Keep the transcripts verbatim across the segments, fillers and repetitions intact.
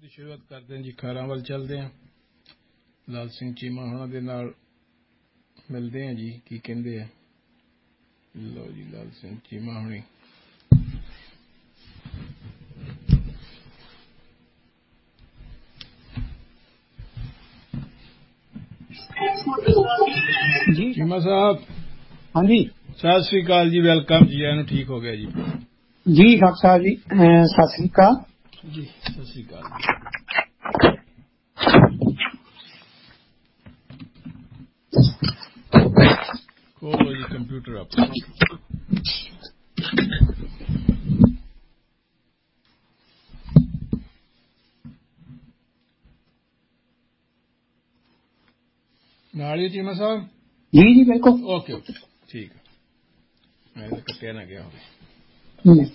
ਦੀ ਸ਼ੁਰੂਆਤ ਕਰਦੇ ਹਾਂ ਜੀ। ਖਾਰਾਂ ਵੱਲ ਚੱਲਦੇ ਹਾਂ, ਲਾਲ ਸਿੰਘ ਚੀਮਾ ਹੋਣਾ ਦੇ ਨਾਲ ਮਿਲਦੇ ਹਾਂ ਜੀ। ਕੀ ਕਹਿੰਦੇ ਆ? ਲਓ ਜੀ, ਲਾਲ ਸਿੰਘ ਚੀਮਾ ਹੋਣੀ। ਜੀ ਚੀਮਾ ਸਾਹਿਬ, ਹਾਂਜੀ, ਸਤਿ ਸ੍ਰੀ ਅਕਾਲ ਜੀ। ਵੈਲਕਮ ਜੀ। ਇਹਨੂੰ ਠੀਕ ਹੋ ਗਿਆ ਜੀ? ਜੀ ਡਾਕਟਰ ਸਾਹਿਬ ਜੀ, ਸਤਿ ਸ੍ਰੀ ਅਕਾਲ ਜੀ। ਸਤਿ ਸ੍ਰੀ ਅਕਾਲ ਜੀ। ਖੋਲੋ ਜੀ ਕੰਪਿਊਟਰ ਆਪਣਾ। ਨਾਲ ਹੀ ਚੀਮਾ ਸਾਹਿਬ? ਜੀ ਜੀ ਬਿਲਕੁਲ। ਓਕੇ ਓਕੇ, ਠੀਕ ਹੈ। ਮੈਂ ਤਾਂ ਕੱਟਿਆ ਨਾ ਗਿਆ ਹੋਵੇ।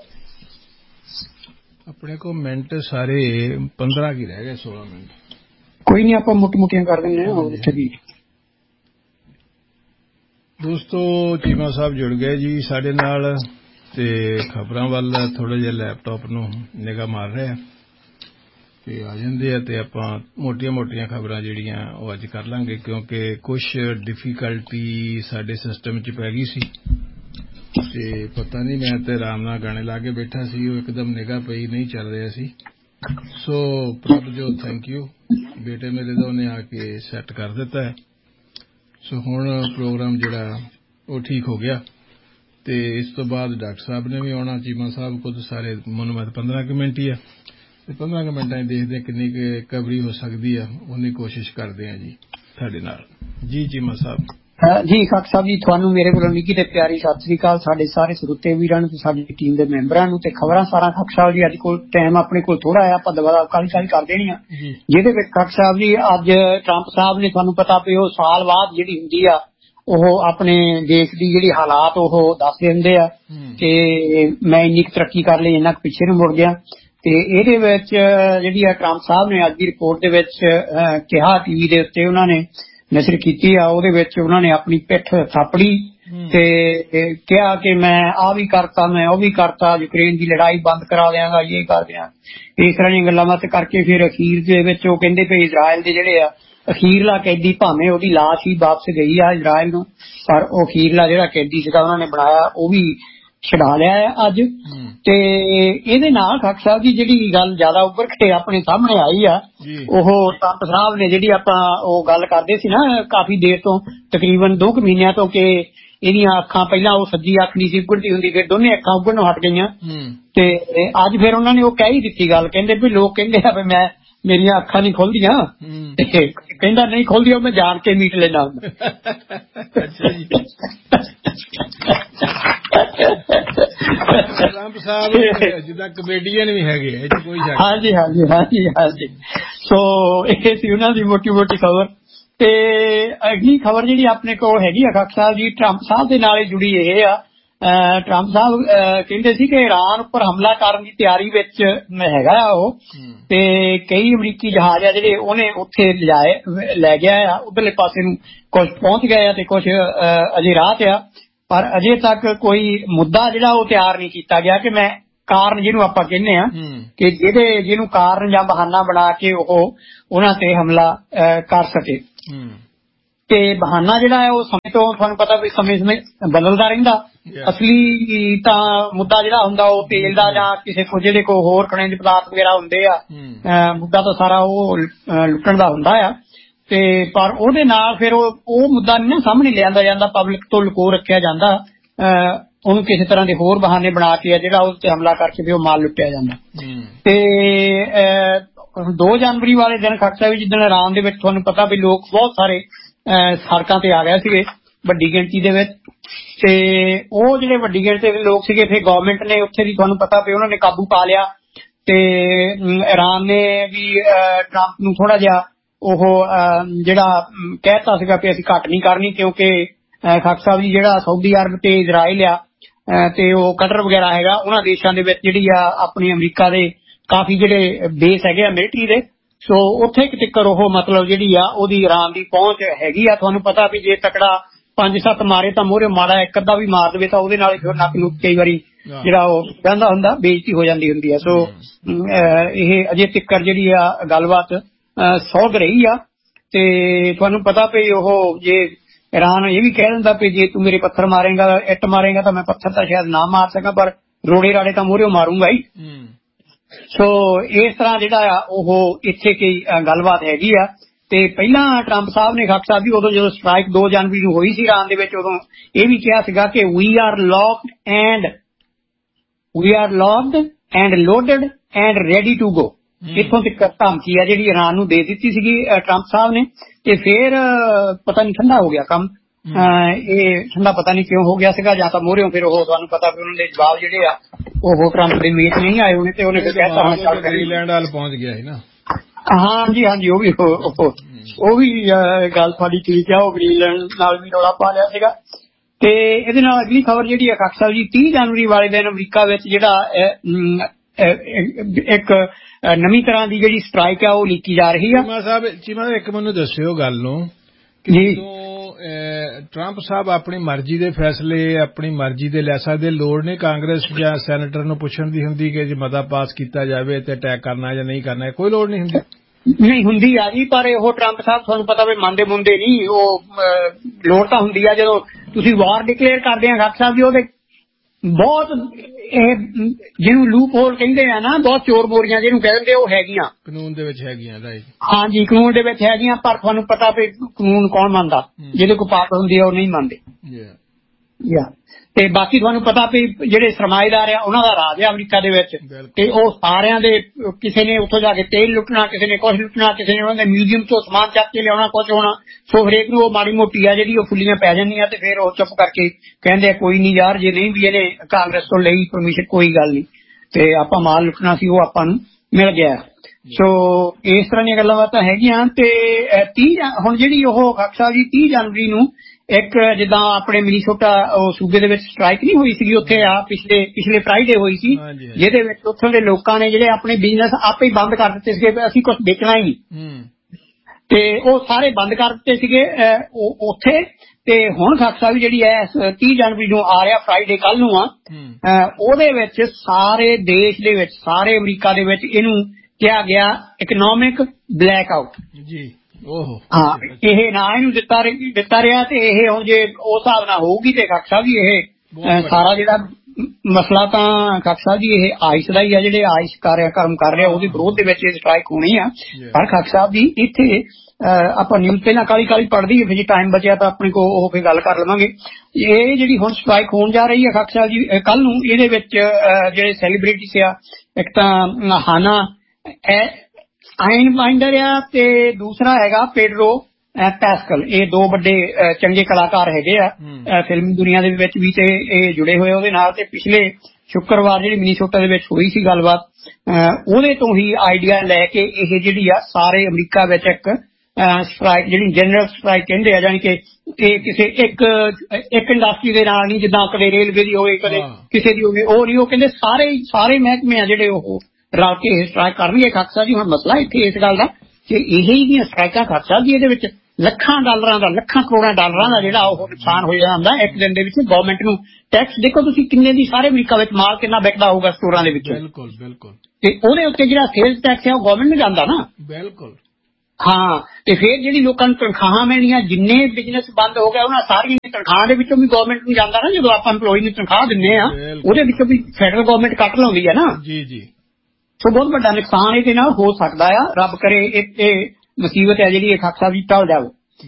ਆਪਣੇ ਕੋਲ ਮਿੰਟ ਸਾਰੇ ਪੰਦਰਾਂ ਕੀ ਰਹਿ ਗਏ, ਸੋਲਾਂ ਮਿੰਟ। ਕੋਈ ਨਹੀਂ, ਆਪਾਂ ਮੁੱਟ ਮੁੱਟੀਆਂ ਕਰ ਦਿੰਦੇ ਹਾਂ। ਉੱਥੇ ਵੀ ਦੋਸਤੋ, ਚੀਮਾ ਸਾਹਿਬ ਜੁੜ ਗਏ ਜੀ ਸਾਡੇ ਨਾਲ, ਤੇ ਖਬਰਾਂ ਵੱਲ ਥੋੜਾ ਜਿਹਾ ਲੈਪਟਾਪ ਨੂੰ ਨਿਗਾਹ ਮਾਰ ਰਹੇ ਆ ਤੇ ਆ ਜਾਂਦੇ ਆ, ਤੇ ਆਪਾਂ ਮੋਟੀਆਂ ਮੋਟੀਆਂ ਖਬਰਾਂ ਜਿਹੜੀਆਂ ਉਹ ਅੱਜ ਕਰ ਲਾਂਗੇ, ਕਿਉਂਕਿ ਕੁਛ ਡਿਫੀਕਲਟੀ ਸਾਡੇ ਸਿਸਟਮ 'ਚ ਪੈ ਗਈ ਸੀ ਤੇ ਪਤਾ ਨਹੀਂ, ਮੈਂ ਤੇ ਆਰਾਮ ਨਾਲ ਗਾਣੇ ਲਾ ਕੇ ਬੈਠਾ ਸੀ, ਉਹ ਇੱਕਦਮ ਨਿਗਾਹ ਪਈ, ਨਹੀਂ ਚੱਲ ਰਿਹਾ ਸੀ। ਸੋ ਪ੍ਰਭ ਜੋ ਥੈਂਕ ਯੂ, ਬੇਟੇ ਮੇਰੇ ਦਾ ਉਹਨੇ ਆ ਕੇ ਸੈੱਟ ਕਰ ਦਿੱਤਾ ਹੈ। ਸੋ ਹੁਣ ਪ੍ਰੋਗਰਾਮ ਜਿਹੜਾ ਉਹ ਠੀਕ ਹੋ ਗਿਆ, ਤੇ ਇਸ ਤੋਂ ਬਾਅਦ ਡਾਕਟਰ ਸਾਹਿਬ ਨੇ ਵੀ ਆਉਣਾ। ਚੀਮਾ ਸਾਹਿਬ ਕੋਲ ਸਾਰੇ ਮੈਨੂੰ ਮੈਂ ਪੰਦਰਾਂ ਕੁ ਮਿੰਟ ਹੀ ਆ, ਤੇ ਪੰਦਰਾਂ ਕੁ ਮਿੰਟਾਂ 'ਚ ਦੇਖਦੇ ਕਿੰਨੀ ਕੁ ਰਿਕਵਰੀ ਹੋ ਸਕਦੀ ਆ, ਉਹਨੀ ਕੋਸ਼ਿਸ਼ ਕਰਦੇ ਆ ਜੀ ਤੁਹਾਡੇ ਨਾਲ। ਜੀ ਚੀਮਾ ਸਾਹਿਬ। ਜੀ ਖਾਕ ਸਾਹਿਬ ਜੀ, ਤੁਹਾਨੂੰ ਮੇਰੇ ਵੱਲੋਂ ਨਿੱਘੀ ਤੇ ਪਿਆਰੀ ਸਤਿ ਸ੍ਰੀ ਅਕਾਲ। ਸਾਡੇ ਸਾਰੇ ਸਰੋਤੇ ਵੀਰਾਂ ਨੂੰ ਤੇ ਸਾਡੀ ਟੀਮ ਦੇ ਮੈਂਬਰਾਂ ਨੂੰ, ਤੇ ਖਬਰਾਂ ਸਾਰਾ ਖਾਕ ਸਾਹਿਬ ਜੀ ਅੱਜ ਕੋਲ ਟਾਈਮ ਆਪਣੇ ਕੋਲ ਥੋੜਾ ਆ, ਆਪਾਂ ਦੁਬਾਰਾ ਕਾਲੀ ਕਾਲੀ ਕਰ ਦੇਣੀ ਆ। ਜਿਹਦੇ ਵਿੱਚ ਖਾਕ ਸਾਹਿਬ ਜੀ ਅੱਜ ਟਰੰਪ ਸਾਹਿਬ ਨੇ, ਤੁਹਾਨੂੰ ਪਤਾ ਵੀ ਉਹ ਸਾਲ ਬਾਅਦ ਜਿਹੜੀ ਹੁੰਦੀ ਆ ਉਹ ਆਪਣੇ ਦੇਸ਼ ਦੀ ਜਿਹੜੀ ਹਾਲਾਤ ਉਹ ਦੱਸ ਦਿੰਦੇ ਆ ਕਿ ਮੈਂ ਇੰਨੀ ਕੁ ਤਰੱਕੀ ਕਰ ਲਈ, ਇੰਨਾ ਕੁ ਪਿੱਛੇ ਨੂੰ ਮੁੜ ਗਿਆ। ਤੇ ਇਹਦੇ ਵਿੱਚ ਜਿਹੜੀ ਆ ਟਰੰਪ ਸਾਹਿਬ ਨੇ ਅੱਜ ਦੀ ਰਿਪੋਰਟ ਦੇ ਵਿੱਚ ਕਿਹਾ, ਟੀਵੀ ਦੇ ਉੱਤੇ ਉਹਨਾਂ ਨੇ ਨਸ਼ਰ ਕੀਤੀ ਆ, ਉਹਦੇ ਵਿੱਚ ਉਹਨਾਂ ਨੇ ਆਪਣੀ ਪਿੱਠ ਥਾਪੜੀ ਤੇ ਕਿਹਾ ਕਿ ਮੈਂ ਆਹ ਵੀ ਕਰਤਾ, ਮੈਂ ਉਹ ਵੀ ਕਰਤਾ, ਯੂਕਰੇਨ ਦੀ ਲੜਾਈ ਬੰਦ ਕਰਾ ਦਿਆਂਗਾ, ਇਹ ਕਰ ਦਿਆਂ, ਇਸ ਤਰ੍ਹਾਂ ਦੀਆਂ ਗੱਲਾਂ ਬਾਤਾਂ ਕਰਕੇ ਫਿਰ ਅਖੀਰ ਦੇ ਵਿੱਚ ਉਹ ਕਹਿੰਦੇ ਵੀ ਇਜ਼ਰਾਇਲ ਦੇ ਜਿਹੜੇ ਆ ਅਖੀਰਲਾ ਕੈਦੀ, ਭਾਵੇਂ ਉਹਦੀ ਲਾਸ਼ ਹੀ ਵਾਪਸ ਗਈ ਆ ਇਜ਼ਰਾਇਲ ਨੂੰ, ਪਰ ਉਹ ਅਖੀਰਲਾ ਜਿਹੜਾ ਕੈਦੀ ਸੀਗਾ ਉਹਨਾਂ ਨੇ ਬਣਾਇਆ ਉਹ ਵੀ ਛਡਾ ਲਿਆ ਹੈ ਅੱਜ। ਤੇ ਇਹਦੇ ਨਾਲ ਖਾਕ ਸਾਹਿਬ ਦੀ ਜਿਹੜੀ ਗੱਲ ਜ਼ਿਆਦਾ ਉੱਭਰ ਕੇ ਆਪਣੇ ਸਾਹਮਣੇ ਆਈ ਆ, ਉਹ ਟਰੰਪ ਸਾਹਿਬ ਨੇ ਜਿਹੜੀ ਆਪਾਂ ਉਹ ਗੱਲ ਕਰਦੇ ਸੀ ਨਾ ਕਾਫੀ ਦੇਰ ਤੋਂ, ਤਕਰੀਬਨ ਦੋ ਕੁ ਮਹੀਨਿਆਂ ਤੋਂ, ਕਿ ਇਹਦੀਆਂ ਅੱਖਾਂ ਪਹਿਲਾਂ ਉਹ ਸੱਜੀ ਅੱਖ ਨਹੀਂ ਸੀ ਉੱਗੜਦੀ ਹੁੰਦੀ, ਫਿਰ ਦੋਨੇ ਅੱਖਾਂ ਉੱਗੜਨੋਂ ਹਟ ਗਈਆਂ। ਤੇ ਅੱਜ ਫਿਰ ਉਹਨਾਂ ਨੇ ਉਹ ਕਹਿ ਹੀ ਦਿੱਤੀ ਗੱਲ, ਕਹਿੰਦੇ ਵੀ ਲੋਕ ਕਹਿੰਦੇ ਆ ਵੀ ਮੈਂ ਮੇਰੀਆਂ ਅੱਖਾਂ ਨਹੀਂ ਖੁੱਲਦੀਆਂ, ਤੇ ਕਹਿੰਦਾ ਨਹੀਂ ਖੁੱਲਦੀਆਂ, ਮੈਂ ਜਾਣ ਕੇ ਮੀਟ ਲੈਣਾ ਹੁੰਦਾ। ਟਰੰਪ ਸਾਹਿਬ ਜਿੱਦਾਂ ਕਮੇਡੀਅਨ ਵੀ ਹੈਗੇ, ਕੋਈ ਸ਼ੱਕ। ਹਾਂਜੀ ਹਾਂਜੀ ਹਾਂਜੀ ਹਾਂਜੀ। ਸੋ ਇਹ ਸੀ ਉਹਨਾਂ ਦੀ ਮੋਟੀ ਮੋਟੀ ਖਬਰ। ਤੇ ਅਗਲੀ ਖਬਰ ਜਿਹੜੀ ਆਪਣੇ ਕੋਲ ਹੈਗੀ ਆ ਖਾਕ ਸਾਹਿਬ ਜੀ, ਟਰੰਪ ਸਾਹਿਬ ਦੇ ਨਾਲ ਜੁੜੀ ਇਹ ਆ। ਟਰੰਪ ਸਾਹਿਬ ਕਹਿੰਦੇ ਸੀ ਕਿ ਇਰਾਨ ਉੱਪਰ ਹਮਲਾ ਕਰਨ ਦੀ ਤਿਆਰੀ ਵਿੱਚ ਹੈਗਾ ਆ ਉਹ, ਤੇ ਕਈ ਅਮਰੀਕੀ ਜਹਾਜ਼ ਆ ਜਿਹੜੇ ਉਹਨੇ ਉੱਥੇ ਲਿਜਾਏ ਲੈ ਗਿਆ ਆ, ਉਧਰਲੇ ਪਾਸੇ ਨੂੰ ਕੁਝ ਪਹੁੰਚ ਗਏ ਆ ਤੇ ਕੁਝ ਅਜੇ ਰਾਹ ਤੇ ਆ, ਪਰ ਅਜੇ ਤੱਕ ਕੋਈ ਮੁੱਦਾ ਜਿਹੜਾ ਉਹ ਤਿਆਰ ਨਹੀਂ ਕੀਤਾ ਗਿਆ ਕਿ ਮੈਂ ਕਾਰਨ ਜਿਹਨੂੰ ਆਪਾਂ ਕਹਿੰਦੇ ਆ ਕਿ ਜਿਹਦੇ ਜਿਹਨੂੰ ਕਾਰਨ ਜਾਂ ਬਹਾਨਾ ਬਣਾ ਕੇ ਉਹ ਉਹਨਾਂ ਤੇ ਹਮਲਾ ਕਰ ਸਕੇ। ਤੇ ਬਹਾਨਾ ਜਿਹੜਾ ਹੈ ਉਹ ਸਮੇਂ ਤੋਂ ਤੁਹਾਨੂੰ ਪਤਾ ਵੀ ਸਮੇਂ ਸਮੇਂ ਬਦਲਦਾ ਰਹਿੰਦਾ। ਅਸਲੀ ਤਾਂ ਮੁੱਦਾ ਜਿਹੜਾ ਹੁੰਦਾ ਉਹ ਤੇਲ ਦਾ ਜਾਂ ਕਿਸੇ ਕੋ ਜਿਹੜੇ ਕੋ ਹੋਰ ਖਣਿਜ ਪਦਾਰਥ ਵਗੈਰਾ ਹੁੰਦੇ ਆ, ਮੁੱਦਾ ਤਾਂ ਸਾਰਾ ਉਹ ਲੁੱਟਣ ਦਾ ਹੁੰਦਾ ਆ। ਤੇ ਪਰ ਉਹਦੇ ਨਾਲ ਫਿਰ ਉਹ ਉਹ ਮੁੱਦਾ ਨਹੀਂ ਨਾ ਸਾਹਮਣੇ ਲਿਆਂਦਾ ਜਾਂਦਾ, ਪਬਲਿਕ ਤੋਂ ਲੁਕੋ ਰੱਖਿਆ ਜਾਂਦਾ, ਉਹਨੂੰ ਕਿਸੇ ਤਰ੍ਹਾਂ ਦੇ ਹੋਰ ਬਹਾਨੇ ਬਣਾ ਕੇ ਜਿਹੜਾ ਉਹਦੇ ਤੇ ਹਮਲਾ ਕਰਕੇ ਵੀ ਉਹ ਮਾਲ ਲੁੱਟਿਆ ਜਾਂਦਾ। ਤੇ ਦੋ ਜਨਵਰੀ ਵਾਲੇ ਦਿਨ ਖਾਕ ਸਾਹਿਬ ਜਿੱਦਣ ਇਰਾਨ ਦੇ ਵਿੱਚ ਤੁਹਾਨੂੰ ਪਤਾ ਵੀ ਲੋਕ ਬਹੁਤ ਸਾਰੇ ਸੜਕਾਂ ਤੇ ਆ ਗਏ ਸੀਗੇ ਵੱਡੀ ਗਿਣਤੀ ਦੇ ਵਿੱਚ, ਤੇ ਉਹ ਜਿਹੜੇ ਵੱਡੀ ਗਿਣਤੀ ਦੇ ਲੋਕ ਸੀਗੇ ਫਿਰ ਗਵਰਨਮੈਂਟ ਨੇ ਉੱਥੇ ਵੀ ਤੁਹਾਨੂੰ ਪਤਾ ਵੀ ਉਹਨਾਂ ਨੇ ਕਾਬੂ ਪਾ ਲਿਆ। ਤੇ ਇਰਾਨ ਨੇ ਵੀ ਟਰੰਪ ਨੂੰ ਥੋੜਾ ਜਿਹਾ ਉਹ ਜਿਹੜਾ ਕਹਿਤਾ ਸੀਗਾ ਕਿ ਅਸੀਂ ਘੱਟ ਨਹੀਂ ਕਰਨੀ, ਕਿਉਂਕਿ ਖਾਕ ਸਾਹਿਬ ਜੀ ਜਿਹੜਾ ਸਾਊਦੀ ਅਰਬ ਤੇ ਇਜ਼ਰਾਈਲ ਆ ਤੇ ਉਹ ਕਟਰ ਵਗੈਰਾ ਹੈਗਾ, ਉਹਨਾਂ ਦੇਸ਼ਾਂ ਦੇ ਵਿੱਚ ਜਿਹੜੀ ਆ ਆਪਣੀ ਅਮਰੀਕਾ ਦੇ ਕਾਫੀ ਜਿਹੜੇ ਬੇਸ ਹੈਗੇ ਆ ਮਿਲਟਰੀ ਦੇ, ਸੋ ਉੱਥੇ ਇੱਕ ਤੱਕਰ ਉਹ ਮਤਲਬ ਜਿਹੜੀ ਆ ਉਹਦੀ ਇਰਾਨ ਦੀ ਪਹੁੰਚ ਹੈਗੀ ਆ। ਤੁਹਾਨੂੰ ਪਤਾ ਵੀ ਜੇ ਤਕੜਾ ਪੰਜ ਸੱਤ ਮਾਰੇ ਤਾਂ ਮੂਹਰੇ ਮਾੜਾ ਇੱਕ ਅੱਧਾ ਵੀ ਮਾਰ ਦੇਵੇ ਤਾਂ ਉਹਦੇ ਨਾਲ ਫਿਰ ਨੱਕ ਨੂੰ ਕਈ ਵਾਰੀ ਜਿਹੜਾ ਉਹ ਕਹਿੰਦਾ ਹੁੰਦਾ ਬੇਇੱਜ਼ਤੀ ਹੋ ਜਾਂਦੀ ਹੁੰਦੀ ਹੈ। ਸੋ ਇਹ ਅਜੇ ਤੱਕ ਜਿਹੜੀ ਆ ਗੱਲਬਾਤ ਸੌਗ ਰਹੀ ਆ ਤੇ ਤੁਹਾਨੂੰ ਪਤਾ ਵੀ ਉਹ ਜੇ ਈਰਾਨ ਇਹ ਵੀ ਕਹਿ ਦਿੰਦਾ ਵੀ ਜੇ ਤੂੰ ਮੇਰੇ ਪੱਥਰ ਮਾਰੇਗਾ ਇੱਟ ਮਾਰੇਗਾ ਤਾਂ ਮੈਂ ਪੱਥਰ ਤਾਂ ਸ਼ਾਇਦ ਨਾ ਮਾਰ ਸਕਾਂ ਪਰ ਰੋੜੇ ਰਾੜੇ ਤਾਂ ਮੂਹਰੇ ਮਾਰੂੰਗਾ ਹੀ। ਸੋ ਇਸ ਤਰ੍ਹਾਂ ਜਿਹੜਾ ਆ ਉਹ ਇੱਥੇ ਕਈ ਗੱਲਬਾਤ ਹੈਗੀ ਆ। ਤੇ ਪਹਿਲਾਂ ਟਰੰਪ ਸਾਹਿਬ ਨੇ ਖਾਕ ਸਾਹਿਬ ਜੀ ਉਦੋਂ ਜਦੋਂ ਸਟ੍ਰਾਈਕ ਦੋ ਜਨਵਰੀ ਨੂੰ ਹੋਈ ਸੀ ਈਰਾਨ ਦੇ ਵਿੱਚ ਉਦੋਂ ਇਹ ਵੀ ਕਿਹਾ ਸੀਗਾ ਕਿ ਵੀ R locked and we R locked and loaded and ready to go. ਇੱਥੋਂ ਤੱਕ ਧਮਕੀ ਆ ਜਿਹੜੀ ਈਰਾਨ ਨੂੰ ਦੇ ਦਿੱਤੀ ਸੀਗੀ ਟਰੰਪ ਸਾਹਿਬ ਨੇ ਤੇ ਫਿਰ ਪਤਾ ਨਹੀਂ ਠੰਡਾ ਹੋ ਗਿਆ ਕੰਮ। ਇਹ ਠੰਡਾ ਪਤਾ ਨਹੀਂ ਕਿਉਂ ਹੋ ਗਿਆ ਸੀਗਾ ਜਾਂ ਤਾਂ ਮੋਹਰਿਓਂ ਫਿਰ ਉਹ ਤੁਹਾਨੂੰ ਪਤਾ ਵੀ ਉਹਨਾਂ ਦੇ ਜਵਾਬ ਜਿਹੜੇ ਆ ਉਹ ਟਰੰਪ ਦੇ ਮੀਟ ਨਹੀਂ ਆਏ ਹੋਣੇ ਤੇ ਉਹਨੇ ਫਿਰ ਕਹਿਤਾ ਹੁਣ ਚੱਲ ਗ੍ਰੀਨਲੈਂਡ ਵੱਲ ਪਹੁੰਚ ਗਿਆ ਸੀ ਨਾ। ਹਾਂਜੀ ਹਾਂਜੀ ਉਹ ਵੀ ਉਹ ਵੀ ਗੱਲ ਤੁਹਾਡੀ ਠੀਕ ਆ। ਉਹ ਗ੍ਰੀਨਲੈਂਡ ਨਾਲ ਵੀ ਰੌਲਾ ਪਾ ਲਿਆ ਸੀਗਾ। ਤੇ ਇਹਦੇ ਨਾਲ ਅਗਲੀ ਖਬਰ ਜਿਹੜੀ ਆ ਖਾਕ ਸਾਹਿਬ ਜੀ ਤੀਹ ਜਨਵਰੀ ਵਾਲੇ ਦਿਨ ਅਮਰੀਕਾ ਵਿੱਚ ਜਿਹੜਾ ਇੱਕ ਨਵੀਂ ਤਰ੍ਹਾਂ ਦੀ ਜਿਹੜੀ ਸਟ੍ਰਾਈਕ ਆ ਉਹ ਲੀਕੀ ਜਾ ਰਹੀ ਆ। ਚੀਮਾ ਸਾਹਿਬ ਚੀਮਾ ਇੱਕ ਮੈਨੂੰ ਦੱਸਿਓ ਗੱਲ ਨੂੰ ਜੀ ਟਰੰਪ ਸਾਹਿਬ ਆਪਣੀ ਮਰਜ਼ੀ ਦੇ ਫੈਸਲੇ ਆਪਣੀ ਮਰਜ਼ੀ ਦੇ ਲੈ ਸਕਦੇ ਲੋੜ ਨਹੀਂ ਕਾਂਗਰਸ ਜਾਂ ਸੈਨੇਟਰ ਨੂੰ ਪੁੱਛਣ ਦੀ ਹੁੰਦੀ ਕਿ ਜੇ ਮਤਾ ਪਾਸ ਕੀਤਾ ਜਾਵੇ ਤੇ ਅਟੈਕ ਕਰਨਾ ਜਾਂ ਨਹੀਂ ਕਰਨਾ ਕੋਈ ਲੋੜ ਨਹੀਂ ਹੁੰਦੀ। ਨਹੀਂ ਹੁੰਦੀ ਆ ਜੀ ਪਰ ਉਹ ਟਰੰਪ ਸਾਹਿਬ ਤੁਹਾਨੂੰ ਪਤਾ ਵੀ ਮੰਨਦੇ ਮੁੰਦੇ ਨਹੀਂ ਉਹ ਲੋੜ ਤਾਂ ਹੁੰਦੀ ਆ ਜਦੋਂ ਤੁਸੀਂ ਵਾਰ ਡਿਕਲੇਅਰ ਕਰਦੇ ਆ ਖਾਕ ਸਾਹਿਬ ਜੀ ਉਹਦੇ ਬਹੁਤ ਇਹ ਜਿਹਨੂੰ ਲੂਪ ਹੋਲ ਕਹਿੰਦੇ ਆ ਨਾ ਬਹੁਤ ਚੋਰ ਬੋਰੀਆਂ ਜਿਹਨੂੰ ਕਹਿ ਦਿੰਦੇ ਉਹ ਹੈਗੀਆਂ ਕਾਨੂੰਨ ਦੇ ਵਿੱਚ ਹੈਗੀਆਂ। ਹਾਂਜੀ ਕਾਨੂੰਨ ਦੇ ਵਿੱਚ ਹੈਗੀਆਂ ਪਰ ਤੁਹਾਨੂੰ ਪਤਾ ਵੀ ਕਾਨੂੰਨ ਕੌਣ ਮੰਨਦਾ ਜਿਹਦੇ ਕੋਲ ਪਾਸ ਹੁੰਦੀ ਆ ਉਹ ਨਹੀਂ ਮੰਨਦੇ। ਯਾ ਤੇ ਬਾਕੀ ਤੁਹਾਨੂੰ ਪਤਾ ਵੀ ਜਿਹੜੇ ਸਰਮਾਏਦਾਰ ਆ ਉਹਨਾਂ ਦਾ ਰਾਜ ਆ ਅਮਰੀਕਾ ਦੇ ਵਿੱਚ ਤੇ ਉਹ ਸਾਰਿਆਂ ਦੇ ਕਿਸੇ ਨੇ ਉੱਥੋਂ ਜਾ ਕੇ ਤੇਲ ਲੁੱਟਣਾ ਕਿਸੇ ਨੇ ਕੁਛ ਲੁੱਟਣਾ ਕਿਸੇ ਨੇ ਉਹਨਾਂ ਦੇ ਮਿਊਜ਼ੀਅਮ ਤੋਂ ਸਮਾਨ ਚੱਕ ਕੇ ਲਿਆਉਣਾ ਕੁਛ ਹੋਣਾ। ਸੋ ਹਰੇਕ ਨੂੰ ਉਹ ਮਾੜੀ ਮੋਟੀ ਆ ਜਿਹੜੀ ਉਹ ਫੁੱਲੀਆਂ ਪੈ ਜਾਂਦੀਆਂ ਤੇ ਫਿਰ ਉਹ ਚੁੱਪ ਕਰਕੇ ਕਹਿੰਦੇ ਕੋਈ ਨਹੀਂ ਯਾਰ ਜੇ ਨਹੀਂ ਵੀ ਇਹਨੇ ਕਾਂਗਰਸ ਤੋਂ ਲਈ ਪਰਮਿਸ਼ਨ ਕੋਈ ਗੱਲ ਨਹੀਂ ਤੇ ਆਪਾਂ ਮਾਲ ਲੁੱਟਣਾ ਸੀ ਉਹ ਆਪਾਂ ਨੂੰ ਮਿਲ ਗਿਆ। ਸੋ ਇਸ ਤਰ੍ਹਾਂ ਦੀਆਂ ਗੱਲਾਂ ਬਾਤਾਂ ਹੈਗੀਆਂ ਤੇ ਤੀਹ ਹੁਣ ਜਿਹੜੀ ਉਹ ਖਾਕ ਸਾਹਿਬ ਜੀ ਤੀਹ ਜਨਵਰੀ ਨੂੰ ਇੱਕ ਜਿੱਦਾਂ ਆਪਣੇ ਮਿਨੀਸੋਟਾ ਉਹ ਸੂਬੇ ਦੇ ਵਿੱਚ ਸਟ੍ਰਾਈਕ ਨਹੀਂ ਹੋਈ ਸੀਗੀ ਉੱਥੇ ਆ ਪਿਛਲੇ ਪਿਛਲੇ ਫਰਾਈਡੇ ਹੋਈ ਸੀ ਜਿਹਦੇ ਵਿੱਚ ਉੱਥੋਂ ਦੇ ਲੋਕਾਂ ਨੇ ਜਿਹੜੇ ਆਪਣੇ ਬਿਜ਼ਨਸ ਆਪੇ ਹੀ ਬੰਦ ਕਰ ਦਿੱਤੇ ਸੀਗੇ ਅਸੀਂ ਕੁਝ ਵੇਚਣਾ ਹੀ ਤੇ ਉਹ ਸਾਰੇ ਬੰਦ ਕਰ ਦਿੱਤੇ ਸੀਗੇ ਉੱਥੇ। ਤੇ ਹੁਣ ਖਾਕ ਸਾਹਿਬ ਜਿਹੜੀ ਹੈ ਤੀਹ ਜਨਵਰੀ ਨੂੰ ਆ ਰਿਹਾ ਫਰਾਈਡੇ ਕੱਲ ਨੂੰ ਆ ਉਹਦੇ ਵਿੱਚ ਸਾਰੇ ਦੇਸ਼ ਦੇ ਵਿੱਚ ਸਾਰੇ ਅਮਰੀਕਾ ਦੇ ਵਿੱਚ ਇਹਨੂੰ ਕਿਹਾ ਗਿਆ ਇਕਨੋਮਿਕ ਬਲੈਕ ਆਊਟ ਜੀ। ਹਾਂ ਇਹ ਨਾ ਇਹਨੂੰ ਦਿੱਤਾ ਦਿੱਤਾ ਰਿਹਾ ਤੇ ਇਹ ਹੁਣ ਜੇ ਉਸ ਹਿਸਾਬ ਨਾਲ ਹੋਊਗੀ ਤੇ ਖਾਕ ਸਾਹਿਬ ਜੀ ਇਹ ਸਾਰਾ ਜਿਹੜਾ ਮਸਲਾ ਤਾਂ ਖਾਕ ਸਾਹਿਬ ਜੀ ਇਹ ਆਇਸ ਦਾ ਹੀ ਆ ਜਿਹੜੇ ਆਇਸ ਕਾਰਿਆਕਰਮ ਕਰ ਰਿਹਾ ਉਹਦੇ ਵਿਰੋਧ ਦੇ ਵਿੱਚ ਇਹ ਸਟ੍ਰਾਈਕ ਹੋਣੀ ਆ। ਪਰ ਖਾਕ ਸਾਹਿਬ ਜੀ ਇੱਥੇ ਆਪਾਂ ਨਿਊਜ਼ ਪਹਿਲਾਂ ਕਾਲੀ ਕਾਲੀ ਪੜ੍ਹਦੀ ਹੈ ਫਿਰ ਜੇ ਟਾਈਮ ਬਚਿਆ ਤਾਂ ਆਪਣੇ ਕੋਲ ਉਹ ਗੱਲ ਕਰ ਲਵਾਂਗੇ। ਇਹ ਜਿਹੜੀ ਹੁਣ ਸਟ੍ਰਾਈਕ ਹੋਣ ਜਾ ਰਹੀ ਹੈ ਖਾਕ ਸਾਹਿਬ ਜੀ ਕੱਲ ਨੂੰ ਇਹਦੇ ਵਿੱਚ ਜਿਹੜੇ ਸੈਲੀਬ੍ਰਿਟੀਜ਼ ਆ ਇੱਕ ਤਾਂ ਹਾਨਾ ਆਇਨ ਮਾਈਂਡਰ ਆ ਤੇ ਦੂਸਰਾ ਹੈਗਾ ਪੇਡਰੋ ਪੈਸਕਲ ਇਹ ਦੋ ਵੱਡੇ ਚੰਗੇ ਕਲਾਕਾਰ ਹੈਗੇ ਆ ਫਿਲਮ ਦੁਨੀਆ ਦੇ ਵਿੱਚ ਵੀ ਤੇ ਇਹ ਜੁੜੇ ਹੋਏ ਉਹਦੇ ਨਾਲ। ਤੇ ਪਿਛਲੇ ਸ਼ੁੱਕਰਵਾਰ ਜਿਹੜੀ ਮਿਨੀਸੋਟਾ ਦੇ ਵਿੱਚ ਹੋਈ ਸੀ ਗੱਲਬਾਤ ਉਹਦੇ ਤੋਂ ਹੀ ਆਈਡੀਆ ਲੈ ਕੇ ਇਹ ਜਿਹੜੀ ਆ ਸਾਰੇ ਅਮਰੀਕਾ ਵਿੱਚ ਇੱਕ ਸਟ੍ਰਾਈਕ ਜਿਹੜੀ ਜਨਰਲ ਸਟ੍ਰਾਈਕ ਕਹਿੰਦੇ ਆ ਜਾਣੀ ਕਿ ਇਹ ਕਿਸੇ ਇੱਕ ਇੱਕ ਇੰਡਸਟਰੀ ਦੇ ਨਾਲ ਨਹੀਂ ਜਿੱਦਾਂ ਕਦੇ ਰੇਲਵੇ ਦੀ ਹੋਵੇ ਕਦੇ ਕਿਸੇ ਦੀ ਹੋਵੇ ਉਹ ਨਹੀਂ ਉਹ ਕਹਿੰਦੇ ਸਾਰੇ ਸਾਰੇ ਮਹਿਕਮੇ ਆ ਜਿਹੜੇ ਉਹ ਰਲ ਕੇ ਸਟ੍ਰਾਈਕ ਕਰਨਗੇ। ਖਾਕ ਸਾਹਿਬ ਜੀ ਹੁਣ ਮਸਲਾ ਇੱਥੇ ਇਸ ਗੱਲ ਦਾ ਕਿ ਇਹ ਜਿਹੜੀਆਂ ਸਟ੍ਰਾਈਕਾਂ ਖਾਕ ਸਾਹਿਬ ਜੀ ਇਹਦੇ ਵਿੱਚ ਲੱਖਾਂ ਡਾਲਰਾਂ ਦਾ ਲੱਖਾਂ ਕਰੋੜਾਂ ਡਾਲਰਾਂ ਦਾ ਜਿਹੜਾ ਉਹ ਨੁਕਸਾਨ ਹੋ ਜਾਂਦਾ ਇੱਕ ਦਿਨ ਦੇ ਵਿੱਚ ਗਵਰਨਮੈਂਟ ਨੂੰ ਟੈਕਸ ਦੇਖੋ ਤੁਸੀਂ ਕਿੰਨੇ ਦੀ ਸਾਰੇ ਅਮਰੀਕਾ ਵਿੱਚ ਮਾਲ ਕਿੰਨਾ ਵਿਕਦਾ ਹੋਊਗਾ ਸਟੋਰਾਂ ਦੇ ਵਿੱਚ। ਬਿਲਕੁਲ ਬਿਲਕੁਲ ਤੇ ਉਹਦੇ ਉੱਤੇ ਜਿਹੜਾ ਸੇਲਸ ਟੈਕਸ ਹੈ ਉਹ ਗਵਰਨਮੈਂਟ ਨੂੰ ਜਾਂਦਾ ਨਾ। ਬਿਲਕੁਲ ਹਾਂ ਤੇ ਫਿਰ ਜਿਹੜੀ ਲੋਕਾਂ ਨੂੰ ਤਨਖਾਹਾਂ ਮਿਲਣੀਆਂ ਜਿੰਨੇ ਬਿਜ਼ਨਸ ਬੰਦ ਹੋ ਗਏ ਉਹਨਾਂ ਸਾਰੀਆਂ ਤਨਖਾਹਾਂ ਦੇ ਵਿੱਚੋਂ ਵੀ ਗਵਰਨਮੈਂਟ ਨੂੰ ਜਾਂਦਾ ਨਾ। ਜਦੋਂ ਆਪਾਂ EMPLOYE ਨੂੰ ਤਨਖਾਹ ਦਿੰਦੇ ਆ ਉਹਦੇ ਵਿੱਚੋਂ ਵੀ ਫੈਡਰਲ ਗਵਰਨਮੈਂਟ ਕੱਟ ਲਾਉਂਦੀ ਹੈ ਨਾ। ਜੀ ਜੀ ਸੋ ਬਹੁਤ ਵੱਡਾ ਨੁਕਸਾਨ ਇਹਦੇ ਨਾਲ ਹੋ ਸਕਦਾ ਆ। ਰੱਬ ਕਰੇ ਇਹ ਮੁਸੀਬਤ ਹੈ ਜਿਹੜੀ ਇਹ ਖਾਕ ਸਾਹਿਬ ਜੀ ਟਲ ਜਾਵੇ।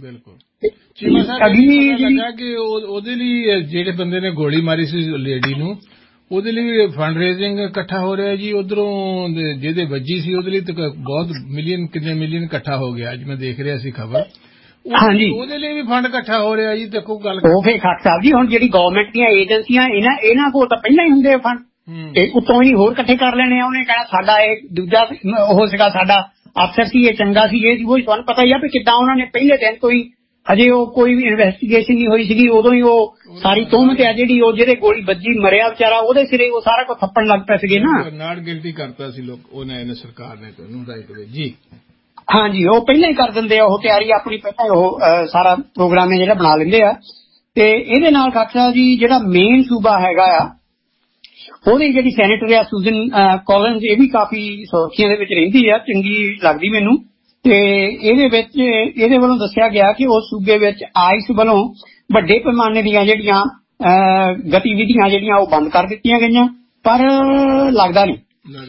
ਬਿਲਕੁਲ ਅਗਲੀ ਲੱਗਾ ਕਿ ਉਹਦੇ ਲਈ ਜਿਹੜੇ ਬੰਦੇ ਨੇ ਗੋਲੀ ਮਾਰੀ ਸੀ ਲੇਡੀ ਨੂੰ ਉਹਦੇ ਲਈ ਫੰਡ ਰੇਜ਼ਿੰਗ ਇਕੱਠਾ ਹੋ ਰਿਹਾ ਜੀ। ਉਧਰੋਂ ਜਿਹਦੇ ਵੱਜੀ ਸੀ ਉਹਦੇ ਲਈ ਤਾਂ ਬਹੁਤ ਮਿਲੀਅਨ ਕਿੰਨੇ ਮਿਲੀਅਨ ਇਕੱਠਾ ਹੋ ਗਿਆ ਅੱਜ ਮੈਂ ਦੇਖ ਰਿਹਾ ਸੀ ਖਬਰ। ਹਾਂਜੀ ਉਹਦੇ ਲਈ ਵੀ ਫੰਡ ਇਕੱਠਾ ਹੋ ਰਿਹਾ ਜੀ। ਦੇਖੋ ਗੱਲ ਉਹ ਫੇਰ ਖਾਕ ਸਾਹਿਬ ਜੀ ਹੁਣ ਜਿਹੜੀ ਗਵਰਨਮੈਂਟ ਦੀਆਂ ਏਜੰਸੀਆਂ ਇਹਨਾਂ ਇਹਨਾਂ ਕੋਲ ਤਾਂ ਪਹਿਲਾਂ ਹੀ ਹੁੰਦੇ ਆ ਫੰਡ ਤੇ ਉੱਤੋਂ ਹੀ ਹੋਰ ਇਕੱਠੇ ਕਰ ਲੈਣੇ ਆ। ਉਹਨੇ ਕਹਿਣਾ ਸਾਡਾ ਇਹ ਦੂਜਾ ਉਹ ਸੀਗਾ ਸਾਡਾ ਅਫਸਰ ਸੀ ਇਹ ਚੰਗਾ ਸੀ ਇਹ ਉਹ ਤੁਹਾਨੂੰ ਪਤਾ ਹੀ ਆ ਵੀ ਕਿੱਦਾਂ ਉਹਨਾਂ ਨੇ ਪਹਿਲੇ ਦਿਨ ਤੋਂ ਹੀ ਅਜੇ ਉਹ ਕੋਈ ਵੀ ਇਨਵੈਸਟੀਗੇਸ਼ਨ ਨਹੀਂ ਹੋਈ ਸੀਗੀ ਉਦੋਂ ਹੀ ਉਹ ਸਾਰੀ ਤੋਹਮਤ ਹੈ ਜਿਹੜੀ ਉਹ ਜਿਹੜੇ ਗੋਲੀ ਵੱਜੀ ਮਰਿਆ ਵਿਚਾਰਾ ਉਹਦੇ ਸਿਰੇ ਉਹ ਸਾਰਾ ਕੁਝ ਥੱਪਣ ਲੱਗ ਪਏ ਸੀਗੇ ਨਾ। ਨਾਟ ਗਿਲਟੀ ਕਰਤਾ ਸੀ ਲੋਕ ਉਹਨੇ ਸਰਕਾਰ ਨੇ ਉਹਨੂੰ ਰਾਈਟ ਵੇ ਜੀ। ਹਾਂਜੀ ਉਹ ਪਹਿਲਾਂ ਹੀ ਕਰ ਦਿੰਦੇ ਆ ਉਹ ਤਿਆਰੀ ਆਪਣੀ ਪਹਿਲਾਂ ਉਹ ਸਾਰਾ ਪ੍ਰੋਗਰਾਮ ਜਿਹੜਾ ਬਣਾ ਲੈਂਦੇ ਆ। ਤੇ ਇਹਦੇ ਨਾਲ ਖਾਲਸਾ ਸਾਹਿਬ ਜੀ ਜਿਹੜਾ ਮੇਨ ਸੂਬਾ ਹੈਗਾ ਆ ਉਹਦੀ ਜਿਹੜੀ ਸੈਨੇਟਰ ਆ ਸੁਜ਼ਨ ਕੋਲਿਨਜ਼, ਇਹ ਵੀ ਕਾਫੀ ਸੁਰਖੀਆਂ ਦੇ ਵਿੱਚ ਰਹਿੰਦੀ ਆ, ਚੰਗੀ ਲੱਗਦੀ ਮੈਨੂੰ। ਤੇ ਇਹਦੇ ਵਿੱਚ ਇਹਦੇ ਵੱਲੋਂ ਦੱਸਿਆ ਗਿਆ ਕਿ ਉਸ ਸੂਬੇ ਵਿੱਚ ਆਈਸ ਵੱਲੋਂ ਵੱਡੇ ਪੈਮਾਨੇ ਦੀਆਂ ਜਿਹੜੀਆਂ ਗਤੀਵਿਧੀਆਂ ਜਿਹੜੀਆਂ ਉਹ ਬੰਦ ਕਰ ਦਿੱਤੀਆਂ ਗਈਆਂ, ਪਰ ਲੱਗਦਾ ਨਹੀਂ।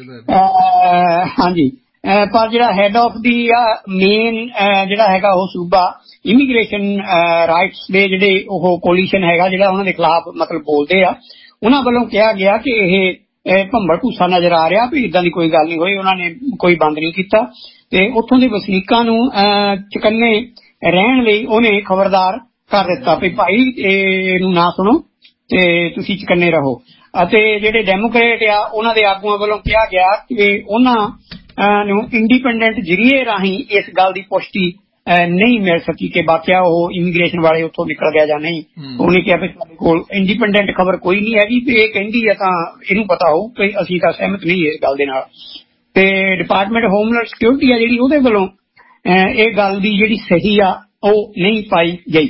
ਹਾਂਜੀ, ਪਰ ਜਿਹੜਾ ਹੈਡ ਆਫ ਦੀ ਮੇਨ ਜਿਹੜਾ ਹੈਗਾ ਉਹ ਸੂਬਾ ਇਮੀਗ੍ਰੇਸ਼ਨ ਰਾਈਟਸ ਦੇ ਜਿਹੜੇ ਉਹ ਕੋਲੀਸ਼ਨ ਹੈਗਾ ਜਿਹੜਾ ਉਹਨਾਂ ਦੇ ਖਿਲਾਫ ਮਤਲਬ ਬੋਲਦੇ ਆ, ਉਹਨਾਂ ਵੱਲੋਂ ਕਿਹਾ ਗਿਆ ਕਿ ਇਹ ਭੰਬਲ ਭੂਸਾ ਨਜ਼ਰ ਆ ਰਿਹਾ ਵੀ ਇਦਾਂ ਦੀ ਕੋਈ ਗੱਲ ਨਹੀਂ ਹੋਈ, ਉਹਨਾਂ ਨੇ ਕੋਈ ਬੰਦ ਨਹੀਂ ਕੀਤਾ। ਤੇ ਉੱਥੋਂ ਦੇ ਵਸਨੀਕਾਂ ਨੂੰ ਚੁਕੰਨੇ ਰਹਿਣ ਲਈ ਉਹਨੇ ਖਬਰਦਾਰ ਕਰ ਦਿੱਤਾ ਵੀ ਭਾਈ ਇਹਨੂੰ ਨਾ ਸੁਣੋ ਤੇ ਤੁਸੀਂ ਚੁਕੰਨੇ ਰਹੋ। ਅਤੇ ਜਿਹੜੇ ਡੈਮੋਕ੍ਰੇਟ ਆ ਉਹਨਾਂ ਦੇ ਆਗੂਆਂ ਵੱਲੋਂ ਕਿਹਾ ਗਿਆ ਕਿ ਉਹਨਾਂ ਨੂੰ ਇੰਡੀਪੈਂਡੈਂਟ ਜ਼ਰੀਏ ਰਾਹੀਂ ਇਸ ਗੱਲ ਦੀ ਪੁਸ਼ਟੀ ਨਹੀਂ ਮਿਲ ਸਕੀ ਕਿ ਵਾਕਿਆ ਉਹ ਇਮੀਗ੍ਰੇਸ਼ਨ ਵਾਲੇ ਉੱਥੋਂ ਨਿਕਲ ਗਿਆ ਜਾਂ ਨਹੀਂ। ਉਹਨੇ ਕਿਹਾ ਵੀ ਸਾਡੇ ਕੋਲ ਇੰਡੀਪੈਂਡੈਂਟ ਖਬਰ ਕੋਈ ਨਹੀਂ ਹੈਗੀ, ਤੇ ਇਹ ਕਹਿੰਦੀ ਆ ਤਾਂ ਇਹਨੂੰ ਪਤਾ ਹੋਊ ਕਿ ਅਸੀਂ ਤਾਂ ਸਹਿਮਤ ਨਹੀਂ ਇਸ ਗੱਲ ਦੇ ਨਾਲ। ਤੇ ਡਿਪਾਰਟਮੈਂਟ ਹੋਮਲੈਂਡ ਸਿਕਿਉਰਿਟੀ ਆ ਜਿਹੜੀ ਉਹਦੇ ਵੱਲੋਂ ਇਹ ਗੱਲ ਦੀ ਜਿਹੜੀ ਸਹੀ ਆ ਉਹ ਨਹੀਂ ਪਾਈ ਗਈ।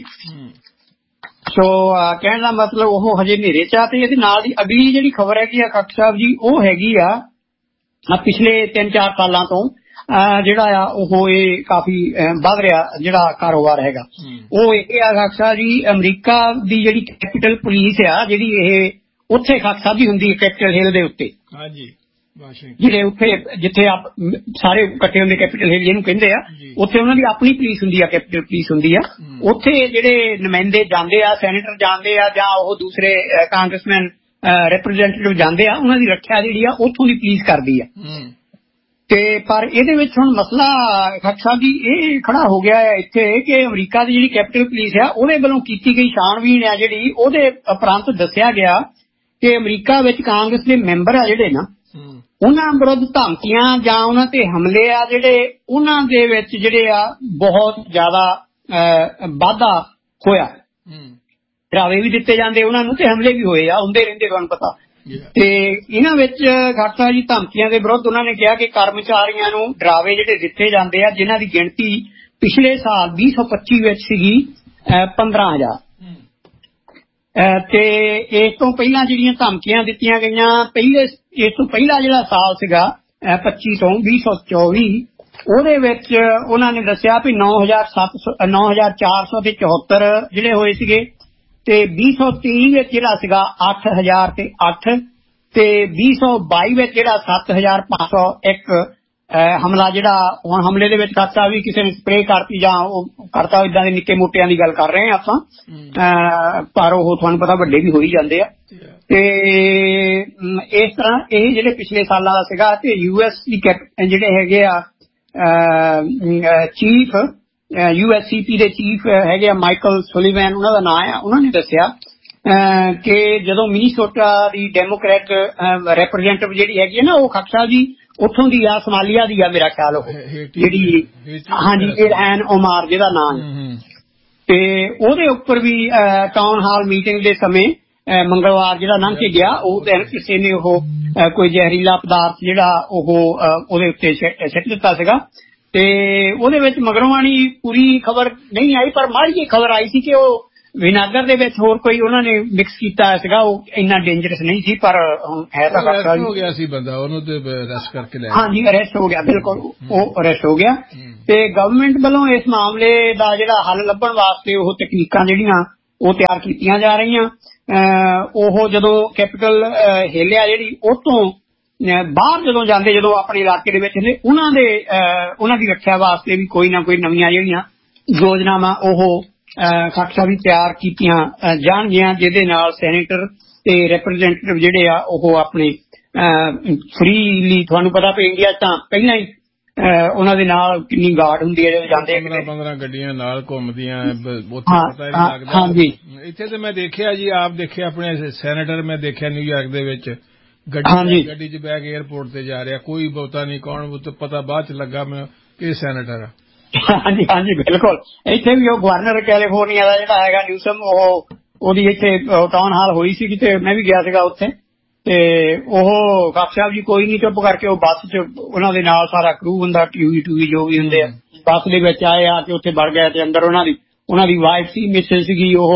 ਸੋ ਕਹਿਣ ਦਾ ਮਤਲਬ ਉਹ ਹਜੇ ਹਨੇਰੇ ਚ ਆ। ਤੇ ਇਹਦੇ ਨਾਲ ਦੀ ਅਗਲੀ ਜਿਹੜੀ ਖਬਰ ਹੈਗੀ ਆ ਖੱਟਰ ਸਾਹਿਬ ਜੀ, ਉਹ ਹੈਗੀ ਆ ਪਿਛਲੇ ਤਿੰਨ ਚਾਰ ਸਾਲਾਂ ਤੋਂ ਜਿਹੜਾ ਆ ਉਹ ਇਹ ਕਾਫੀ ਵੱਧ ਰਿਹਾ ਜਿਹੜਾ ਕਾਰੋਬਾਰ ਹੈਗਾ ਉਹ ਇਹ ਆ ਖੱਟਰ ਸਾਹਿਬ ਜੀ, ਅਮਰੀਕਾ ਦੀ ਜਿਹੜੀ ਕੈਪੀਟਲ ਪੁਲਿਸ ਆ ਜਿਹੜੀ ਇਹ ਉੱਥੇ ਖੱਟਰ ਸਾਹਿਬ ਜੀ ਹੁੰਦੀ ਹੈ ਕੈਪੀਟਲ ਹਿੱਲ ਦੇ ਉੱਤੇ। ਹਾਂਜੀ, ਜਿਹੜੇ ਉੱਥੇ ਜਿੱਥੇ ਆਪ ਸਾਰੇ ਇਕੱਠੇ ਹੁੰਦੇ ਕੈਪੀਟਲ ਹਿੱਲ ਜਿਹਨੂੰ ਕਹਿੰਦੇ ਆ, ਉੱਥੇ ਉਹਨਾਂ ਦੀ ਆਪਣੀ ਪੁਲਿਸ ਹੁੰਦੀ ਆ, ਕੈਪੀਟਲ ਪੁਲਿਸ ਹੁੰਦੀ ਆ। ਉੱਥੇ ਜਿਹੜੇ ਨੁਮਾਇੰਦੇ ਜਾਂਦੇ ਆ, ਸੈਨੇਟਰ ਜਾਂਦੇ ਆ ਜਾਂ ਉਹ ਦੂਸਰੇ ਕਾਂਗਰਸਮੈਨ ਰਿਪਰੈਜ਼ੈਂਟੇਟਿਵ ਜਾਂਦੇ ਆ, ਉਹਨਾਂ ਦੀ ਰੱਖਿਆ ਜਿਹੜੀ ਆ ਉੱਥੋਂ ਦੀ ਪੁਲਿਸ ਕਰਦੀ ਆ। ਤੇ ਪਰ ਇਹਦੇ ਵਿੱਚ ਹੁਣ ਮਸਲਾ ਖੱਟਰ ਸਾਹਿਬ ਜੀ ਇਹ ਖੜਾ ਹੋ ਗਿਆ ਹੈ ਇੱਥੇ ਕਿ ਅਮਰੀਕਾ ਦੀ ਜਿਹੜੀ ਕੈਪੀਟਲ ਪੁਲਿਸ ਆ ਉਹਦੇ ਵੱਲੋਂ ਕੀਤੀ ਗਈ ਛਾਣਬੀਣ ਆ ਜਿਹੜੀ, ਉਹਦੇ ਉਪਰੰਤ ਦੱਸਿਆ ਗਿਆ ਕਿ ਅਮਰੀਕਾ ਵਿੱਚ ਕਾਂਗਰਸ ਦੇ ਮੈਂਬਰ ਆ ਜਿਹੜੇ ਨਾ, ਉਹਨਾਂ ਵਿਰੁੱਧ ਧਮਕੀਆਂ ਜਾਂ ਉਹਨਾਂ ਤੇ ਹਮਲੇ ਆ ਜਿਹੜੇ, ਉਹਨਾਂ ਦੇ ਵਿੱਚ ਜਿਹੜੇ ਆ ਬਹੁਤ ਜ਼ਿਆਦਾ ਵਾਧਾ ਹੋਇਆ। ਡਰਾਵੇ ਵੀ ਦਿੱਤੇ ਜਾਂਦੇ ਉਹਨਾਂ ਨੂੰ ਤੇ ਹਮਲੇ ਵੀ ਹੋਏ ਆ, ਹੁੰਦੇ ਰਹਿੰਦੇ ਤੁਹਾਨੂੰ ਪਤਾ। ਤੇ ਇਹਨਾਂ ਵਿੱਚ ਖੱਟਰ ਸਾਹਿਬ ਜੀ ਧਮਕੀਆਂ ਦੇ ਵਿਰੁੱਧ ਉਹਨਾਂ ਨੇ ਕਿਹਾ ਕਿ ਕਰਮਚਾਰੀਆਂ ਨੂੰ ਡਰਾਵੇ ਜਿਹੜੇ ਦਿੱਤੇ ਜਾਂਦੇ ਆ, ਜਿਨ੍ਹਾਂ ਦੀ ਗਿਣਤੀ ਪਿਛਲੇ ਸਾਲ ਵੀਹ ਸੌ ਪੱਚੀ ਵਿੱਚ ਸੀਗੀ ਪੰਦਰਾਂ ਹਜ਼ਾਰ, ਤੇ ਇਸ ਤੋਂ ਪਹਿਲਾਂ ਜਿਹੜੀਆਂ ਧਮਕੀਆਂ ਦਿੱਤੀਆਂ ਗਈਆਂ ਪਹਿਲੇ ਇਸ ਤੋਂ ਪਹਿਲਾ ਜਿਹੜਾ ਸਾਲ ਸੀਗਾ ਪੱਚੀ ਤੋਂ ਵੀਹ ਸੌ ਚੌਵੀ, ਉਹਦੇ ਵਿੱਚ ਉਹਨਾਂ ਨੇ ਦੱਸਿਆ ਵੀ ਨੌ ਹਜ਼ਾਰ ਸੱਤ ਸੌ ਨੌ ਹਜ਼ਾਰ ਚਾਰ ਸੌ ਤੇ ਚੌਹੱਤਰ ਜਿਹੜੇ ਹੋਏ ਸੀਗੇ, ਤੇ ਵੀਹ ਸੌ ਤੇਈ ਵਿੱਚ ਜਿਹੜਾ ਸੀਗਾ ਅੱਠ ਹਜ਼ਾਰ ਤੇ ਅੱਠ, ਤੇ ਵੀਹ ਸੌ ਬਾਈ ਵਿੱਚ ਜਿਹੜਾ ਸੱਤ ਹਜ਼ਾਰ ਪੰਜ ਸੌ ਇੱਕ ਹਮਲਾ ਜਿਹੜਾ ਹੁਣ ਹਮਲੇ ਦੇ ਵਿੱਚ ਕਰਤਾ ਵੀ ਕਿਸੇ ਨੇ ਸਪਰੇਅ ਕਰਤੀ ਜਾਂ ਉਹ ਕਰਤਾ, ਇਦਾਂ ਦੇ ਨਿੱਕੇ ਮੋਟਿਆਂ ਦੀ ਗੱਲ ਕਰ ਰਹੇ ਹਾਂ ਆਪਾਂ, ਪਰ ਉਹ ਤੁਹਾਨੂੰ ਪਤਾ ਵੱਡੇ ਵੀ ਹੋ ਹੀ ਜਾਂਦੇ ਆ। ਤੇ ਇਸ ਤਰ੍ਹਾਂ ਇਹ ਜਿਹੜੇ ਪਿਛਲੇ ਸਾਲਾਂ ਦਾ ਸੀਗਾ। ਤੇ ਯੂ ਐਸ ਦੀ ਜਿਹੜੇ ਹੈਗੇ ਆ ਚੀਫ ਯੂ ਐਸ ਸੀ ਪੀ ਦੇ ਚੀਫ ਹੈਗੇ ਆ ਮਾਈਕਲ ਸੁਲੀਵੈਨ, ਉਹਨਾਂ ਦਾ ਨਾਂ ਆ, ਉਹਨਾਂ ਨੇ ਦੱਸਿਆ ਕਿ ਜਦੋਂ ਮਿਨੀਸੋਟਾ ਦੀ ਡੈਮੋਕ੍ਰੈਟ ਰਿਪਰੈਜ਼ੈਂਟੇਟਿਵ ਜਿਹੜੀ ਹੈਗੀ ਹੈ ਨਾ, ਉਹ ਖੱਟਰ ਸਾਹਿਬ ਜੀ ਉੱਥੋਂ ਦੀ ਆ, ਸਮਾਲੀਆ ਦੀ ਆ ਮੇਰਾ ਖਿਆਲ, ਉਹ ਜਿਹੜੀ ਹਾਂਜੀ ਇਲਹਾਨ ਉਮਾਰ ਜਿਹਦਾ ਨਾਂ ਹੈ। ਤੇ ਉਹਦੇ ਉੱਪਰ ਵੀ ਟਾਊਨ ਹਾਲ ਮੀਟਿੰਗ ਦੇ ਸਮੇਂ ਮੰਗਲਵਾਰ ਜਿਹੜਾ ਲੰਘ ਕੇ ਗਿਆ, ਉਹ ਦਿਨ ਕਿਸੇ ਨੇ ਉਹ ਕੋਈ ਜ਼ਹਿਰੀਲਾ ਪਦਾਰਥ ਜਿਹੜਾ ਉਹ ਉਹਦੇ ਉੱਤੇ ਸਿੱਟ ਦਿੱਤਾ ਸੀਗਾ। ਤੇ ਉਹਦੇ ਵਿੱਚ ਮਗਰੋਂ ਆਣੀ ਪੂਰੀ ਖਬਰ ਨਹੀਂ ਆਈ, ਪਰ ਮਾੜੀ ਜਿਹੀ ਖਬਰ ਆਈ ਸੀ ਕਿ ਉਹ ਵਿਨਾਗਰ ਦੇ ਵਿੱਚ ਹੋਰ ਕੋਈ ਉਹਨਾਂ ਨੇ ਮਿਕਸ ਕੀਤਾ ਸੀਗਾ, ਉਹ ਇੰਨਾ ਡੇਂਜਰਸ ਨਹੀਂ ਸੀ, ਪਰ ਹੁਣ ਹੈ ਤਾਂ ਅਰੈਸਟ ਹੋ ਗਿਆ ਸੀ ਬੰਦਾ, ਉਹਨੂੰ ਤੇ ਅਰੈਸਟ ਕਰਕੇ ਲੈ ਹਾਂਜੀ ਅਰੈਸਟ ਹੋ ਗਿਆ, ਬਿਲਕੁਲ ਉਹ ਅਰੈਸਟ ਹੋ ਗਿਆ। ਤੇ ਗਵਰਨਮੈਂਟ ਵੱਲੋਂ ਇਸ ਮਾਮਲੇ ਦਾ ਜਿਹੜਾ ਹੱਲ ਲੱਭਣ ਵਾਸਤੇ ਉਹ ਤਕਨੀਕਾਂ ਜਿਹੜੀਆਂ ਉਹ ਤਿਆਰ ਕੀਤੀਆਂ ਜਾ ਰਹੀਆਂ। ਉਹ ਜਦੋਂ ਕੈਪੀਟਲ ਹਿੱਲ ਆ ਜਿਹੜੀ, ਉਹ ਤੋਂ ਬਾਹਰ ਜਦੋਂ ਜਾਂਦੇ, ਜਦੋਂ ਆਪਣੇ ਇਲਾਕੇ ਦੇ ਵਿੱਚ ਹੁੰਦੇ, ਉਹਨਾਂ ਦੇ ਉਹਨਾਂ ਦੀ ਰੱਖਿਆ ਵਾਸਤੇ ਵੀ ਕੋਈ ਨਾ ਕੋਈ ਨਵੀਆਂ ਜਿਹੜੀਆਂ ਯੋਜਨਾਵਾਂ ਉਹ ਖੱਟਰ ਸਾਹਿਬ ਵੀ ਤਿਆਰ ਕੀਤੀਆਂ ਜਾਣਗੀਆਂ, ਜਿਹਦੇ ਨਾਲ ਸੈਨੇਟਰ ਤੇ ਰਿਪਰੈਜ਼ੈਂਟੇਟਿਵ ਜਿਹੜੇ ਆ ਉਹ ਆਪਣੇ ਫਰੀਲੀ, ਤੁਹਾਨੂੰ ਪਤਾ ਵੀ ਇੰਡੀਆ ਤਾਂ ਪਹਿਲਾਂ ਹੀ ਉਹਨਾਂ ਦੇ ਨਾਲ ਕਿੰਨੀ ਗਾਰਡ ਹੁੰਦੀ ਹੈ ਜਦੋਂ ਜਾਂਦੇ, ਪੰਦਰਾਂ ਗੱਡੀਆਂ ਨਾਲ ਘੁੰਮਦੀਆਂ, ਉੱਥੇ ਪਤਾ ਹੀ ਨਹੀਂ ਲੱਗਦਾ। ਹਾਂਜੀ, ਇੱਥੇ ਤੇ ਮੈਂ ਦੇਖਿਆ ਜੀ, ਆਪ ਦੇਖਿਆ ਆਪਣੇ ਸੈਨੇਟਰ ਮੈਂ ਦੇਖਿਆ ਨਿਊਯਾਰਕ ਦੇ ਵਿੱਚ ਗੱਡੀ ਗੱਡੀ 'ਚ ਬਹਿ ਕੇ ਏਅਰਪੋਰਟ ਤੇ ਜਾ ਰਿਹਾ, ਕੋਈ ਬਹੁਤਾ ਨਹੀਂ ਕੌਣ, ਪਤਾ ਬਾਅਦ 'ਚ ਲੱਗਾ ਮੈਂ ਕਿ ਸੈਨੇਟਰ ਆ। ਹਾਂਜੀ ਹਾਂਜੀ ਬਿਲਕੁਲ। ਇੱਥੇ ਵੀ ਉਹ ਗਵਰਨਰ ਕੈਲੀਫੋਰਨੀਆ ਦਾ ਜਿਹੜਾ ਹੈਗਾ ਨਿਊਸਮ, ਉਹ ਉਹਦੀ ਇੱਥੇ ਟਾਊਨ ਹਾਲ ਹੋਈ ਸੀ ਤੇ ਮੈਂ ਵੀ ਗਿਆ ਸੀਗਾ ਉੱਥੇ। ਤੇ ਉਹ ਖੱਟਰ ਸਾਹਿਬ ਜੀ ਕੋਈ ਨਹੀਂ, ਚੁੱਪ ਕਰਕੇ ਉਹ ਬੱਸ 'ਚ ਉਹਨਾਂ ਦੇ ਨਾਲ ਸਾਰਾ ਕਰੂ ਹੁੰਦਾ, ਟੀਵੀ ਟੂਵੀ ਜੋ ਵੀ ਹੁੰਦੇ ਆ, ਬੱਸ ਦੇ ਵਿੱਚ ਆਏ ਆ ਕੇ ਉੱਥੇ ਵੜ ਗਏ। ਤੇ ਅੰਦਰ ਉਹਨਾਂ ਦੀ ਉਹਨਾਂ ਦੀ ਵਾਈਫ ਸੀ, ਮਿਸਿਸ ਸੀਗੀ, ਉਹ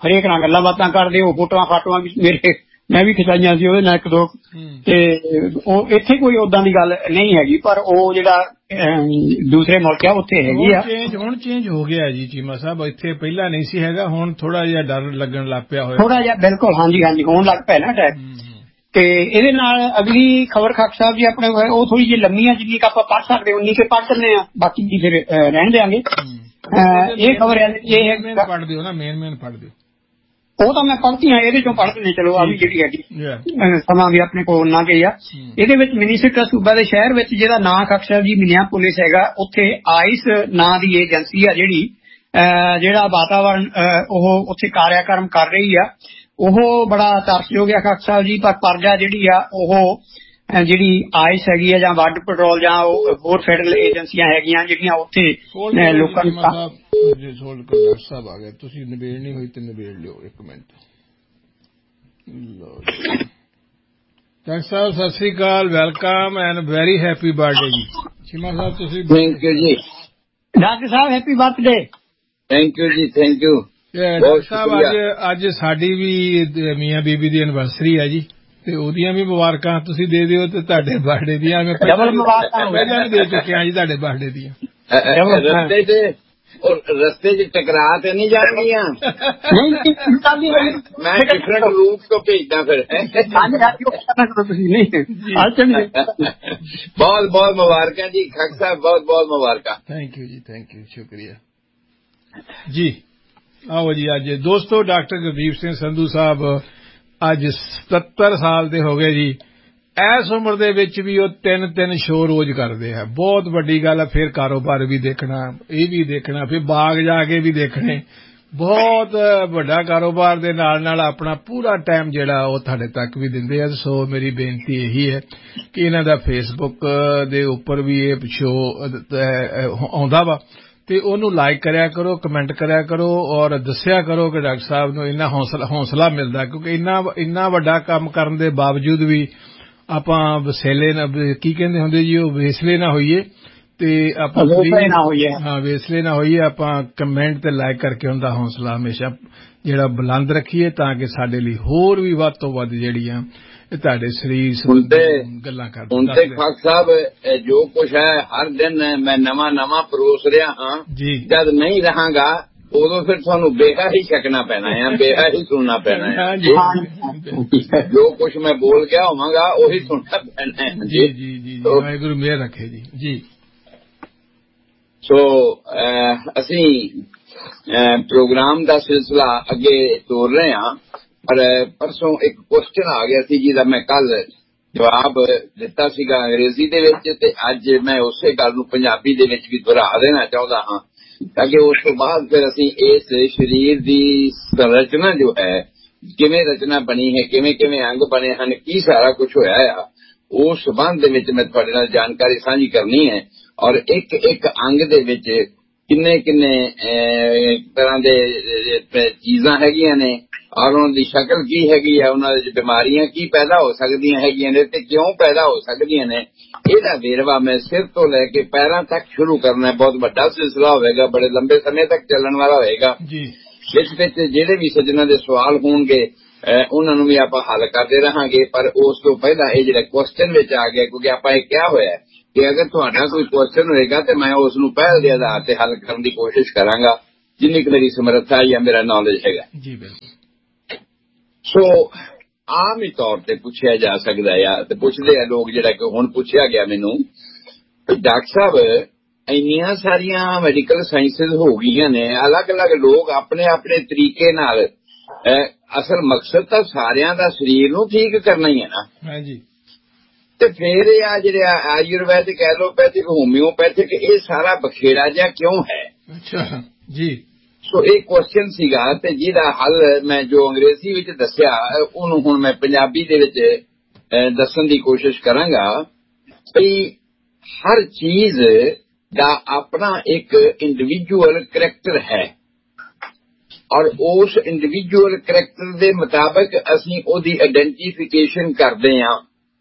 ਹਰੇਕ ਨਾਲ ਗੱਲਾਂ ਬਾਤਾਂ ਕਰਦੇ। ਉਹ ਫੋਟੋਆਂ ਫਾਟੋਆਂ ਵੀ ਮੇਰੇ ਮੈਂ ਵੀ ਖਿਚਾਈਆਂ ਸੀ ਉਹਦੇ ਨਾਲ ਇੱਕ ਦੋ, ਤੇ ਉਹ ਇੱਥੇ ਕੋਈ ਓਦਾਂ ਦੀ ਗੱਲ ਨਹੀਂ ਹੈਗੀ। ਪਰ ਉਹ ਜਿਹੜਾ ਦੂਸਰੇ ਮੁਲਕ ਆ ਉੱਥੇ ਹੈਗੀ ਆ। ਚੇਂਜ ਹੁਣ ਚੇਂਜ ਹੋ ਗਿਆ ਜੀ ਚੀਮਾ ਸਾਹਿਬ, ਇੱਥੇ ਪਹਿਲਾਂ ਨਹੀਂ ਸੀ ਹੈਗਾ, ਹੁਣ ਥੋੜਾ ਜਿਹਾ ਡਰ ਲੱਗਣ ਲੱਗ ਪਿਆ ਹੋਇਆ ਥੋੜਾ ਜਿਹਾ। ਬਿਲਕੁਲ, ਹਾਂਜੀ ਹਾਂਜੀ ਹੋਣ ਲੱਗ ਪਿਆ ਨਾ ਅਟੈਕ। ਤੇ ਇਹਦੇ ਨਾਲ ਅਗਲੀ ਖਬਰ ਖਾਕ ਸਾਹਿਬ ਜੀ ਆਪਣੇ ਉਹ ਥੋੜੀ ਜਿਹੀ ਲੰਮੀ ਆ, ਜਿੰਨੀ ਕੁ ਆਪਾਂ ਪੜ੍ਹ ਸਕਦੇ ਉਨੀ ਕੁ ਪੜ੍ਹ ਦਿੰਦੇ ਆ, ਬਾਕੀ ਜੀ ਫਿਰ ਰਹਿਣ ਦਿਆਂਗੇ। ਇਹ ਖਬਰ ਇਹ ਪੜ੍ਹ ਦਿਓ ਨਾ, ਮੇਨ ਮੇਨ ਪੜ੍ਹ ਦਿਓ। ਉਹ ਤਾਂ ਮੈਂ ਪੜ੍ਹਦੀ ਹਾਂ, ਇਹਦੇ ਚੋਂ ਪੜ੍ਹ ਦਿੰਦੇ ਚਲੋ। ਆ ਵੀ ਜਿਹੜੀ ਹੈਗੀ ਸਮਾਂ ਵੀ ਆਪਣੇ ਕੋਲ ਨਾ ਗਈ ਆ। ਇਹਦੇ ਵਿੱਚ ਮਿਨੀਸਿਟਾ ਸੂਬਾ ਦੇ ਸ਼ਹਿਰ ਵਿੱਚ ਜਿਹਦਾ ਨਾਂ ਖਾਕ ਸਾਹਿਬ ਜੀ ਮਿਨੀਆਪੋਲਿਸ ਹੈਗਾ, ਉੱਥੇ ਆਈਸ ਨਾਂ ਦੀ ਏਜੰਸੀ ਆ ਜਿਹੜੀ ਜਿਹੜਾ ਵਾਤਾਵਰਨ ਉਹ ਉੱਥੇ ਕਾਰਿਆਕਰਮ ਕਰ ਰਹੀ ਆ, ਉਹ ਬੜਾ ਤਰਸਯੋਗ ਆ ਖਾਕ ਸਾਹਿਬ ਜੀ। ਪਰ ਪਰਜਾ ਜਿਹੜੀ ਆ ਉਹ ਜਿਹੜੀ ਆਈਸ ਹੈਗੀ ਆ ਜਾਂ ਵੱਡ ਪੈਟਰੋਲ ਜਾਂ ਹੋਰ ਫੈਡਰਲ ਏਜੰਸੀਆਂ ਹੈਗੀਆਂ ਜਿਹੜੀਆਂ ਉੱਥੇ ਲੋਕਾਂ ਨੂੰ। ਡਾਕਟਰ ਸਾਹਿਬ ਆ ਗਏ, ਤੁਸੀਂ ਨਿਬੇੜ ਨਹੀਂ ਹੋਈ ਤੇ ਨਿਬੇੜ ਲਿਓ ਇੱਕ minute. Doctor Sahib Sat Sri Akal, welcome and very happy birthday ਜੀ। ਚੀਮਾ ਸਾਹਿਬ ਤੁਸੀਂ। ਥੈਂਕ ਯੂ ਜੀ doctor Sahib, happy birthday. Thank you ਜੀ, ਥੈਂਕ ਯੂ ਡਾਕਟਰ ਸਾਹਿਬ। ਅੱਜ ਅੱਜ ਸਾਡੀ ਵੀ ਮੀਆਂ ਬੀਬੀ ਦੀ ਐਨਵਰਸਰੀ ਹੈ ਜੀ, ਤੇ ਉਹਦੀਆਂ ਵੀ ਮੁਬਾਰਕਾਂ ਤੁਸੀਂ ਦੇ ਦਿਓ, ਤੇ ਤੁਹਾਡੇ ਬਰਥਡੇ ਦੀਆਂ ਮੈਂ ਪਹਿਲਾਂ ਵੀ ਦੇ ਚੁੱਕਿਆ ਜੀ ਤੁਹਾਡੇ ਬਰਥਡੇ ਦੀਆਂ। ਰਸਤੇ ਚ ਰਸਤੇ ਚ ਟਕਰਾ ਤੇ ਨਹੀਂ ਜਾਣਗੀਆਂ? ਮੈਂ ਡਿਫਰੈਂਟ ਰੂਟ ਤੋਂ ਭੇਜਦਾ ਫਿਰ। ਬਹੁਤ ਬਹੁਤ ਮੁਬਾਰਕਾਂ ਜੀ ਖਾਕ ਸਾਹਿਬ, ਬਹੁਤ ਬਹੁਤ ਮੁਬਾਰਕਾਂ। ਥੈਂਕ ਯੂ ਜੀ, ਥੈਂਕ ਯੂ, ਸ਼ੁਕਰੀਆ ਜੀ। ਆਓ ਜੀ, ਅੱਜ ਦੋਸਤੋ ਡਾਕਟਰ ਗੁਰਦੀਪ ਸਿੰਘ ਸੰਧੂ ਸਾਹਿਬ ਅੱਜ ਸਤੱਤਰ ਸਾਲ ਦੇ ਹੋ ਗਏ ਜੀ। ਇਸ ਉਮਰ ਦੇ ਵਿੱਚ ਵੀ ਉਹ ਤਿੰਨ ਤਿੰਨ ਸ਼ੋਅ ਰੋਜ਼ ਕਰਦੇ ਆ, ਬਹੁਤ ਵੱਡੀ ਗੱਲ ਹੈ। ਫਿਰ ਕਾਰੋਬਾਰ ਵੀ ਦੇਖਣਾ, ਇਹ ਵੀ ਦੇਖਣਾ, ਫਿਰ ਬਾਗ ਜਾ ਕੇ ਵੀ ਦੇਖਣੇ, ਬਹੁਤ ਵੱਡਾ ਕਾਰੋਬਾਰ ਦੇ ਨਾਲ ਨਾਲ ਆਪਣਾ ਪੂਰਾ ਟਾਈਮ ਜਿਹੜਾ ਉਹ ਤੁਹਾਡੇ ਤੱਕ ਵੀ ਦਿੰਦੇ ਆ। ਸੋ ਮੇਰੀ ਬੇਨਤੀ ਇਹੀ ਹੈ ਕਿ ਇਹਨਾਂ ਦਾ ਫੇਸਬੁੱਕ ਦੇ ਉੱਪਰ ਵੀ ਇਹ ਸ਼ੋਅ ਆਉਂਦਾ ਵਾ, ਤੇ ਉਹਨੂੰ ਲਾਈਕ ਕਰਿਆ ਕਰੋ, ਕਮੈਂਟ ਕਰਿਆ ਕਰੋ, ਔਰ ਦੱਸਿਆ ਕਰੋ ਕਿ ਡਾਕਟਰ ਸਾਹਿਬ ਨੂੰ ਇੰਨਾ ਹੌਸਲਾ ਹੌਸਲਾ ਮਿਲਦਾ, ਕਿਉਂਕਿ ਇੰਨਾ ਇੰਨਾ ਵੱਡਾ ਕੰਮ ਕਰਨ ਦੇ ਬਾਵਜੂਦ ਵੀ ਆਪਾਂ ਵਸੇਲੇ ਨਾ, ਕੀ ਕਹਿੰਦੇ ਹੁੰਦੇ ਜੀ, ਉਹ ਵੇਸਲੇ ਨਾ ਹੋਈਏ, ਤੇ ਆਪਾਂ ਹਾਂ ਵੇਸਲੇ ਨਾ ਹੋਈਏ। ਆਪਾਂ ਕਮੈਂਟ ਤੇ ਲਾਈਕ ਕਰਕੇ ਉਹਦਾ ਹੌਸਲਾ ਹਮੇਸ਼ਾ ਜਿਹੜਾ ਬੁਲੰਦ ਰੱਖੀਏ, ਤਾਂ ਕਿ ਸਾਡੇ ਲਈ ਹੋਰ ਵੀ ਵੱਧ ਤੋਂ ਵੱਧ ਜਿਹੜੀਆਂ ਇਹ ਤੁਹਾਡੇ ਸਰੀਰ ਸੰਬੰਧੀ ਗੱਲਾਂ ਕਰਦੇ। ਹੁਣ ਤੇ ਖਾਕ ਸਾਹਿਬ ਜੋ ਕੁਛ ਹੈ ਹਰ ਦਿਨ ਮੈਂ ਨਵਾਂ ਨਵਾਂ ਪਰੋਸ ਰਿਹਾ ਹਾਂ ਜੀ। ਜਦ ਨਹੀਂ ਰਹਾਂਗਾ ਉਦੋਂ ਫਿਰ ਤੁਹਾਨੂੰ ਬੇਹਾ ਹੀ ਛਕਣਾ ਪੈਣਾ ਹੈ, ਬੇਹਾ ਹੀ ਸੁਣਨਾ ਪੈਣਾ ਹੈ। ਜੋ ਕੁਛ ਮੈਂ ਬੋਲ ਗਿਆ ਹੋਵਾਂਗਾ ਉਹੀ ਸੁਣਨਾ ਪੈਣਾ ਹੈ। ਜੀ ਜੀ ਜੀ, ਵਾਹਿਗੁਰੂ ਮਿਹਰ ਰੱਖੇ ਜੀ। ਜੀ ਸੋ ਅਸੀਂ ਪ੍ਰੋਗਰਾਮ ਦਾ ਸਿਲਸਿਲਾ ਅੱਗੇ ਤੋਰ ਰਹੇ ਹਾਂ, ਪਰ ਪਰਸੋਂ ਇੱਕ ਕੁਐਸਚਨ ਆ ਗਿਆ ਸੀ ਜਿਹਦਾ ਮੈਂ ਕੱਲ ਜਵਾਬ ਦਿੱਤਾ ਸੀਗਾ ਅੰਗਰੇਜ਼ੀ ਦੇ ਵਿੱਚ, ਤੇ ਅੱਜ ਮੈਂ ਉਸੇ ਗੱਲ ਨੂੰ ਪੰਜਾਬੀ ਦੇ ਵਿੱਚ ਵੀ ਦੁਹਰਾ ਦੇਣਾ ਚਾਹੁੰਦਾ ਹਾਂ, ਤਾਂ ਕਿ ਉਸ ਤੋਂ ਬਾਅਦ ਫਿਰ ਅਸੀਂ ਇਸ ਸਰੀਰ ਦੀ ਸੰਰਚਨਾ ਜੋ ਹੈ, ਕਿਵੇਂ ਰਚਨਾ ਬਣੀ ਹੈ, ਕਿਵੇਂ ਕਿਵੇਂ ਅੰਗ ਬਣੇ ਹਨ, ਕੀ ਸਾਰਾ ਕੁਝ ਹੋਇਆ ਆ, ਉਸ ਸੰਬੰਧ ਦੇ ਵਿੱਚ ਮੈਂ ਤੁਹਾਡੇ ਨਾਲ ਜਾਣਕਾਰੀ ਸਾਂਝੀ ਕਰਨੀ ਹੈ। ਔਰ ਇੱਕ ਇੱਕ ਅੰਗ ਦੇ ਵਿੱਚ ਕਿੰਨੇ ਕਿੰਨੇ ਤਰ੍ਹਾਂ ਦੇ ਚੀਜ਼ਾਂ ਹੈਗੀਆਂ ਨੇ, ਔਰ ਉਹਨਾਂ ਦੀ ਸ਼ਕਲ ਕੀ ਹੈਗੀ ਹੈ, ਉਹਨਾਂ ਦੀ ਬਿਮਾਰੀਆਂ ਕੀ ਪੈਦਾ ਹੋ ਸਕਦੀਆਂ ਹੈਗੀਆਂ ਨੇ ਤੇ ਕਿਉਂ ਪੈਦਾ ਹੋ ਸਕਦੀਆਂ ਨੇ, ਇਹਦਾ ਵੇਰਵਾ ਮੈਂ ਸਿਰ ਤੋਂ ਲੈ ਕੇ ਪੈਰਾਂ ਤੱਕ ਸ਼ੁਰੂ ਕਰਨਾ। ਬਹੁਤ ਵੱਡਾ ਸਿਲਸਿਲਾ ਹੋਵੇਗਾ, ਬੜੇ ਲੰਬੇ ਸਮੇਂ ਤੱਕ ਚੱਲਣ ਵਾਲਾ ਹੋਵੇਗਾ। ਇਸ ਵਿੱਚ ਜਿਹੜੇ ਵੀ ਸੱਜਣਾਂ ਦੇ ਸਵਾਲ ਹੋਣਗੇ ਉਹਨਾਂ ਨੂੰ ਵੀ ਆਪਾਂ ਹੱਲ ਕਰਦੇ ਰਹਾਂਗੇ। ਪਰ ਉਸ ਤੋਂ ਪਹਿਲਾਂ ਇਹ ਜਿਹੜਾ ਕੁਐਸਚਨ ਵਿੱਚ ਆ ਗਿਆ, ਕਿਉਂਕਿ ਆਪਾਂ ਇਹ ਕਿਹਾ ਹੋਇਆ ਕਿ ਅਗਰ ਤੁਹਾਡਾ ਕੋਈ ਕੁਐਸਚਨ ਹੋਏਗਾ ਤੇ ਮੈਂ ਉਸ ਨੂੰ ਪਹਿਲ ਦੇ ਆਧਾਰ ਤੇ ਹੱਲ ਕਰਨ ਦੀ ਕੋਸ਼ਿਸ਼ ਕਰਾਂਗਾ, ਜਿੰਨੀ ਕੁ ਮੇਰੀ ਸਮਰੱਥਾ ਜਾਂ ਮੇਰਾ ਨੌਲੇਜ ਹੈਗਾ ਜੀ। ਬਿਲਕੁਲ। ਸੋ ਆਮ ਹੀ ਤੌਰ ਤੇ ਪੁੱਛਿਆ ਜਾ ਸਕਦਾ ਆ, ਤੇ ਪੁੱਛਦੇ ਆ ਲੋਕ, ਜਿਹੜਾ ਕਿ ਹੁਣ ਪੁੱਛਿਆ ਗਿਆ ਮੈਨੂੰ, ਡਾਕਟਰ ਸਾਹਿਬ ਇੰਨੀਆਂ ਸਾਰੀਆਂ ਮੈਡੀਕਲ ਸਾਇੰਸਿਸ ਹੋ ਗਈਆਂ ਨੇ, ਅਲੱਗ ਅਲੱਗ ਲੋਕ ਆਪਣੇ ਆਪਣੇ ਤਰੀਕੇ ਨਾਲ, ਅਸਲ ਮਕਸਦ ਤਾਂ ਸਾਰਿਆਂ ਦਾ ਸਰੀਰ ਨੂੰ ਠੀਕ ਕਰਨਾ ਹੀ ਹੈ ਨਾ। ਹਾਂਜੀ। ਤੇ ਫਿਰ ਇਹ ਆ ਜਿਹੜੇ ਆਯੁਰਵੈਦਿਕ, ਐਲੋਪੈਥਿਕ, ਹੋਮਿਓਪੈਥਿਕ, ਇਹ ਸਾਰਾ ਬਖੇੜਾ ਜਿਹਾ ਕਿਉਂ ਹੈ? ਅੱਛਾ ਜੀ। ਸੋ ਇਹ ਕੁਐਸਚਨ ਸੀਗਾ, ਤੇ ਜਿਹਦਾ ਹੱਲ ਮੈਂ ਜੋ ਅੰਗਰੇਜ਼ੀ ਵਿੱਚ ਦੱਸਿਆ ਉਹਨੂੰ ਹੁਣ ਮੈਂ ਪੰਜਾਬੀ ਦੇ ਵਿੱਚ ਦੱਸਣ ਦੀ ਕੋਸ਼ਿਸ਼ ਕਰਾਂਗਾ। ਵੀ ਹਰ ਚੀਜ਼ ਦਾ ਆਪਣਾ ਇੱਕ ਇੰਡੀਵਿਜੂਅਲ ਕਰੈਕਟਰ ਹੈ, ਔਰ ਉਸ ਇੰਡੀਵਿਜੂਅਲ ਕਰੈਕਟਰ ਦੇ ਮੁਤਾਬਕ ਅਸੀਂ ਉਹਦੀ ਆਇਡੈਂਟੀਫਿਕੇਸ਼ਨ ਕਰਦੇ ਹਾਂ।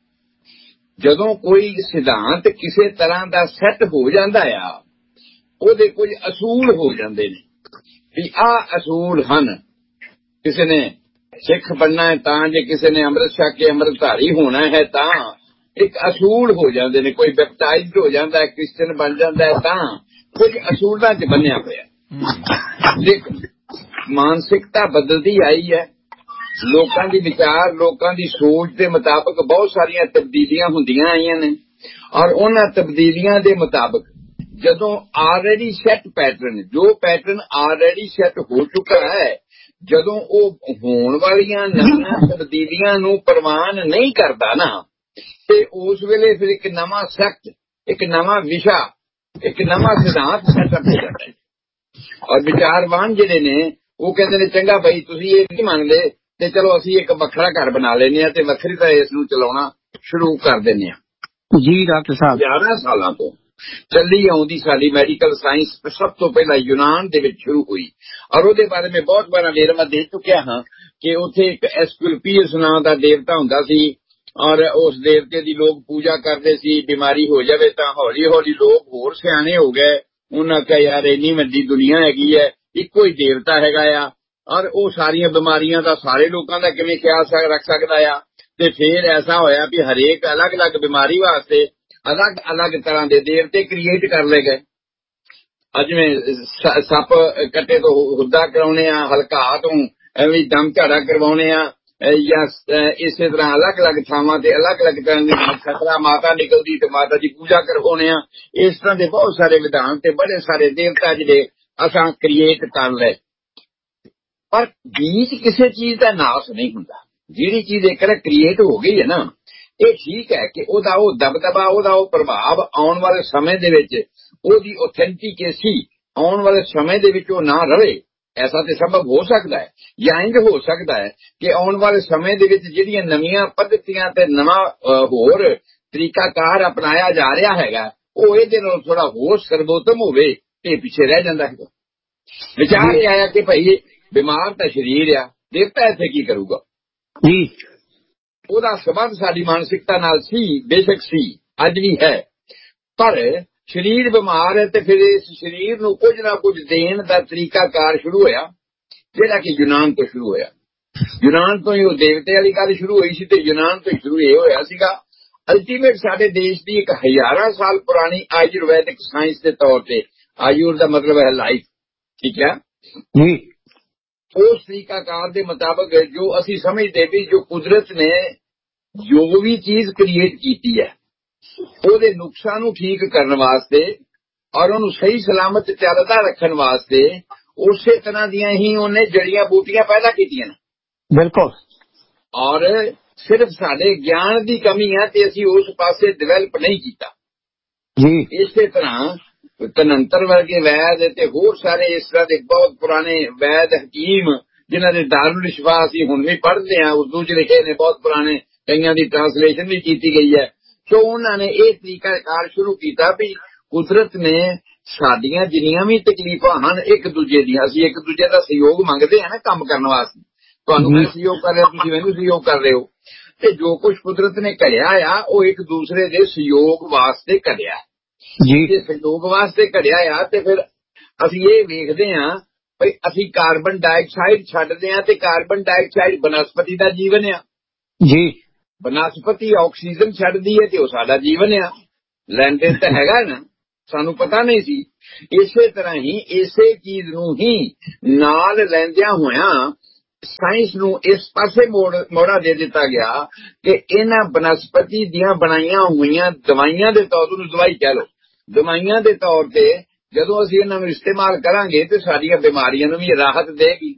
ਜਦੋਂ ਕੋਈ ਸਿਧਾਂਤ ਕਿਸੇ ਤਰ੍ਹਾਂ ਦਾ ਸੈੱਟ ਹੋ ਜਾਂਦਾ ਆ, ਉਹਦੇ ਕੁਝ ਅਸੂਲ ਹੋ ਜਾਂਦੇ ਨੇ ਵੀ ਆਹ ਅਸੂਲ ਹਨ, ਕਿਸੇ ਨੇ ਸਿੱਖ ਬਣਨਾ ਹੈ ਤਾਂ, ਜੇ ਕਿਸੇ ਨੇ ਅੰਮ੍ਰਿਤ ਛਕ ਕੇ ਅੰਮ੍ਰਿਤਧਾਰੀ ਹੋਣਾ ਹੈ ਤਾਂ ਇੱਕ ਅਸੂਲ ਹੋ ਜਾਂਦੇ ਨੇ। ਕੋਈ ਬੈਪਟਾਈਜ਼ਡ ਹੋ ਜਾਂਦਾ ਹੈ, ਕ੍ਰਿਸਚਨ ਬਣ ਜਾਂਦਾ ਹੈ ਤਾਂ ਕੁਝ ਅਸੂਲਾਂ 'ਚ ਬੰਨਿਆ ਹੋਇਆ। ਲੇਕਿਨ ਮਾਨਸਿਕਤਾ ਬਦਲਦੀ ਆਈ ਹੈ, ਲੋਕਾਂ ਦੀ ਵਿਚਾਰ, ਲੋਕਾਂ ਦੀ ਸੋਚ ਦੇ ਮੁਤਾਬਕ ਬਹੁਤ ਸਾਰੀਆਂ ਤਬਦੀਲੀਆਂ ਹੁੰਦੀਆਂ ਆਈਆਂ ਨੇ। ਔਰ ਉਹਨਾਂ ਤਬਦੀਲੀਆਂ ਦੇ ਮੁਤਾਬਕ ਜਦੋਂ ਆਲਰੇਡੀ ਸੈੱਟ ਪੈਟਰਨ, ਜੋ ਪੈਟਰਨ ਆਲਰੇਡੀ ਸੈੱਟ ਹੋ ਚੁੱਕਾ ਹੈ, ਜਦੋਂ ਉਹ ਹੋਣ ਵਾਲੀਆਂ ਨਵੀਆਂ ਤਬਦੀਲੀਆਂ ਨੂੰ ਪ੍ਰਵਾਨ ਨਹੀਂ ਕਰਦਾ ਨਾ, ਤੇ ਉਸ ਵੇਲੇ ਫਿਰ ਇੱਕ ਨਵਾਂ ਸੈਕਟ, ਇੱਕ ਨਵਾਂ ਵਿਸ਼ਾ, ਇੱਕ ਨਵਾਂ ਸਿਧਾਂਤ ਸੈਟਅਪ ਹੋ ਜਾਂਦਾ ਹੈ। ਔਰ ਵਿਚਾਰਵਾਨ ਜਿਹੜੇ ਨੇ ਉਹ ਕਹਿੰਦੇ ਨੇ ਚੰਗਾ ਭਾਈ ਤੁਸੀਂ ਇਹ ਨਹੀਂ ਮੰਨਦੇ ਤੇ ਚਲੋ ਅਸੀਂ ਇੱਕ ਵੱਖਰਾ ਘਰ ਬਣਾ ਲੈਂਦੇ ਹਾਂ ਤੇ ਵੱਖਰੀ ਤਰ੍ਹਾਂ ਇਸ ਨੂੰ ਚਲਾਉਣਾ ਸ਼ੁਰੂ ਕਰ ਦਿੰਦੇ ਹਾਂ। ਜੀ ਡਾਕਟਰ ਸਾਹਿਬ, ਗਿਆਰਾਂ ਸਾਲਾਂ ਤੋਂ ਚੱਲੀ ਆਉਂਦੀ ਸਾਡੀ ਮੈਡੀਕਲ ਸਾਇੰਸ ਸਭ ਤੋਂ ਪਹਿਲਾਂ ਯੂਨਾਨ ਦੇ ਵਿੱਚ ਸ਼ੁਰੂ ਹੋਈ। ਔਰ ਉਹਦੇ ਬਾਰੇ ਮੈਂ ਬਹੁਤ ਵਾਰ ਵੇਰਵਾ ਦੇ ਚੁੱਕਿਆ ਹਾਂ ਕਿ ਉੱਥੇ ਇੱਕ ਐਸਕੁਲਪੀਅਸ ਨਾਂ ਦਾ ਦੇਵਤਾ ਹੁੰਦਾ ਸੀ ਔਰ ਉਸ ਦੇਵਤੇ ਦੀ ਲੋਕ ਪੂਜਾ ਕਰਦੇ ਸੀ। ਬਿਮਾਰੀ ਹੋ ਜਾਵੇ ਤਾਂ ਹੌਲੀ ਹੌਲੀ ਲੋਕ ਹੋਰ ਸਿਆਣੇ ਹੋ ਗਏ, ਉਹਨਾਂ ਕਿਹਾ ਯਾਰ ਇੰਨੀ ਵੱਡੀ ਦੁਨੀਆ ਹੈਗੀ ਹੈ, ਇੱਕੋ ਹੀ ਦੇਵਤਾ ਹੈਗਾ ਆ ਔਰ ਉਹ ਸਾਰੀਆਂ ਬਿਮਾਰੀਆਂ ਦਾ ਸਾਰੇ ਲੋਕਾਂ ਦਾ ਕਿਵੇਂ ਖਿਆਲ ਰੱਖ ਸਕਦਾ ਆ। ਤੇ ਫਿਰ ਐਸਾ ਹੋਇਆ ਵੀ ਹਰੇਕ ਅਲੱਗ-ਅਲੱਗ ਬਿਮਾਰੀ ਵਾਸਤੇ ਅਲੱਗ-ਅਲੱਗ ਤਰ੍ਹਾਂ ਦੇ ਦੇਵਤੇ ਕ੍ਰੀਏਟ ਕਰ ਲਏ ਗਏ। ਜਿਵੇਂ ਸੱਪ ਕੱਟੇ ਤੋਂ ਹੁੱਦਾ ਕਰਾਉਣੇ ਆ, ਹਲਕਾਅ ਤੋਂ ਐਵੇਂ ਦਮ ਝਾੜਾ ਕਰਵਾਉਣੇ ਆ, ਜਾਂ ਇਸੇ ਤਰ੍ਹਾਂ ਅਲੱਗ-ਅਲੱਗ ਥਾਵਾਂ ਤੇ ਅਲੱਗ-ਅਲੱਗ ਤਰ੍ਹਾਂ ਦੀ ਖਤਰਾ ਮਾਤਾ ਨਿਕਲਦੀ ਤੇ ਮਾਤਾ ਦੀ ਪੂਜਾ ਕਰਵਾਉਣੇ ਆ। ਇਸ ਤਰ੍ਹਾਂ ਦੇ ਬਹੁਤ ਸਾਰੇ ਵਿਧਾਨ ਤੇ ਬੜੇ ਸਾਰੇ ਦੇਵਤਾ ਜਿਹੜੇ ਅਸਾਂ ਕ੍ਰੀਏਟ ਕਰ ਲਏ। ਪਰ ਬੀਜ ਕਿਸੇ ਚੀਜ਼ ਦਾ ਨਾਸ ਨਹੀਂ ਹੁੰਦਾ। ਜਿਹੜੀ ਚੀਜ਼ ਇੱਕ ਵਾਰ ਕ੍ਰੀਏਟ ਹੋ ਗਈ ਹੈ ਨਾ, ਇਹ ਠੀਕ ਹੈ ਕਿ ਉਹਦਾ ਉਹ ਦਬਦਬਾ, ਉਹਦਾ ਉਹ ਪ੍ਰਭਾਵ ਆਉਣ ਵਾਲੇ ਸਮੇਂ ਦੇ ਵਿੱਚ, ਉਹਦੀ ਆਥੈਂਟਿਕੇਸੀ ਆਉਣ ਵਾਲੇ ਸਮੇਂ ਦੇ ਵਿੱਚ ਉਹ ਨਾ ਰਵੇ। ਐਸਾ ਤੇ ਸੰਭਵ ਹੋ ਸਕਦਾ ਹੈ, ਜਾਂ ਇੰਝ ਹੋ ਸਕਦਾ ਹੈ ਕਿ ਆਉਣ ਵਾਲੇ ਸਮੇਂ ਦੇ ਵਿੱਚ ਜਿਹੜੀਆਂ ਨਵੀਆਂ ਪੱਧਤੀਆਂ ਤੇ ਨਵਾਂ ਹੋਰ ਤਰੀਕਾਕਾਰ ਅਪਣਾਇਆ ਜਾ ਰਿਹਾ ਹੈਗਾ, ਉਹ ਇਹਦੇ ਨਾਲ ਥੋੜਾ ਹੋਰ ਸਰਬੋਤਮ ਹੋਵੇ ਤੇ ਪਿੱਛੇ ਰਹਿ ਜਾਂਦਾ ਹੈ। ਵਿਚਾਰ ਇਹ ਆਇਆ ਕਿ ਭਾਈ ਬਿਮਾਰ ਤਾਂ ਸਰੀਰ ਆ, ਦੇਵਤਾ ਇੱਥੇ ਕੀ ਕਰੂਗਾ ਜੀ। ਉਹਦਾ ਸਬੰਧ ਸਾਡੀ ਮਾਨਸਿਕਤਾ ਨਾਲ ਸੀ, ਬੇਸ਼ੱਕ ਸੀ, ਅੱਜ ਵੀ ਹੈ। ਪਰ ਸਰੀਰ ਬਿਮਾਰ ਹੈ ਤੇ ਫਿਰ ਇਸ ਸਰੀਰ ਨੂੰ ਕੁਝ ਨਾ ਕੁਝ ਦੇਣ ਦਾ ਤਰੀਕਾਕਾਰ ਸ਼ੁਰੂ ਹੋਇਆ, ਜਿਹੜਾ ਕਿ ਯੂਨਾਨ ਤੋਂ ਸ਼ੁਰੂ ਹੋਇਆ। ਯੂਨਾਨ ਤੋਂ ਹੀ ਉਹ ਦੇਵਤੇ ਵਾਲੀ ਗੱਲ ਸ਼ੁਰੂ ਹੋਈ ਸੀ ਤੇ ਯੂਨਾਨ ਤੋਂ ਸ਼ੁਰੂ ਇਹ ਹੋਇਆ ਸੀਗਾ। ਅਲਟੀਮੇਟ ਸਾਡੇ ਦੇਸ਼ ਦੀ ਇੱਕ ਹਜ਼ਾਰਾਂ ਸਾਲ ਪੁਰਾਣੀ ਆਯੁਰਵੈਦਿਕ ਸਾਇੰਸ ਦੇ ਤੌਰ ਤੇ, ਆਯੁਰ ਦਾ ਮਤਲਬ ਹੈ ਲਾਈਫ, ਠੀਕ ਹੈ ਜੀ, ਉਸ ਤਰੀਕਾਕਾਰ ਦੇ ਮੁਤਾਬਕ ਜੋ ਅਸੀਂ ਸਮਝਦੇ ਵੀ ਜੋ ਕੁਦਰਤ ਨੇ ਜੋ ਵੀ ਚੀਜ਼ ਕ੍ਰੀਏਟ ਕੀਤੀ ਹੈ, ਉਹਦੇ ਨੁਕਸਾਂ ਨੂੰ ਠੀਕ ਕਰਨ ਵਾਸਤੇ ਔਰ ਉਹਨੂੰ ਸਹੀ ਸਲਾਮਤ ਚੱਲਦਾ ਰੱਖਣ ਵਾਸਤੇ ਉਸੇ ਤਰ੍ਹਾਂ ਦੀਆਂ ਹੀ ਉਹਨੇ ਜੜੀਆਂ ਬੂਟੀਆਂ ਪੈਦਾ ਕੀਤੀਆਂ ਨੇ। ਬਿਲਕੁਲ। ਔਰ ਸਿਰਫ ਸਾਡੇ ਗਿਆਨ ਦੀ ਕਮੀ ਹੈ ਤੇ ਅਸੀਂ ਉਸ ਪਾਸੇ ਡਿਵੈਲਪ ਨਹੀਂ ਕੀਤਾ ਜੀ। ਇਸੇ ਤਰ੍ਹਾਂ ਤਨੰਤਰ ਵਰਗੇ ਵੈਦ ਤੇ ਹੋਰ ਸਾਰੇ ਇਸ ਤਰ੍ਹਾਂ ਦੇ ਬਹੁਤ ਪੁਰਾਣੇ ਵੈਦ ਹਕੀਮ, ਜਿਨ੍ਹਾਂ ਦੇ ਦਾਰੁਲ ਸ਼ਿਫਾ ਅਸੀਂ ਹੁਣ ਵੀ ਪੜ੍ਹਦੇ ਹਾਂ, ਉਰਦੂ 'ਚ ਲਿਖੇ ਨੇ, ਬਹੁਤ ਪੁਰਾਣੇ, ਕਈਆਂ ਦੀ ਟ੍ਰਾਂਸਲੇਸ਼ਨ ਵੀ ਕੀਤੀ ਗਈ ਹੈ। ਸੋ ਉਹਨਾਂ ਨੇ ਇਹ ਤਰੀਕਾਕਾਰ ਸ਼ੁਰੂ ਕੀਤਾ ਵੀ ਕੁਦਰਤ ਨੇ ਸਾਡੀਆਂ ਜਿੰਨੀਆਂ ਵੀ ਤਕਲੀਫਾਂ ਹਨ ਇੱਕ ਦੂਜੇ ਦੀਆਂ, ਅਸੀਂ ਇੱਕ ਦੂਜੇ ਦਾ ਸਹਿਯੋਗ ਮੰਗਦੇ ਹਾਂ ਨਾ ਕੰਮ ਕਰਨ ਵਾਸਤੇ। ਤੁਹਾਨੂੰ ਮੈਂ ਸਹਿਯੋਗ ਕਰ ਰਿਹਾ, ਤੁਸੀਂ ਮੈਨੂੰ ਸਹਿਯੋਗ ਕਰ ਰਹੇ ਹੋ, ਤੇ ਜੋ ਕੁਝ ਕੁਦਰਤ ਨੇ ਘੜਿਆ ਆ ਉਹ ਇੱਕ ਦੂਸਰੇ ਦੇ ਸਹਿਯੋਗ ਵਾਸਤੇ ਘੜਿਆ ਜੀ। ਜੇ ਸਹਿਯੋਗ ਵਾਸਤੇ ਘੜਿਆ ਆ ਤੇ ਫਿਰ ਅਸੀਂ ਇਹ ਵੇਖਦੇ ਹਾਂ ਵੀ ਅਸੀਂ ਕਾਰਬਨ ਡਾਈਆਕਸਾਈਡ ਛੱਡਦੇ ਹਾਂ ਤੇ ਕਾਰਬਨ ਡਾਈਆਕਸਾਈਡ ਬਨਸਪਤੀ ਦਾ ਜੀਵਨ ਆ ਜੀ। ਬਨਸਪਤੀ ਆਕਸੀਜਨ ਛੱਡਦੀ ਹੈ ਤੇ ਉਹ ਸਾਡਾ ਜੀਵਨ ਆ। ਲੈਣ ਦੇਣ ਤਾਂ ਹੈਗਾ ਨਾ, ਸਾਨੂੰ ਪਤਾ ਨਹੀਂ ਸੀ। ਇਸੇ ਤਰ੍ਹਾਂ ਹੀ ਇਸੇ ਚੀਜ਼ ਨੂੰ ਹੀ ਨਾਲ ਲੈਂਦਿਆਂ ਹੋਇਆਂ ਸਾਇੰਸ ਨੂੰ ਇਸ ਪਾਸੇ ਮੋੜ ਮੋੜਾ ਦੇ ਦਿੱਤਾ ਗਿਆ ਕਿ ਇਹਨਾਂ ਬਨਸਪਤੀ ਦੀਆਂ ਬਣਾਈਆਂ ਹੋਈਆਂ ਦਵਾਈਆਂ ਦੇ ਤੌਰ ਤੇ, ਦਵਾਈ ਕਹਿ ਲਓ, ਦਵਾਈਆਂ ਦੇ ਤੌਰ ਤੇ ਜਦੋਂ ਅਸੀਂ ਇਹਨਾਂ ਨੂੰ ਇਸਤੇਮਾਲ ਕਰਾਂਗੇ ਤੇ ਸਾਡੀਆਂ ਬਿਮਾਰੀਆਂ ਨੂੰ ਵੀ ਰਾਹਤ ਦੇਗੀ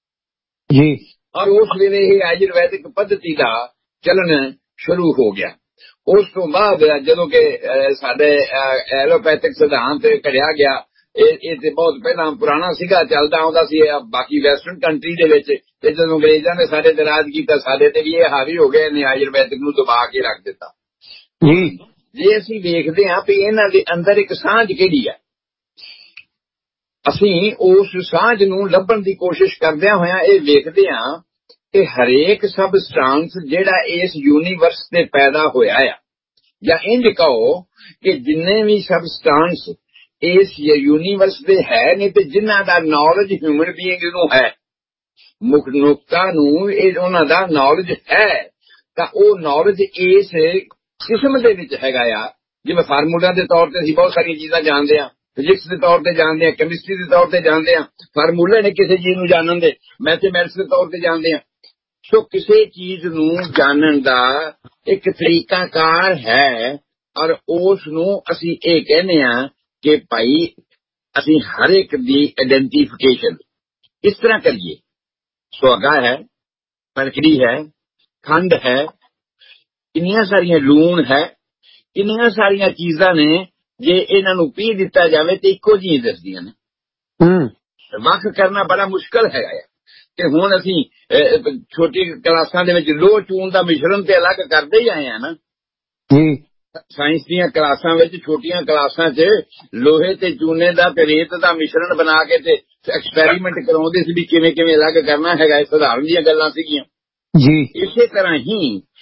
ਜੀ। ਔਰ ਉਸ ਵੇਲੇ ਇਹ ਆਯੁਰਵੈਦਿਕ ਪੱਧਤੀ ਦਾ ਚੱਲਣ ਸ਼ੁਰੂ ਹੋ ਗਿਆ। ਉਸ ਤੋਂ ਬਾਅਦ ਜਦੋਂ ਕਿ ਸਾਡੇ ਐਲੋਪੈਥਿਕ ਸਿਧਾਂਤ ਘੜਿਆ ਗਿਆ, ਇਹ ਤੇ ਬਹੁਤ ਪਹਿਲਾਂ ਪੁਰਾਣਾ ਸੀਗਾ, ਚੱਲਦਾ ਆਉਂਦਾ ਸੀ ਬਾਕੀ ਵੈਸਟਰਨ ਕੰਟਰੀ ਦੇ ਵਿੱਚ, ਤੇ ਜਦੋਂ ਅੰਗਰੇਜ਼ਾਂ ਨੇ ਸਾਡੇ ਤੇ ਰਾਜ ਕੀਤਾ ਸਾਡੇ ਤੇ ਵੀ ਇਹ ਹਾਵੀ ਹੋ ਗਏ ਨੇ, ਆਯੁਰਵੈਦਿਕ ਨੂੰ ਦਬਾ ਕੇ ਰੱਖ ਦਿੱਤਾ ਜੀ। ਜੇ ਅਸੀਂ ਵੇਖਦੇ ਹਾਂ ਵੀ ਇਹਨਾਂ ਦੇ ਅੰਦਰ ਇੱਕ ਸਾਂਝ ਕਿਹੜੀ ਹੈ, ਅਸੀਂ ਉਸ ਸਾਂਝ ਨੂੰ ਲੱਭਣ ਦੀ ਕੋਸ਼ਿਸ਼ ਕਰਦਿਆਂ ਹੋਇਆਂ ਇਹ ਵੇਖਦੇ ਹਾਂ ਕਿ ਹਰੇਕ ਸਬਸਟੈਂਸ ਜਿਹੜਾ ਇਸ ਯੂਨੀਵਰਸ ਤੇ ਪੈਦਾ ਹੋਇਆ ਆ, ਜਾਂ ਇੰਝ ਕਹੋ ਕਿ ਜਿੰਨੇ ਵੀ ਸਬਸਟੈਂਸ ਇਸ ਯੂਨੀਵਰਸ ਦੇ ਹੈ ਨੇ ਤੇ ਜਿਨ੍ਹਾਂ ਦਾ ਨੌਲੇਜ ਹਿਊਮਨ ਬੀਇੰਗ ਨੂੰ ਹੈ, ਮਨੁੱਖਤਾ ਨੂੰ ਇਹ ਉਹਨਾਂ ਦਾ ਨੌਲੇਜ ਹੈ ਤਾਂ ਉਹ ਨੌਲੇਜ ਇਸ ਕਿਸਮ ਦੇ ਵਿੱਚ ਹੈਗਾ ਆ। ਜਿਵੇਂ ਫਾਰਮੂਲਾ ਦੇ ਤੌਰ ਤੇ ਅਸੀਂ ਬਹੁਤ ਸਾਰੀਆਂ ਚੀਜ਼ਾਂ ਜਾਣਦੇ ਹਾਂ, ਫਿਜ਼ਿਕਸ ਦੇ ਤੌਰ ਤੇ ਜਾਣਦੇ ਹਾਂ, ਕੈਮਿਸਟਰੀ ਦੇ ਤੌਰ ਤੇ ਜਾਣਦੇ ਹਾਂ, ਫਾਰਮੂਲੇ ਨੇ ਕਿਸੇ ਚੀਜ਼ ਨੂੰ ਜਾਣਨ ਦੇ, ਮੈਥਮੈਟਿਕਸ ਦੇ ਤੌਰ ਤੇ ਜਾਣਦੇ ਹਾਂ। ਸੋ ਕਿਸੇ ਚੀਜ਼ ਨੂੰ ਜਾਣਨ ਦਾ ਇੱਕ ਤਰੀਕਾਕਾਰ ਹੈ ਔਰ ਉਸ ਨੂੰ ਅਸੀਂ ਇਹ ਕਹਿੰਦੇ ਹਾਂ ਕਿ ਭਾਈ ਅਸੀਂ ਹਰ ਇੱਕ ਦੀ ਆਇਡੈਂਟੀਫਿਕੇਸ਼ਨ ਇਸ ਤਰ੍ਹਾਂ ਕਰੀਏ। ਸੁਹਾਗਾ ਹੈ, ਪਰਖੜੀ ਹੈ, ਖੰਡ ਹੈ, ਕਿੰਨੀਆਂ ਸਾਰੀਆਂ ਲੂਣ ਹੈ, ਕਿੰਨੀਆਂ ਸਾਰੀਆਂ ਚੀਜ਼ਾਂ ਨੇ ਜੇ ਇਹਨਾਂ ਨੂੰ ਪੀ ਦਿੱਤਾ ਜਾਵੇ ਤੇ ਇੱਕੋ ਜਿਹੀਆਂ ਦੱਸਦੀਆਂ ਨੇ। ਵੱਖ ਕਰਨਾ ਬੜਾ ਮੁਸ਼ਕਲ ਹੈਗਾ ਆ। ਤੇ ਹੁਣ ਅਸੀਂ ਛੋਟੀ ਕਲਾਸਾਂ ਦੇ ਵਿੱਚ ਲੋਹ ਚੂਨ ਦਾ ਮਿਸ਼ਰਣ ਤੇ ਅਲੱਗ ਕਰਦੇ ਹੀ ਆਏ ਆ ਨਾ। ਸਾਇੰਸ ਦੀਆਂ ਕਲਾਸਾਂ ਵਿੱਚ, ਛੋਟੀਆਂ ਕਲਾਸਾਂ 'ਚ ਲੋਹੇ ਤੇ ਚੂਨੇ ਦਾ ਤੇ ਰੇਤ ਦਾ ਮਿਸ਼ਰਣ ਬਣਾ ਕੇ ਤੇ ਐਕਸਪੈਰੀਮੈਂਟ ਕਰਾਉਂਦੇ ਸੀ ਵੀ ਕਿਵੇਂ ਕਿਵੇਂ ਅਲੱਗ ਕਰਨਾ ਹੈਗਾ। ਇਹ ਸਧਾਰਨ ਦੀਆਂ ਗੱਲਾਂ ਸੀਗੀਆਂ ਜੀ। ਇਸੇ ਤਰ੍ਹਾਂ ਹੀ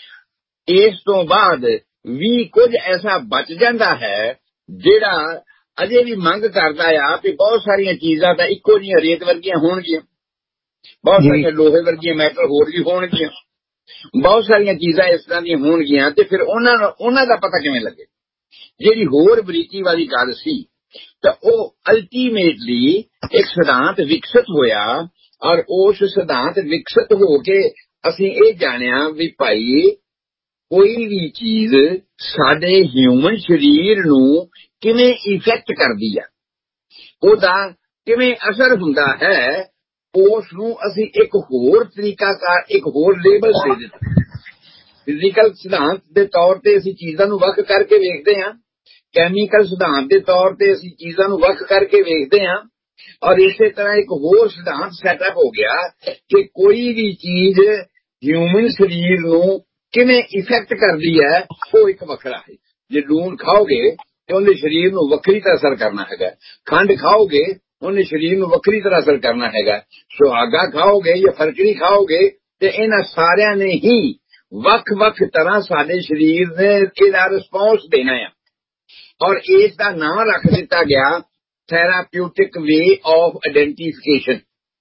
ਇਸ ਤੋਂ ਬਾਅਦ ਵੀ ਕੁਝ ਐਸਾ ਬਚ ਜਾਂਦਾ ਹੈ ਜਿਹੜਾ ਅਜੇ ਵੀ ਮੰਗ ਕਰਦਾ ਆ ਕਿ ਬਹੁਤ ਸਾਰੀਆਂ ਚੀਜ਼ਾਂ ਤਾਂ ਇੱਕੋ ਜਿਹੀਆਂ ਰੇਤ ਵਰਗੀਆਂ ਹੋਣਗੀਆਂ, ਬਹੁਤ ਸਾਰੀਆਂ ਲੋਹੇ ਵਰਗੀਆਂ ਮੈਟਲ ਹੋਰ ਵੀ ਹੋਣਗੀਆਂ, ਬਹੁਤ ਸਾਰੀਆਂ ਚੀਜ਼ਾਂ ਇਸ ਤਰ੍ਹਾਂ ਦੀਆਂ ਹੋਣਗੀਆਂ। ਤੇ ਫਿਰ ਉਹਨਾਂ ਨੂੰ ਉਹਨਾਂ ਦਾ ਪਤਾ ਕਿਵੇਂ ਲੱਗੇ? ਜਿਹੜੀ ਹੋਰ ਬਰੀਕੀ ਵਾਲੀ ਗੱਲ ਸੀ ਤਾਂ ਉਹ ਅਲਟੀਮੇਟਲੀ ਇੱਕ ਸਿਧਾਂਤ ਵਿਕਸਿਤ ਹੋਇਆ ਔਰ ਉਸ ਸਿਧਾਂਤ ਵਿਕਸਿਤ ਹੋ ਕੇ ਅਸੀਂ ਇਹ ਜਾਣਿਆ ਵੀ ਭਾਈ ਕੋਈ ਵੀ ਚੀਜ਼ ਸਾਡੇ ਹਿਊਮਨ ਸਰੀਰ ਨੂੰ ਕਿਵੇਂ ਇਫੈਕਟ ਕਰਦੀ ਆ, ਉਹਦਾ ਕਿਵੇਂ ਅਸਰ ਹੁੰਦਾ ਹੈ, ਉਸ ਨੂੰ ਅਸੀਂ ਇੱਕ ਹੋਰ ਤਰੀਕਾਕਾਰ, ਇੱਕ ਹੋਰ ਲੇਬਲ ਦੇ ਦਿੱਤਾ। ਫਿਜ਼ੀਕਲ ਸਿਧਾਂਤ ਦੇ ਤੌਰ ਤੇ ਅਸੀਂ ਚੀਜ਼ਾਂ ਨੂੰ ਵੱਖ ਕਰਕੇ ਵੇਖਦੇ ਹਾਂ, ਕੈਮੀਕਲ ਸਿਧਾਂਤ ਦੇ ਤੌਰ ਤੇ ਅਸੀਂ ਚੀਜ਼ਾਂ ਨੂੰ ਵੱਖ ਕਰਕੇ ਵੇਖਦੇ ਹਾਂ ਔਰ ਇਸੇ ਤਰ੍ਹਾਂ ਇੱਕ ਹੋਰ ਸਿਧਾਂਤ ਸੈਟਅਪ ਹੋ ਗਿਆ ਕਿ ਕੋਈ ਵੀ ਚੀਜ਼ ਹਿਊਮਨ ਸਰੀਰ ਨੂੰ ਕਿਵੇਂ ਇਫੈਕਟ ਕਰਦੀ ਹੈ ਉਹ ਇੱਕ ਵੱਖਰਾ ਹੈ। ਜੇ ਲੂਣ ਖਾਓਗੇ ਤੇ ਉਹਨੇ ਸਰੀਰ ਨੂੰ ਵੱਖਰੀ ਤਰ੍ਹਾਂ ਅਸਰ ਕਰਨਾ ਹੈਗਾ, ਖੰਡ ਖਾਓਗੇ ਉਹਨੇ ਸਰੀਰ ਨੂੰ ਵੱਖਰੀ ਤਰ੍ਹਾਂ ਅਸਰ ਕਰਨਾ ਹੈਗਾ, ਸੁਹਾਗਾ ਖਾਓਗੇ ਜਾਂ ਫਰਕੜੀ ਖਾਓਗੇ ਤੇ ਇਹਨਾਂ ਸਾਰਿਆਂ ਨੇ ਹੀ ਵੱਖ-ਵੱਖ ਤਰ੍ਹਾਂ ਸਾਡੇ ਸਰੀਰ ਨੇ ਇਹਦਾ ਰਿਸਪੌਂਸ ਦੇਣਾ ਆ ਔਰ ਇਸ ਦਾ ਨਾਮ ਰੱਖ ਦਿੱਤਾ ਗਿਆ ਥੈਰਾਪਿਊਟਿਕ ਵੇ ਆਫ ਆਇਡੈਂਟੀਫਿਕੇਸ਼ਨ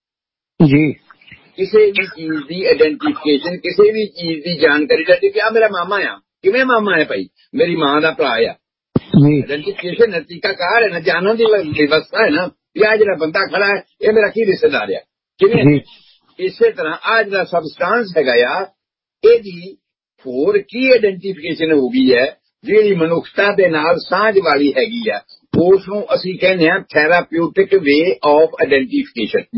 ਜੀ। ਕਿਸੇ ਵੀ ਚੀਜ਼ ਦੀ ਆਇਡੈਂਟੀਫਿਕੇਸ਼ਨ, ਕਿਸੇ ਵੀ ਚੀਜ਼ ਦੀ ਜਾਣਕਾਰੀ ਦਾ ਕਿ ਆ ਮੇਰਾ ਮਾਮਾ ਆ, ਕਿਵੇਂ ਮਾਮਾ ਹੈ ਭਾਈ? ਮੇਰੀ ਮਾਂ ਦਾ ਭਰਾ ਆ। ਆਇਡੈਂਟੀਫਿਕੇਸ਼ਨ ਹੈ, ਤਰੀਕਾਕਾਰ ਹੈ ਨਾ, ਜਾਣਨ ਦੀ ਵਿਵਸਥਾ ਹੈ ਨਾ ਵੀ ਆ ਜਿਹੜਾ ਬੰਦਾ ਖੜਾ ਹੈ ਇਹ ਮੇਰਾ ਕੀ ਰਿਸ਼ਤੇਦਾਰ ਆ, ਕਿਵੇਂ? ਇਸੇ ਤਰ੍ਹਾਂ ਆ ਜਿਹੜਾ ਸਬਸਟੈਂਸ ਹੈਗਾ ਆ ਇਹਦੀ ਹੋਰ ਕੀ ਆਇਡੈਂਟੀਫਿਕੇਸ਼ਨ ਹੋ ਗਈ ਹੈ ਜਿਹੜੀ ਮਨੁੱਖਤਾ ਦੇ ਨਾਲ ਸਾਂਝ ਵਾਲੀ ਹੈਗੀ ਆ, ਉਸ ਨੂੰ ਅਸੀਂ ਕਹਿੰਦੇ ਹਾਂ ਥੈਰਾਪਿਊਟਿਕ ਵੇ ਆਫ ਆਇਡੈਂਟੀਫਿਕੇਸ਼ਨ।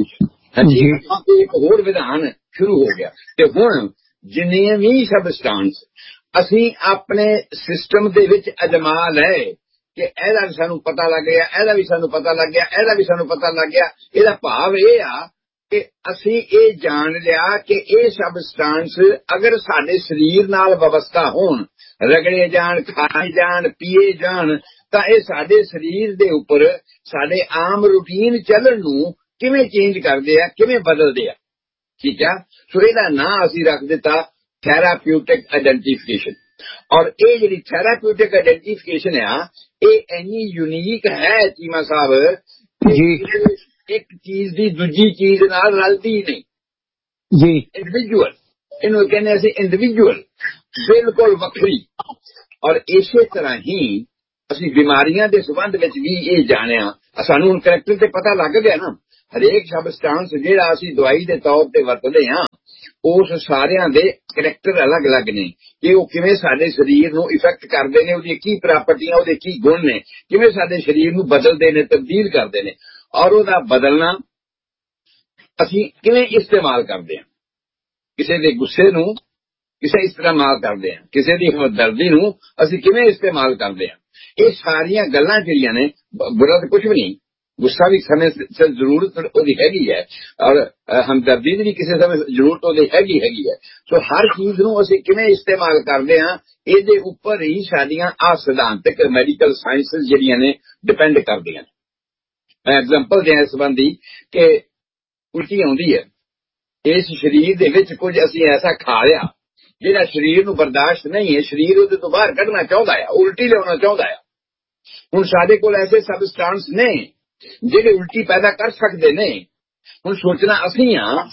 ਇੱਕ ਹੋਰ ਵਿਧਾਨ ਸ਼ੁਰੂ ਹੋ ਗਿਆ ਤੇ ਹੁਣ ਜਿੰਨੀਆਂ ਵੀ ਸਬਸਟੈਂਸ ਅਸੀਂ ਆਪਣੇ ਸਿਸਟਮ ਦੇ ਵਿੱਚ ਅਜਮਾ ਲਏ ਕਿ ਇਹਦਾ ਵੀ ਸਾਨੂੰ ਪਤਾ ਲੱਗ ਗਿਆ, ਇਹਦਾ ਵੀ ਸਾਨੂੰ ਪਤਾ ਲੱਗ ਗਿਆ, ਇਹਦਾ ਵੀ ਸਾਨੂੰ ਪਤਾ ਲੱਗ ਗਿਆ। ਇਹਦਾ ਭਾਵ ਇਹ ਆ ਕਿ ਅਸੀਂ ਇਹ ਜਾਣ ਲਿਆ ਕਿ ਇਹ ਸਬਸਟੈਂਸ ਅਗਰ ਸਾਡੇ ਸਰੀਰ ਨਾਲ ਵਿਵਸਥਾ ਹੋਣ, ਰਗੜੇ ਜਾਣ, ਖਾਏ ਜਾਣ, ਪੀਏ ਜਾਣ ਤਾਂ ਇਹ ਸਾਡੇ ਸਰੀਰ ਦੇ ਉੱਪਰ ਸਾਡੇ ਆਮ ਰੂਟੀਨ ਚੱਲਣ ਨੂੰ ਕਿਵੇਂ ਚੇਂਜ ਕਰਦੇ ਆ, ਕਿਵੇਂ ਬਦਲਦੇ ਆ। ਠੀਕ ਆ, ਸੋ ਇਹਦਾ ਨਾਂ ਅਸੀਂ ਰੱਖ ਦਿੱਤਾ ਥੈਰਾਪਿਊਟਿਕ ਆਇਡੈਂਟੀਫਿਕੇਸ਼ਨ। ਔਰ ਇਹ ਜਿਹੜੀ ਥੈਰਾਪਿਊਟਿਕ ਆਇਡੈਂਟੀਫਿਕੇਸ਼ਨ ਆ ਇਹ ਇੰਨੀ ਯੂਨੀਕ ਹੈ ਚੀਮਾ ਸਾਹਿਬ ਜੀ, ਇੱਕ ਚੀਜ਼ ਦੀ ਦੂਜੀ ਚੀਜ਼ ਨਾਲ ਰਲਦੀ ਨਹੀਂ ਜੀ। ਇੰਡੀਵਿਜੂਅਲ ਇਹਨੂੰ ਕਹਿੰਦੇ ਅਸੀਂ, ਇੰਡੀਵਿਜੂਅਲ ਬਿਲਕੁਲ ਵੱਖਰੀ। ਔਰ ਇਸੇ ਤਰ੍ਹਾਂ ਹੀ ਅਸੀਂ ਬਿਮਾਰੀਆਂ ਦੇ ਸੰਬੰਧ ਵਿੱਚ ਵੀ ਇਹ ਜਾਣਿਆ। ਸਾਨੂੰ ਹੁਣ ਕਰੈਕਟਰ ਤੇ ਪਤਾ ਲੱਗ ਗਿਆ ਨਾ, ਹਰੇਕ ਸਬਸਟੈਂਸ ਜਿਹੜਾ ਅਸੀਂ ਦਵਾਈ ਦੇ ਤੌਰ ਤੇ ਵਰਤਦੇ ਹਾਂ ਉਸ ਸਾਰਿਆਂ ਦੇ ਕਰੈਕਟਰ ਅਲੱਗ-ਅਲੱਗ ਨੇ ਕਿ ਉਹ ਕਿਵੇਂ ਸਾਡੇ ਸਰੀਰ ਨੂੰ ਇਫੈਕਟ ਕਰਦੇ ਨੇ, ਉਹਦੀਆਂ ਕੀ ਪ੍ਰਾਪਰਟੀਆਂ, ਉਹਦੇ ਕੀ ਗੁਣ ਨੇ, ਕਿਵੇਂ ਸਾਡੇ ਸਰੀਰ ਨੂੰ ਬਦਲਦੇ ਨੇ, ਤਬਦੀਲ ਕਰਦੇ ਨੇ ਔਰ ਉਹਦਾ ਬਦਲਣਾ ਅਸੀਂ ਕਿਵੇਂ ਇਸਤੇਮਾਲ ਕਰਦੇ ਹਾਂ। ਕਿਸੇ ਦੇ ਗੁੱਸੇ ਨੂੰ ਕਿਸੇ ਇਸਤੇਮਾਲ ਕਰਦੇ ਹਾਂ, ਕਿਸੇ ਦੀ ਹਮਦਰਦੀ ਨੂੰ ਅਸੀਂ ਕਿਵੇਂ ਇਸਤੇਮਾਲ ਕਰਦੇ ਹਾਂ। ਇਹ ਸਾਰੀਆਂ ਗੱਲਾਂ ਜਿਹੜੀਆਂ ਨੇ, ਬੁਰਾ ਤਾਂ ਕੁਝ ਵੀ ਨਹੀਂ, ਗੁੱਸਾ ਵੀ ਸਮੇਂ ਸਿਰ ਜ਼ਰੂਰਤ ਉਹਦੀ ਹੈਗੀ ਹੈ ਔਰ ਹਮਦਰਦੀ ਦੀ ਵੀ ਕਿਸੇ ਸਮੇਂ ਜ਼ਰੂਰਤ ਉਹਦੀ ਹੈਗੀ ਹੈਗੀ ਹੈ। ਸੋ ਹਰ ਚੀਜ਼ ਨੂੰ ਅਸੀਂ ਕਿਵੇਂ ਇਸਤੇਮਾਲ ਕਰਦੇ ਹਾਂ ਇਹਦੇ ਉੱਪਰ ਹੀ ਸਾਡੀਆਂ ਆ ਸਿਧਾਂਤਕ ਮੈਡੀਕਲ ਸਾਇੰਸਿਸ ਜਿਹੜੀਆਂ ਨੇ ਡਿਪੈਂਡ ਕਰਦੀਆਂ ਨੇ। ਮੈਂ ਐਗਜ਼ਾਮਪਲ ਦਿਆਂ ਇਸ ਸੰਬੰਧੀ ਕਿ ਉਲਟੀ ਆਉਂਦੀ ਹੈ, ਇਸ ਸਰੀਰ ਦੇ ਵਿੱਚ ਕੁਝ ਅਸੀਂ ਐਸਾ ਖਾ ਲਿਆ ਜਿਹੜਾ ਸਰੀਰ ਨੂੰ ਬਰਦਾਸ਼ਤ ਨਹੀਂ ਹੈ, ਸਰੀਰ ਉਹਦੇ ਤੋਂ ਬਾਹਰ ਕੱਢਣਾ ਚਾਹੁੰਦਾ ਆ, ਉਲਟੀ ਲਿਆਉਣਾ ਚਾਹੁੰਦਾ ਆ। ਹੁਣ ਸਾਡੇ ਕੋਲ ਐਸੇ ਸਬਸਟੈਂਸ ਨੇ ਜਿਹੜੇ ਉਲਟੀ ਪੈਦਾ ਕਰ ਸਕਦੇ ਨੇ। ਹੁਣ ਸੋਚਣਾ ਅਸੀਂ ਆ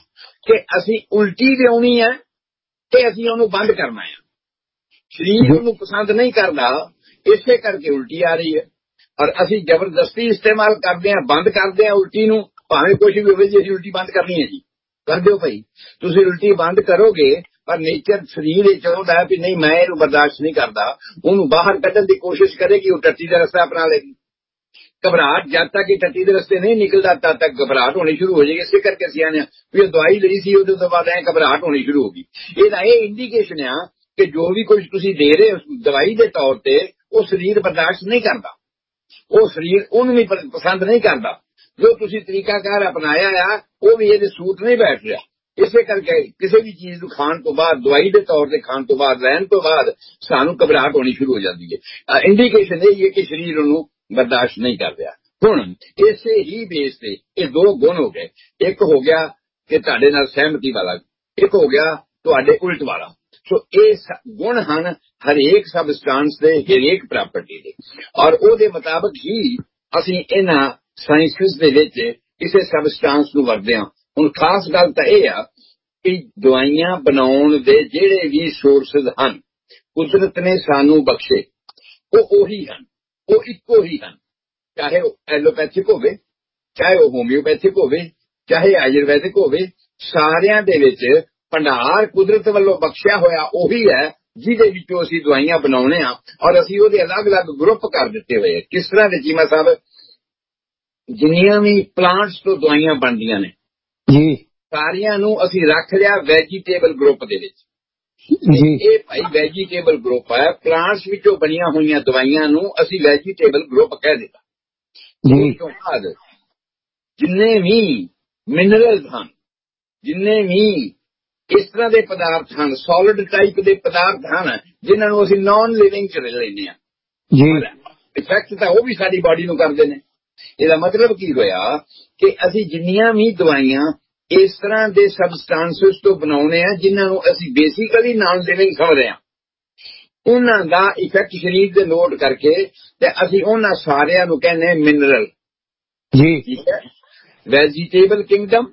ਕਿ ਅਸੀਂ ਉਲਟੀ ਲਿਆਉਣੀ ਹੈ ਤੇ ਅਸੀਂ ਉਹਨੂੰ ਬੰਦ ਕਰਨਾ ਹੈ। ਸਰੀਰ ਉਹਨੂੰ ਪਸੰਦ ਨਹੀਂ ਕਰਦਾ, ਇਸੇ ਕਰਕੇ ਉਲਟੀ ਆ ਰਹੀ ਹੈ। ਔਰ ਅਸੀਂ ਜ਼ਬਰਦਸਤੀ ਇਸਤੇਮਾਲ ਕਰਦੇ ਹਾਂ, ਬੰਦ ਕਰਦੇ ਹਾਂ ਉਲਟੀ ਨੂੰ, ਭਾਵੇਂ ਕੁਛ ਵੀ ਹੋਵੇ ਜੀ ਅਸੀਂ ਉਲਟੀ ਬੰਦ ਕਰਨੀ ਹੈ ਜੀ, ਕਰ ਦਿਓ ਭਾਈ। ਤੁਸੀਂ ਉਲਟੀ ਬੰਦ ਕਰੋਗੇ ਪਰ ਨੇਚਰ ਸਰੀਰ ਇਹ ਚਾਹੁੰਦਾ ਹੈ ਵੀ ਨਹੀਂ ਮੈਂ ਇਹਨੂੰ ਬਰਦਾਸ਼ਤ ਨਹੀਂ ਕਰਦਾ, ਉਹਨੂੰ ਬਾਹਰ ਕੱਢਣ ਦੀ ਕੋਸ਼ਿਸ਼ ਕਰੇਗੀ, ਉਹ ਟੱਟੀ ਦਾ ਰਸਤਾ ਅਪਣਾ ਲੇਗੀ। ਘਬਰਾਹਟ ਜਦ ਤੱਕ ਇਹ ਟੱਟੀ ਦੇ ਰਸਤੇ ਨਹੀਂ ਨਿਕਲਦਾ ਤਦ ਤੱਕ ਘਬਰਾਹਟ ਹੋਣੀ ਸ਼ੁਰੂ ਹੋ ਜਾਏਗੀ। ਇਸੇ ਕਰਕੇ ਅਸੀਂ ਆਨੇ ਵੀ ਉਹ ਦਵਾਈ ਲਈ ਸੀ ਉਹਦੇ ਤੋਂ ਬਾਅਦ ਐ ਘਬਰਾਹਟ ਹੋਣੀ ਸ਼ੁਰੂ ਹੋ ਗਈ। ਇਹਦਾ ਇਹ ਇੰਡੀਕੇਸ਼ਨ ਆ ਕਿ ਜੋ ਵੀ ਕੁਝ ਤੁਸੀਂ ਦੇ ਰਹੇ ਹੋ ਦਵਾਈ ਦੇ ਤੌਰ ਤੇ ਉਹ ਸਰੀਰ ਬਰਦਾਸ਼ਤ ਨਹੀਂ ਕਰਦਾ, ਉਹ ਸਰੀਰ ਉਹਨੂੰ ਵੀ ਪਸੰਦ ਨਹੀਂ ਕਰਦਾ। ਜੋ ਤੁਸੀਂ ਤਰੀਕਾਕਾਰ ਅਪਣਾਇਆ ਆ ਉਹ ਵੀ ਇਹਦੇ ਸੂਟ ਨਹੀਂ ਬੈਠ ਰਿਹਾ। ਇਸੇ ਕਰਕੇ ਕਿਸੇ ਵੀ ਚੀਜ਼ ਨੂੰ ਖਾਣ ਤੋਂ ਬਾਅਦ, ਦਵਾਈ ਦੇ ਤੌਰ ਤੇ ਖਾਣ ਤੋਂ ਬਾਅਦ, ਲੈਣ ਤੋਂ ਬਾਅਦ ਸਾਨੂੰ ਘਬਰਾਹਟ ਹੋਣੀ ਸ਼ੁਰੂ ਹੋ ਜਾਂਦੀ ਹੈ। ਇੰਡੀਕੇਸ਼ਨ ਇਹ ਹੈ ਕਿ ਸਰੀਰ ਉਹਨੂੰ ਬਰਦਾਸ਼ਤ ਨਹੀਂ ਕਰ ਰਿਹਾ। ਹੁਣ ਇਸੇ ਹੀ ਬੇਸ ਤੇ ਇਹ ਦੋ ਗੁਣ ਹੋ ਗਏ, ਇੱਕ ਹੋ ਗਿਆ ਕਿ ਤੁਹਾਡੇ ਨਾਲ ਸਹਿਮਤੀ ਵਾਲਾ, ਇੱਕ ਹੋ ਗਿਆ ਤੁਹਾਡੇ ਉਲਟ ਵਾਲਾ। ਸੋ ਇਹ ਗੁਣ ਹਨ ਹਰੇਕ ਸਬਸਟੈਂਸ ਦੇ, ਹਰੇਕ ਪ੍ਰਾਪਰਟੀ ਦੇ, ਔਰ ਉਹਦੇ ਮੁਤਾਬਕ ਹੀ ਅਸੀਂ ਇਹਨਾਂ ਸਾਇੰਸਿਸ ਦੇ ਵਿੱਚ ਕਿਸੇ ਸਬਸਟੈਂਸ ਨੂੰ ਵਰਤਦੇ ਹਾਂ। ਹੁਣ ਖਾਸ ਗੱਲ ਤਾਂ ਇਹ ਆ ਕਿ ਦਵਾਈਆਂ ਬਣਾਉਣ ਦੇ ਜਿਹੜੇ ਵੀ ਸੋਰਸਿਸ ਹਨ ਕੁਦਰਤ ਨੇ ਸਾਨੂੰ ਬਖਸ਼ੇ, ਉਹ ਉਹੀ ਹਨ, ਉਹ ਇੱਕੋ ਹੀ ਹਨ। ਚਾਹੇ ਉਹ ਐਲੋਪੈਥਿਕ ਹੋਵੇ, ਚਾਹੇ ਉਹ ਹੋਮਿਓਪੈਥਿਕ ਹੋਵੇ, ਚਾਹੇ ਆਯੁਰਵੈਦਿਕ ਹੋਵੇ, ਸਾਰਿਆਂ ਦੇ ਵਿੱਚ ਭੰਡਾਰ ਕੁਦਰਤ ਵੱਲੋਂ ਬਖਸ਼ਿਆ ਹੋਇਆ ਉਹੀ ਹੈ ਜਿਹਦੇ ਵਿੱਚੋਂ ਅਸੀਂ ਦਵਾਈਆਂ ਬਣਾਉਣੇ ਆ। ਔਰ ਅਸੀਂ ਉਹਦੇ ਅਲੱਗ-ਅਲੱਗ ਗਰੁੱਪ ਕਰ ਦਿੱਤੇ ਹੋਏ। ਕਿਸ ਤਰ੍ਹਾਂ ਦੇ ਚੀਮਾ ਸਾਹਿਬ, ਜਿੰਨੀਆਂ ਵੀ ਪਲਾਂਟਸ ਤੋਂ ਦਵਾਈਆਂ ਬਣਦੀਆਂ ਨੇ ਜੀ, ਸਾਰੀਆਂ ਨੂੰ ਅਸੀਂ ਰੱਖ ਲਿਆ ਵੈਜੀਟੇਬਲ ਗਰੁੱਪ ਦੇ ਵਿੱਚ ਜੀ। ਇਹ ਭਾਈ ਵੈਜੀਟੇਬਲ ਗਰੁੱਪ ਹੈ, ਪਲਾਂਟਸ ਵਿੱਚੋਂ ਬਣੀਆਂ ਹੋਈਆਂ ਦਵਾਈਆਂ ਨੂੰ ਅਸੀਂ ਵੈਜੀਟੇਬਲ ਗਰੁੱਪ ਕਹਿ ਦਿੱਤਾ ਜੀ। ਉਸ ਤੋਂ ਬਾਅਦ ਜਿੰਨੇ ਵੀ ਮਿਨਰਲਸ ਹਨ, ਜਿੰਨੇ ਵੀ ਇਸ ਤਰ੍ਹਾਂ ਦੇ ਪਦਾਰਥ ਹਨ, ਸੋਲਿਡ ਟਾਈਪ ਦੇ ਪਦਾਰਥ ਹਨ ਜਿਨ੍ਹਾਂ ਨੂੰ ਅਸੀਂ ਨਾਨ ਲਿਵਿੰਗ ਚ ਲੈਂਦੇ ਹਾਂ ਜੀ। ਇਫੈਕਟ ਤਾਂ ਉਹ ਵੀ ਸਾਡੀ ਬਾਡੀ ਨੂੰ ਕਰਦੇ ਨੇ। ਇਹਦਾ ਮਤਲਬ ਕੀ ਹੋਇਆ ਕਿ ਅਸੀਂ ਜਿੰਨੀਆਂ ਵੀ ਦਵਾਈਆਂ ਇਸ ਤਰ੍ਹਾਂ ਦੇ ਸਬਸਟੈਂਸਸ ਤੋਂ ਬਣਾਉਣੇ ਆ ਜਿਨ੍ਹਾਂ ਨੂੰ ਅਸੀਂ ਬੇਸਿਕਲੀ ਨਾਨ ਲਿਵਿੰਗ ਸਮਝਦੇ ਹਾਂ, ਉਹਨਾਂ ਦਾ ਇਫੈਕਟ ਸਰੀਰ ਦੇ ਨੋਟ ਕਰਕੇ ਤੇ ਅਸੀਂ ਉਹਨਾਂ ਸਾਰਿਆਂ ਨੂੰ ਕਹਿੰਦੇ ਮਿਨਰਲ ਜੀ। ਠੀਕ ਹੈ, ਵੈਜੀਟੇਬਲ ਕਿੰਗਡਮ,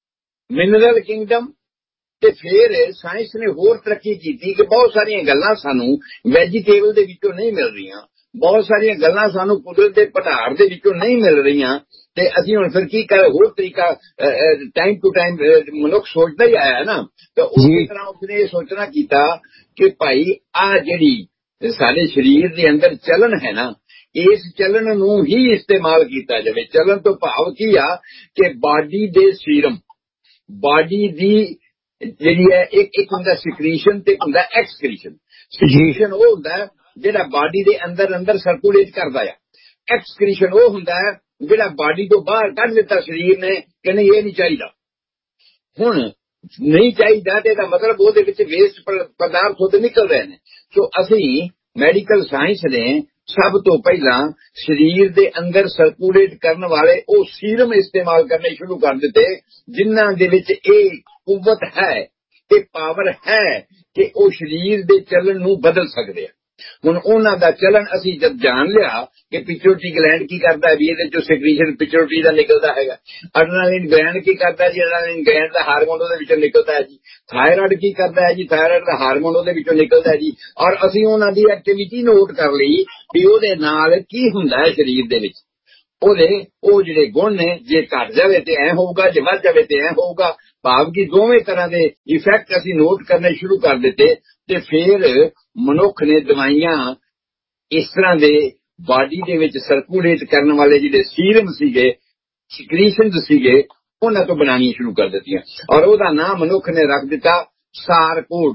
ਮਿਨਰਲ ਕਿੰਗਡਮ। ਤੇ ਫਿਰ ਸਾਇੰਸ ਨੇ ਹੋਰ ਤਰੱਕੀ ਕੀਤੀ ਕਿ ਬਹੁਤ ਸਾਰੀਆਂ ਗੱਲਾਂ ਸਾਨੂੰ ਵੈਜੀਟੇਬਲ ਦੇ ਵਿੱਚੋਂ ਨਹੀਂ ਮਿਲ ਰਹੀਆਂ, ਬਹੁਤ ਸਾਰੀਆਂ ਗੱਲਾਂ ਸਾਨੂੰ ਕੁਦਰਤ ਦੇ ਭੰਡਾਰ ਦੇ ਵਿੱਚੋਂ ਨਹੀਂ ਮਿਲ ਰਹੀਆਂ। ਤੇ ਅਸੀਂ ਹੁਣ ਫਿਰ ਕੀ ਕਰ, ਹੋਰ ਤਰੀਕਾ ਟਾਈਮ ਟੂ ਟਾਈਮ ਮਨੁੱਖ ਸੋਚਦਾ ਹੀ ਆਇਆ ਨਾ, ਤਾਂ ਉਸੇ ਤਰ੍ਹਾਂ ਉਸਨੇ ਇਹ ਸੋਚਣਾ ਕੀਤਾ ਕਿ ਭਾਈ ਆ ਜਿਹੜੀ ਸਾਡੇ ਸਰੀਰ ਦੇ ਅੰਦਰ ਚਲਨ ਹੈ ਨਾ, ਇਸ ਚਲਨ ਨੂੰ ਹੀ ਇਸਤੇਮਾਲ ਕੀਤਾ ਜਾਵੇ। ਚਲਨ ਤੋਂ ਭਾਵ ਕੀ ਆ ਕਿ ਬਾਡੀ ਦੇ ਸੀਰਮ, ਬਾਡੀ ਦੀ ਜਿਹੜੀ ਹੈ ਇੱਕ ਇੱਕ ਹੁੰਦਾ ਸਿਕਰੀਸ਼ਨ ਤੇ ਹੁੰਦਾ ਐਕਸਕ੍ਰੀਸ਼ਨ। ਸਿਕਰੀਸ਼ਨ ਉਹ ਹੁੰਦਾ ਜਿਹੜਾ ਬਾਡੀ ਦੇ ਅੰਦਰ ਅੰਦਰ ਸਰਕੂਲੇਟ ਕਰਦਾ ਆ, ਐਕਸਕ੍ਰੀਸ਼ਨ ਉਹ ਹੁੰਦਾ ਹੈ ਜਿਹੜਾ ਬਾਡੀ ਤੋਂ ਬਾਹਰ ਕੱਢ ਦਿੱਤਾ ਸਰੀਰ ਨੇ ਕਿ ਨਹੀਂ ਇਹ ਨਹੀਂ ਚਾਹੀਦਾ। ਹੁਣ ਨਹੀਂ ਚਾਹੀਦਾ ਤੇ ਇਹਦਾ ਮਤਲਬ ਉਹਦੇ ਵਿੱਚ ਵੇਸਟ ਪਦਾਰਥ ਉਹਦੇ ਨਿਕਲ ਰਹੇ ਨੇ। ਸੋ ਅਸੀਂ ਮੈਡੀਕਲ ਸਾਇੰਸ ਨੇ ਸਭ ਤੋਂ ਪਹਿਲਾਂ ਸਰੀਰ ਦੇ ਅੰਦਰ ਸਰਕੂਲੇਟ ਕਰਨ ਵਾਲੇ ਉਹ ਸੀਰਮ ਇਸਤੇਮਾਲ ਕਰਨੇ ਸ਼ੁਰੂ ਕਰ ਦਿੱਤੇ ਜਿਨ੍ਹਾਂ ਦੇ ਵਿੱਚ ਇਹ ਕੁਵਤ ਹੈ, ਇਹ ਪਾਵਰ ਹੈ ਕਿ ਉਹ ਸਰੀਰ ਦੇ ਚੱਲਣ ਨੂੰ ਬਦਲ ਸਕਦੇ ਆ। ਹੁਣ ਉਹਨਾਂ ਦਾ ਚੱਲਣ ਅਸੀਂ ਜਦ ਜਾਣ ਲਿਆ ਕਿ ਪਿਚੋਟੀ ਗਲੈਂਡ ਕੀ ਕਰਦਾ ਹੈ, ਵੀ ਇਹਦੇ ਚੋਂ ਸਿਕਰੀਸ਼ਨ ਪਿਚੋਟੀ ਦਾ ਨਿਕਲਦਾ ਹੈਗਾ। ਅਡਰੇਨਾਲਿਨ ਗਲੈਂਡ ਕੀ ਕਰਦਾ ਜੀ, ਅਡਰੇਨਾਲਿਨ ਗਲੈਂਡ ਦਾ ਹਾਰਮੋਨ ਉਹਦੇ ਵਿੱਚੋਂ ਨਿਕਲਦਾ ਹੈ ਜੀ। ਥਾਇਰਾਇਡ ਕੀ ਕਰਦਾ ਹੈ ਜੀ, ਥਾਇਰਾਇਡ ਦਾ ਹਾਰਮੋਨ ਉਹਦੇ ਵਿੱਚੋਂ ਨਿਕਲਦਾ ਹੈ ਜੀ। ਔਰ ਅਸੀਂ ਉਹਨਾਂ ਦੀ ਐਕਟੀਵਿਟੀ ਨੋਟ ਕਰ ਲਈ ਵੀ ਉਹਦੇ ਨਾਲ ਕੀ ਹੁੰਦਾ ਹੈ ਸਰੀਰ ਦੇ ਵਿੱਚ। ਉਹਦੇ ਉਹ ਜਿਹੜੇ ਗੁਣ ਨੇ, ਜੇ ਘਟ ਜਾਵੇ ਤੇ ਐ ਹੋਊਗਾ, ਜੇ ਵੱਧ ਜਾਵੇ ਤੇ ਐ ਹੋਊਗਾ। ਭਾਵ ਕਿ ਦੋਵੇਂ ਤਰ੍ਹਾਂ ਦੇ ਇਫੈਕਟ ਅਸੀਂ ਨੋਟ ਕਰਨੇ ਸ਼ੁਰੂ ਕਰ ਦਿੱਤੇ। ਤੇ ਫਿਰ ਮਨੁੱਖ ਨੇ ਦਵਾਈਆਂ ਇਸ ਤਰ੍ਹਾਂ ਦੇ ਬਾਡੀ ਦੇ ਵਿੱਚ ਸਰਕੂਲੇਟ ਕਰਨ ਵਾਲੇ ਜਿਹੜੇ ਸੀਰਮ ਸੀਗੇ, ਸਿਕਰੀਸ਼ਨਸ ਸੀਗੇ, ਉਹਨਾਂ ਤੋਂ ਬਣਾਉਣੀਆਂ ਸ਼ੁਰੂ ਕਰ ਦਿੱਤੀਆਂ। ਔਰ ਉਹਦਾ ਨਾਮ ਮਨੁੱਖ ਨੇ ਰੱਖ ਦਿੱਤਾ ਸਾਰਕੋਡ।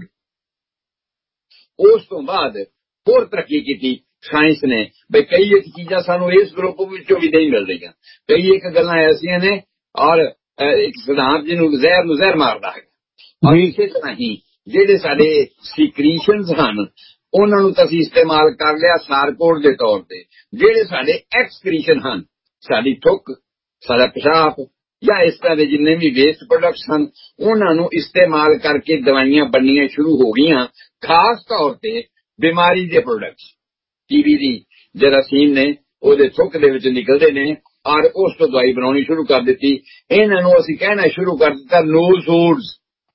ਉਸ ਤੋਂ ਬਾਅਦ ਹੋਰ ਤਰੱਕੀ ਕੀਤੀ ਸਾਇੰਸ ਨੇ, ਬਈ ਕਈ ਇੱਕ ਚੀਜ਼ਾਂ ਸਾਨੂੰ ਇਸ ਗਰੁੱਪ ਵਿੱਚੋਂ ਵੀ ਨਹੀਂ ਮਿਲ ਰਹੀਆਂ, ਕਈ ਇੱਕ ਗੱਲਾਂ ਐਸੀਆਂ ਨੇ ਔਰ ਇੱਕ ਸਿਧਾਂਤ ਜਿਹਨੂੰ ਜ਼ਹਿਰ ਨੂੰ ਜ਼ਹਿਰ ਮਾਰਦਾ ਹੈ। ਔਰ ਇਸੇ ਤਰ੍ਹਾਂ ਹੀ ਜਿਹੜੇ ਸਾਡੇ ਸਿਕਰੀਸ਼ਨਸ ਹਨ ਉਹਨਾਂ ਨੂੰ ਤਾਂ ਅਸੀਂ ਇਸਤੇਮਾਲ ਕਰ ਲਿਆ ਸਾਰਕੋਡ ਦੇ ਤੌਰ ਤੇ। ਜਿਹੜੇ ਸਾਡੇ ਐਕਸਕ੍ਰੀਸ਼ਨ ਹਨ, ਸਾਡੀ ਥੁੱਕ, ਸਾਡਾ ਪਿਸ਼ਾਬ ਜਾਂ ਇਸ ਤਰ੍ਹਾਂ ਦੇ ਜਿੰਨੇ ਵੀ ਵੇਸਟ ਪ੍ਰੋਡਕਟਸ ਹਨ, ਉਹਨਾਂ ਨੂੰ ਇਸਤੇਮਾਲ ਕਰਕੇ ਦਵਾਈਆਂ ਬਣਨੀਆਂ ਸ਼ੁਰੂ ਹੋ ਗਈਆਂ। ਖਾਸ ਤੌਰ ਤੇ ਬਿਮਾਰੀ ਦੇ ਪ੍ਰੋਡਕਟਸ, ਟੀਬੀ ਦੀ ਜਰਾਸੀਮ ਨੇ ਉਹਦੇ ਥੁੱਕ ਦੇ ਵਿੱਚ ਨਿਕਲਦੇ ਨੇ ਔਰ ਉਸ ਤੋਂ ਦਵਾਈ ਬਣਾਉਣੀ ਸ਼ੁਰੂ ਕਰ ਦਿੱਤੀ। ਇਹਨਾਂ ਨੂੰ ਅਸੀਂ ਕਹਿਣਾ ਸ਼ੁਰੂ ਕਰ ਦਿੱਤਾ ਨੋਜ਼ੋਰਸ।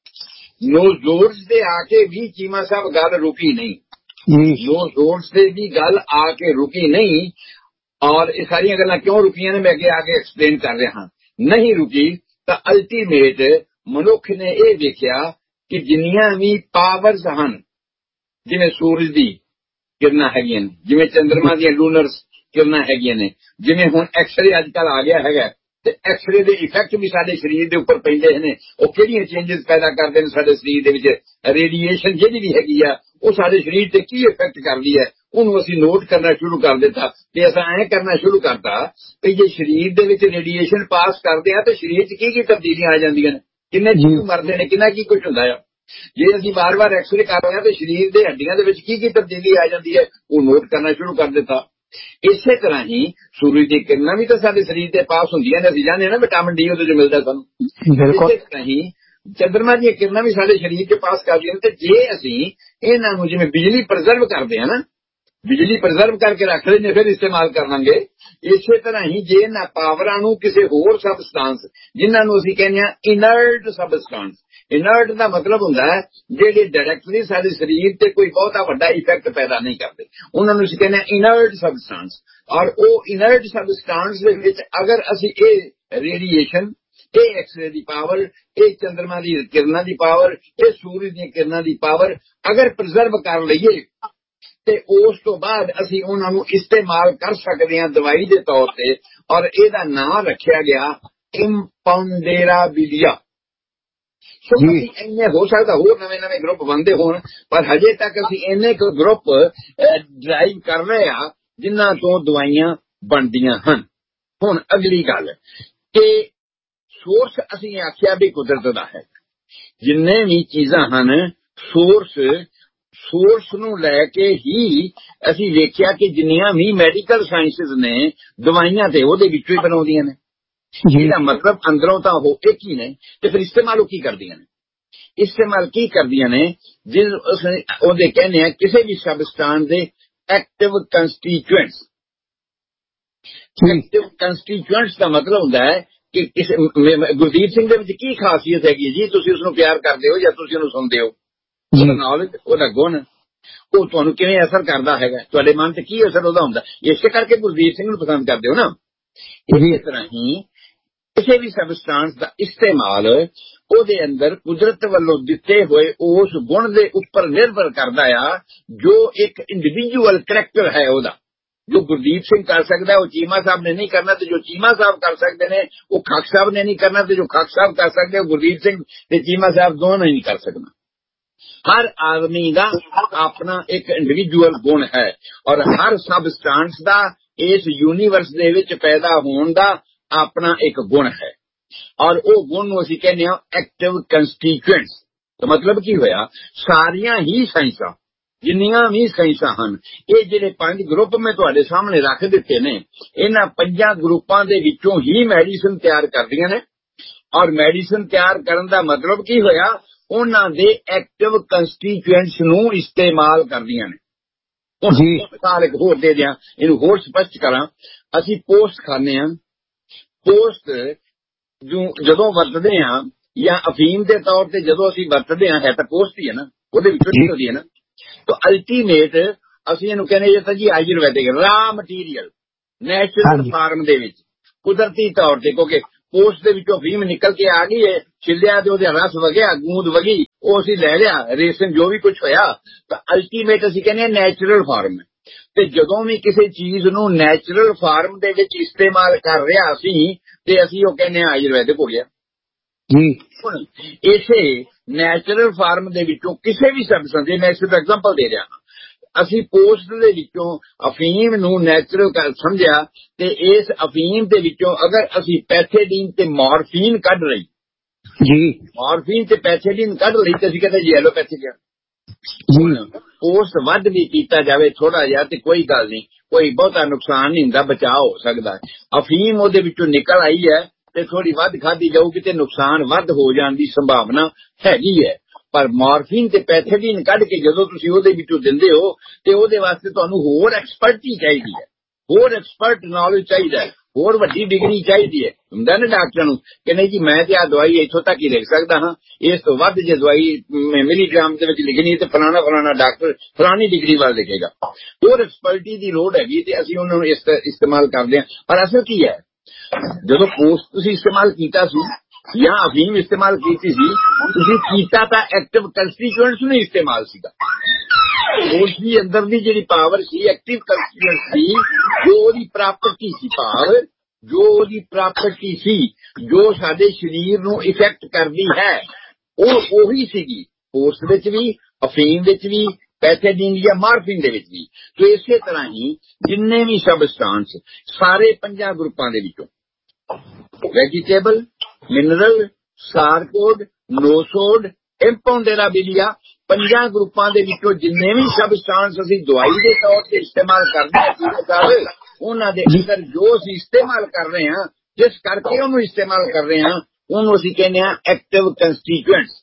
ਨੋਜ਼ੋਰਸ ਦੇ ਆ ਕੇ ਵੀ ਚੀਮਾ ਸਾਹਿਬ ਗੱਲ ਰੁਕੀ ਨਹੀਂ। ਨੋਜ਼ੋਰਸ ਦੇ ਵੀ ਗੱਲ ਆ ਕੇ ਰੁਕੀ ਨਹੀਂ। ਔਰ ਇਹ ਸਾਰੀਆਂ ਗੱਲਾਂ ਕਿਉਂ ਰੁਕੀਆਂ ਨੇ ਮੈਂ ਅੱਗੇ ਆ ਕੇ ਐਕਸਪਲੇਨ ਕਰ ਰਿਹਾ ਹਾਂ। ਨਹੀਂ ਰੁਕੀ ਤਾਂ ਅਲਟੀਮੇਟ ਮਨੁੱਖ ਨੇ ਇਹ ਵੇਖਿਆ ਕਿ ਜਿੰਨੀਆਂ ਵੀ ਪਾਵਰਸ ਹਨ, ਜਿਵੇਂ ਸੂਰਜ ਦੀ ਕਿਰਨਾਂ ਹੈਗੀਆਂ ਨੇ, ਜਿਵੇਂ ਚੰਦਰਮਾ ਦੀਆਂ ਲੂਨਰਸ ਕਿਰਨਾਂ ਹੈਗੀਆਂ ਨੇ, ਜਿਵੇਂ ਹੁਣ ਐਕਸਰੇ ਅੱਜ ਕੱਲ ਆ ਗਿਆ ਹੈਗਾ ਤੇ ਐਕਸਰੇ ਦੇ ਇਫੈਕਟ ਵੀ ਸਾਡੇ ਸਰੀਰ ਦੇ ਉੱਪਰ ਪੈਂਦੇ ਨੇ। ਉਹ ਕਿਹੜੀਆਂ ਚੇਂਜਸ ਪੈਦਾ ਕਰਦੇ ਨੇ ਸਾਡੇ ਸਰੀਰ ਦੇ ਵਿੱਚ। ਰੇਡੀਏਸ਼ਨ ਜਿਹੜੀ ਵੀ ਹੈਗੀ ਆ ਉਹ ਸਾਡੇ ਸਰੀਰ ਤੇ ਕੀ ਇਫੈਕਟ ਕਰਦੀ ਹੈ, ਉਹਨੂੰ ਅਸੀਂ ਨੋਟ ਕਰਨਾ ਸ਼ੁਰੂ ਕਰ ਦਿੱਤਾ। ਤੇ ਅਸਾਂ ਐਂ ਕਰਨਾ ਸ਼ੁਰੂ ਕਰਤਾ ਕਿ ਜੇ ਸਰੀਰ ਦੇ ਵਿੱਚ ਰੇਡੀਏਸ਼ਨ ਪਾਸ ਕਰਦੇ ਆ ਤੇ ਸਰੀਰ 'ਚ ਕੀ ਕੀ ਤਬਦੀਲੀਆਂ ਆ ਜਾਂਦੀਆਂ ਨੇ, ਕਿੰਨੇ ਜੀਵ ਮਰਦੇ ਨੇ, ਕਿੰਨਾ ਕੀ ਕੁਝ ਹੁੰਦਾ ਆ। ਜੇ ਅਸੀਂ ਬਾਰ ਬਾਰ ਐਕਸਰੇ ਕਰ ਰਹੇ ਹਾਂ ਤੇ ਸਰੀਰ ਦੇ ਹੱਡੀਆਂ ਦੇ ਵਿੱਚ ਕੀ ਕੀ ਤਬਦੀਲੀ ਆ ਜਾਂਦੀ ਹੈ, ਉਹ ਨੋਟ ਕਰਨਾ ਸ਼ੁਰੂ ਕਰ ਦਿੱਤਾ। ਇਸੇ ਤਰ੍ਹਾਂ ਹੀ ਸੂਰਜ ਦੀ ਕਿਰਨਾਂ ਵੀ ਤਾਂ ਸਾਡੇ ਸਰੀਰ ਤੇ ਪਾਸ ਹੁੰਦੀਆਂ ਨੇ। ਅਸੀਂ ਜਾਣਦੇ ਹਾਂ ਨਾ ਵਿਟਾਮਿਨ ਡੀ ਉਹਦੇ 'ਚ ਮਿਲਦਾ ਸਾਨੂੰ। ਇਸੇ ਤਰ੍ਹਾਂ ਹੀ ਚੰਦਰਮਾ ਦੀਆਂ ਕਿਰਨਾਂ ਵੀ ਸਾਡੇ ਸਰੀਰ 'ਚ ਪਾਸ ਕਰਦੀਆਂ ਨੇ। ਤੇ ਜੇ ਅਸੀਂ ਇਹਨਾਂ ਨੂੰ ਜਿਵੇਂ ਬਿਜਲੀ ਪ੍ਰੀਜ਼ਰਵ ਕਰਦੇ ਹਾਂ ਨਾ, ਬਿਜਲੀ ਪ੍ਰੀਜ਼ਰਵ ਕਰਕੇ ਰੱਖ ਲੈਂਦੇ ਫਿਰ ਇਸਤੇਮਾਲ ਕਰ ਲਾਂਗੇ। ਇਸੇ ਤਰ੍ਹਾਂ ਹੀ ਜੇ ਇਹਨਾਂ ਪਾਵਰਾਂ ਨੂੰ ਕਿਸੇ ਹੋਰ ਸਬਸਟੈਂਸ, ਜਿਨ੍ਹਾਂ ਨੂੰ ਅਸੀਂ ਕਹਿੰਦੇ ਹਾਂ ਇਨਰਟ ਸਬਸਟੈਂਸ, ਇਨਰਟ ਦਾ ਮਤਲਬ ਹੁੰਦਾ ਹੈ ਜਿਹੜੇ ਡਾਇਰੈਕਟਲੀ ਸਾਡੇ ਸਰੀਰ ਤੇ ਕੋਈ ਬਹੁਤਾ ਵੱਡਾ ਇਫੈਕਟ ਪੈਦਾ ਨਹੀਂ ਕਰਦੇ, ਉਹਨਾਂ ਨੂੰ ਅਸੀਂ ਕਹਿੰਦੇ ਹਾਂ ਇਨਰਟ ਸਬਸਟੈਂਸ। ਔਰ ਉਹ ਇਨਰਟ ਸਬਸਟੈਂਸ ਦੇ ਵਿੱਚ ਅਗਰ ਅਸੀਂ ਇਹ ਰੇਡੀਏਸ਼ਨ, ਇਹ ਐਕਸਰੇ ਦੀ ਪਾਵਰ, ਇਹ ਚੰਦਰਮਾ ਦੀ ਕਿਰਨਾਂ ਦੀ ਪਾਵਰ, ਇਹ ਸੂਰਜ ਦੀਆਂ ਕਿਰਨਾਂ ਦੀ ਪਾਵਰ ਅਗਰ ਪ੍ਰੀਜ਼ਰਵ ਕਰ ਲਈਏ ਤੇ ਉਸ ਤੋਂ ਬਾਅਦ ਅਸੀਂ ਉਹਨਾਂ ਨੂੰ ਇਸਤੇਮਾਲ ਕਰ ਸਕਦੇ ਹਾਂ ਦਵਾਈ ਦੇ ਤੌਰ ਤੇ। ਔਰ ਇਹਦਾ ਨਾਮ ਰੱਖਿਆ ਗਿਆ ਇੰਪੌਂਡੇਰਾਬਿਲੀਆ। ਸੋ ਅਸੀਂ ਇੰਨੇ, ਹੋ ਸਕਦਾ ਹੋਰ ਨਵੇਂ ਨਵੇਂ ਗਰੁੱਪ ਬਣਦੇ ਹੋਣ, ਪਰ ਹਜੇ ਤੱਕ ਅਸੀਂ ਇੰਨੇ ਕੁ ਗਰੁੱਪ ਡਰਾਈਵ ਕਰ ਰਹੇ ਆ ਜਿਨ੍ਹਾਂ ਤੋਂ ਦਵਾਈਆਂ ਬਣਦੀਆਂ ਹਨ। ਹੁਣ ਅਗਲੀ ਗੱਲ ਕਿ ਸੋਰਸ ਅਸੀਂ ਆਖਿਆ ਵੀ ਕੁਦਰਤ ਦਾ ਹੈ। ਜਿੰਨੇ ਵੀ ਚੀਜ਼ਾਂ ਹਨ ਸੋਰਸ, ਸੋਰਸ ਨੂੰ ਲੈ ਕੇ ਹੀ ਅਸੀਂ ਵੇਖਿਆ ਕਿ ਜਿੰਨੀਆਂ ਵੀ ਮੈਡੀਕਲ ਸਾਇੰਸਿਸ ਨੇ ਦਵਾਈਆਂ ਤੇ ਉਹਦੇ ਵਿੱਚੋਂ ਹੀ ਬਣਾਉਂਦੀਆਂ ਨੇ। ਜਿਹਦਾ ਮਤਲਬ ਅੰਦਰੋਂ ਤਾਂ ਉਹ ਇੱਕ ਹੀ ਨੇ। ਤੇ ਫਿਰ ਇਸਤੇਮਾਲ ਉਹ ਕੀ ਕਰਦੀਆਂ ਨੇ? ਇਸਤੇਮਾਲ ਕੀ ਕਰਦੀਆਂ ਨੇ? ਜਿਸ ਉਹਦੇ ਕਹਿੰਦੇ ਆ ਕਿਸੇ ਵੀ ਸਬਸਟੈਂਸ ਦੇ ਐਕਟਿਵ ਕੰਸਟੀਚੁਐਂਟਸ। ਐਕਟਿਵ ਕੰਸਟੀਚੁਐਂਟਸ ਦਾ ਮਤਲਬ ਹੁੰਦਾ ਹੈ ਕਿ ਕਿਸੇ ਗੁਰਦੀਪ ਸਿੰਘ ਦੇ ਵਿੱਚ ਕੀ ਖਾਸੀਅਤ ਹੈਗੀ ਜੀ, ਤੁਸੀਂ ਉਸਨੂੰ ਪਿਆਰ ਕਰਦੇ ਹੋ ਜਾਂ ਤੁਸੀਂ ਉਹਨੂੰ ਸੁਣਦੇ ਹੋ? ਉਹਦਾ ਨੌਲੇਜ, ਉਹਦਾ ਗੁਣ, ਉਹ ਤੁਹਾਨੂੰ ਕਿਵੇਂ ਅਸਰ ਕਰਦਾ ਹੈਗਾ, ਤੁਹਾਡੇ ਮਨ ਤੇ ਕੀ ਅਸਰ ਉਹਦਾ ਹੁੰਦਾ। ਇਸੇ ਕਰਕੇ ਗੁਰਦੀਪ ਸਿੰਘ ਨੂੰ ਪਸੰਦ ਕਰਦੇ ਹੋ ਨਾ। ਇਸੇ ਤਰ੍ਹਾਂ ਹੀ ਕਿਸੇ ਵੀ ਸਬਸਟੈਂਸ ਦਾ ਇਸਤੇਮਾਲ ਉਹਦੇ ਅੰਦਰ ਕੁਦਰਤ ਵੱਲੋਂ ਦਿੱਤੇ ਹੋਏ ਉਸ ਗੁਣ ਦੇ ਉੱਪਰ ਨਿਰਭਰ ਕਰਦਾ ਆ ਜੋ ਇੱਕ ਇੰਡੀਵਿਜੂਅਲ ਕਰੈਕਟਰ ਹੈ ਉਹਦਾ। ਜੋ ਗੁਰਦੀਪ ਸਿੰਘ ਕਰ ਸਕਦਾ ਉਹ ਚੀਮਾ ਸਾਹਿਬ ਨੇ ਨਹੀਂ ਕਰਨਾ, ਤੇ ਜੋ ਚੀਮਾ ਸਾਹਿਬ ਕਰ ਸਕਦੇ ਨੇ ਉਹ ਖਾਕ ਸਾਹਿਬ ਨੇ ਨਹੀਂ ਕਰਨਾ, ਤੇ ਜੋ ਖਾਕ ਸਾਹਿਬ ਕਰ ਸਕਦੇ ਉਹ ਗੁਰਦੀਪ ਸਿੰਘ ਤੇ ਚੀਮਾ ਸਾਹਿਬ ਦੋਨੋਂ ਨਹੀਂ ਕਰ ਸਕਣਾ। ਹਰ ਆਦਮੀ ਦਾ ਆਪਣਾ ਇੱਕ ਇੰਡੀਵਿਜੂਅਲ ਗੁਣ ਹੈ ਔਰ ਹਰ ਸਬਸਟੈਂਸ ਦਾ ਇਸ ਯੂਨੀਵਰਸ ਦੇ ਵਿੱਚ ਪੈਦਾ ਹੋਣ ਦਾ ਆਪਣਾ ਇੱਕ ਗੁਣ ਹੈ। ਔਰ ਉਹ ਗੁਣ ਨੂੰ ਅਸੀਂ ਕਹਿੰਦੇ ਹਾਂ ਐਕਟਿਵ ਕੰਸਟੀਚੁਐਂਟਸ। ਤਾਂ ਮਤਲਬ ਕੀ ਹੋਇਆ, ਸਾਰੀਆਂ ਹੀ ਸਾਇੰਸਾਂ, ਜਿੰਨੀਆਂ ਵੀ ਸਾਇੰਸਾਂ ਹਨ, ਇਹ ਜਿਹੜੇ ਪੰਜ ਗਰੁੱਪ ਮੈਂ ਤੁਹਾਡੇ ਸਾਹਮਣੇ ਰੱਖ ਦਿੱਤੇ ਨੇ, ਇਹਨਾਂ ਪੰਜਾਂ ਗਰੁੱਪਾਂ ਦੇ ਵਿੱਚੋਂ ਹੀ ਮੈਡੀਸਨ ਤਿਆਰ ਕਰਦੀਆਂ ਨੇ। ਔਰ ਮੈਡੀਸਨ ਤਿਆਰ ਕਰਨ ਦਾ ਮਤਲਬ ਕੀ ਹੋਇਆ, ਉਹਨਾਂ ਦੇ ਐਕਟਿਵ ਕੰਸਟੀਚੁਐਂਟਸ ਨੂੰ ਇਸਤੇਮਾਲ ਕਰਦੀਆਂ ਨੇ। ਜੀ ਮਿਸਾਲ ਇੱਕ ਹੋਰ ਦੇ ਦਿਆਂ, ਇਹਨੂੰ ਹੋਰ ਸਪਸ਼ਟ ਕਰਾਂ। ਅਸੀਂ ਪੋਸਟ ਖਾਂਦੇ ਹਾਂ, ਪੋਸਟ ਜਦੋਂ ਵਰਤਦੇ ਹਾਂ ਜਾਂ ਅਫੀਮ ਦੇ ਤੌਰ ਤੇ ਜਦੋਂ ਅਸੀਂ ਵਰਤਦੇ ਹਾਂ, ਹੈ ਤਾਂ ਪੋਸਟ ਹੀ ਹੈ ਨਾ, ਉਹਦੇ ਵਿੱਚੋਂ ਨਿਕਲਦੀ ਹੈ ਨਾ। ਤਾਂ ਅਲਟੀਮੇਟ ਅਸੀਂ ਇਹਨੂੰ ਕਹਿੰਦੇ ਤਾਂ ਜੀ ਆਯੁਰਵੈਦਿਕ ਰਾ ਮਟੀਰੀਅਲ, ਨੈਚੁਰਲ ਫਾਰਮ ਦੇ ਵਿੱਚ ਕੁਦਰਤੀ ਤੌਰ ਤੇ, ਕਿਉਂਕਿ ਪੋਸਟ ਦੇ ਵਿੱਚੋਂ ਅਫੀਮ ਨਿਕਲ ਕੇ ਆ ਗਈ ਹੈ, ਛਿੱਲਿਆ ਤੇ ਉਹਦੇ ਰਸ ਵਗਿਆ, ਗੂੰਦ ਵਗੀ, ਉਹ ਅਸੀਂ ਲੈ ਲਿਆ, ਰੇਸ਼ਮ ਜੋ ਵੀ ਕੁਝ ਹੋਇਆ, ਤਾਂ ਅਲਟੀਮੇਟ ਅਸੀਂ ਕਹਿੰਦੇ ਨੈਚੁਰਲ ਫਾਰਮ ਹੈ। ਤੇ ਜਦੋਂ ਵੀ ਕਿਸੇ ਚੀਜ਼ ਨੂੰ ਨੈਚੁਰਲ ਫਾਰਮ ਦੇ ਵਿੱਚ ਇਸਤੇਮਾਲ ਕਰ ਰਿਹਾ ਅਸੀਂ, ਤੇ ਅਸੀਂ ਉਹ ਕਹਿੰਦੇ ਆਯੁਰਵੈਦਿਕ ਹੋ ਗਿਆ ਜੀ। ਹੁਣ ਇਸੇ ਨੈਚੁਰਲ ਫਾਰਮ ਦੇ ਵਿੱਚੋਂ ਕਿਸੇ ਵੀ ਸਬਸਟੈਂਸ ਦੇ, ਮੈਂ ਸਿਰਫ ਐਗਜ਼ਾਮਪਲ ਦੇ ਰਿਹਾ, ਅਸੀਂ ਪੋਸਟ ਦੇ ਵਿੱਚੋਂ ਅਫੀਮ ਨੂੰ ਨੈਚੁਰਲ ਸਮਝਿਆ, ਤੇ ਇਸ ਅਫੀਮ ਦੇ ਵਿੱਚੋਂ ਅਗਰ ਅਸੀਂ ਪੈਥੇਡੀਨ ਤੇ ਮੋਰਫੀਨ ਕੱਢ ਲਈ ਜੀ, ਮੋਰਫੀਨ ਤੇ ਪੈਥੇਡੀਨ ਕੱਢ ਲਈ, ਤੇ ਅਸੀਂ ਕਹਿੰਦੇ ਜੀ ਐਲੋਪੈਥਿਕ ਆ। ਪੋਸਟ ਵੱਧ ਵੀ ਕੀਤਾ ਜਾਵੇ ਥੋੜਾ ਜਿਹਾ ਤੇ ਕੋਈ ਗੱਲ ਨਹੀਂ, ਕੋਈ ਬਹੁਤਾ ਨੁਕਸਾਨ ਨਹੀਂ ਹੁੰਦਾ, ਬਚਾਅ ਹੋ ਸਕਦਾ। ਅਫੀਮ ਉਹਦੇ ਵਿੱਚੋਂ ਨਿਕਲ ਆਈ ਹੈ ਤੇ ਥੋੜੀ ਵੱਧ ਖਾਧੀ ਜਾਊਗੀ ਤੇ ਨੁਕਸਾਨ ਵੱਧ ਹੋ ਜਾਣ ਦੀ ਸੰਭਾਵਨਾ ਹੈਗੀ ਹੈ। ਪਰ ਮੋਰਫੀਨ ਤੇ ਪੈਥੇਡੀਨ ਕੱਢ ਕੇ ਜਦੋਂ ਤੁਸੀਂ ਉਹਦੇ ਵਿੱਚੋਂ ਦਿੰਦੇ ਹੋ, ਤੇ ਉਹਦੇ ਵਾਸਤੇ ਤੁਹਾਨੂੰ ਹੋਰ ਐਕਸਪਰਟੀ ਚਾਹੀਦੀ ਹੈ, ਹੋਰ ਐਕਸਪਰਟ ਨੌਲੇਜ ਚਾਹੀਦਾ ਹੈ। ਹੋਰ ਵੱਡੀ ਡਿਗਰੀ ਚਾਹੀਦੀ ਹੈ। ਹੁੰਦਾ ਨਾ ਡਾਕਟਰਾਂ ਨੂੰ ਕਿ ਨਹੀਂ ਜੀ ਮੈਂ ਤੇ ਆ ਦਵਾਈ ਇੱਥੋਂ ਤੱਕ ਹੀ ਲਿਖ ਸਕਦਾ ਹਾਂ, ਇਸ ਤੋਂ ਵੱਧ ਜੇ ਦਵਾਈ ਮਿਲੀਗ੍ਰਾਮ ਦੇ ਵਿੱਚ ਲਿਖਣੀ ਤੇ ਫਲਾਣਾ ਫਲਾਣਾ ਡਾਕਟਰ ਫਲਾਣੀ ਡਿਗਰੀ ਵੱਲ ਲਿਖੇਗਾ। ਹੋਰ ਐਕਸਪਰਟੀ ਦੀ ਲੋੜ ਹੈਗੀ ਤੇ ਅਸੀਂ ਉਹਨਾਂ ਨੂੰ ਇਸ ਇਸਤੇਮਾਲ ਕਰਦੇ ਹਾਂ। ਪਰ ਅਸਲ ਕੀ ਹੈ, ਜਦੋਂ ਪੋਸਟ ਤੁਸੀਂ ਇਸਤੇਮਾਲ ਕੀਤਾ ਸੀ ਜਾਂ ਅਫੀਮ ਇਸਤੇਮਾਲ ਕੀਤੀ ਸੀ, ਤੁਸੀਂ ਕੀਤਾ ਤਾਂ ਐਕਟਿਵ ਕੰਸਟੀਟਿਊਐਂਟਸ ਨੂੰ ਇਸਤੇਮਾਲ ਸੀਗਾ। ਉਸ ਦੀ ਅੰਦਰ ਦੀ ਜਿਹੜੀ ਪਾਵਰ ਸੀ ਐਕਟਿਵ ਕੰਸਟੀਟਿਊਐਂਟ ਸੀ, ਜੋ ਉਹਦੀ ਪ੍ਰਾਪਰਟੀ ਸੀ, ਭਾਵ ਜੋ ਉਹਦੀ ਪ੍ਰਾਪਰਟੀ ਸੀ ਜੋ ਸਾਡੇ ਸਰੀਰ ਨੂੰ ਇਫੈਕਟ ਕਰਦੀ ਹੈ, ਉਹ ਉਹੀ ਸੀਗੀ ਪੋਸਟ ਵਿੱਚ ਵੀ, ਅਫੀਮ ਵਿੱਚ ਵੀ, ਪੈਥੇਡੀਨ ਜਾਂ ਮਾਰਫਿਨ ਦੇ ਵਿੱਚ ਵੀ। ਤੇ ਇਸੇ ਤਰ੍ਹਾਂ ਹੀ ਜਿੰਨੇ ਵੀ ਸਬਸਟਾਂਸ ਸਾਰੇ ਪੰਜਾਂ ਗਰੁੱਪਾਂ ਦੇ ਵਿੱਚੋਂ ਵੈਜੀਟੇਬਲ, ਮਿਨਰਲ, ਸਾਰਕੋਡ, ਨੋਸੋਡ, ਇੰਪੌਂਡੇਰਾਬਿਲੀਆ, ਪੰਜਾਂ ਗਰੁੱਪਾਂ ਦੇ ਵਿੱਚੋਂ ਜਿੰਨੇ ਵੀ ਸਬਸਟਾਂਸ ਅਸੀਂ ਦਵਾਈ ਦੇ ਤੌਰ ਤੇ ਇਸਤੇਮਾਲ ਕਰਦੇ ਹਾਂ, ਉਹਨਾਂ ਦੇ ਅੰਦਰ ਜੋ ਅਸੀਂ ਇਸਤੇਮਾਲ ਕਰ ਰਹੇ ਹਾਂ, ਜਿਸ ਕਰਕੇ ਉਹਨੂੰ ਇਸਤੇਮਾਲ ਕਰ ਰਹੇ ਹਾਂ, ਉਹਨੂੰ ਅਸੀਂ ਕਹਿੰਦੇ ਹਾਂ ਐਕਟਿਵ ਕੰਸਟੀਟਿਊਐਂਟਸ।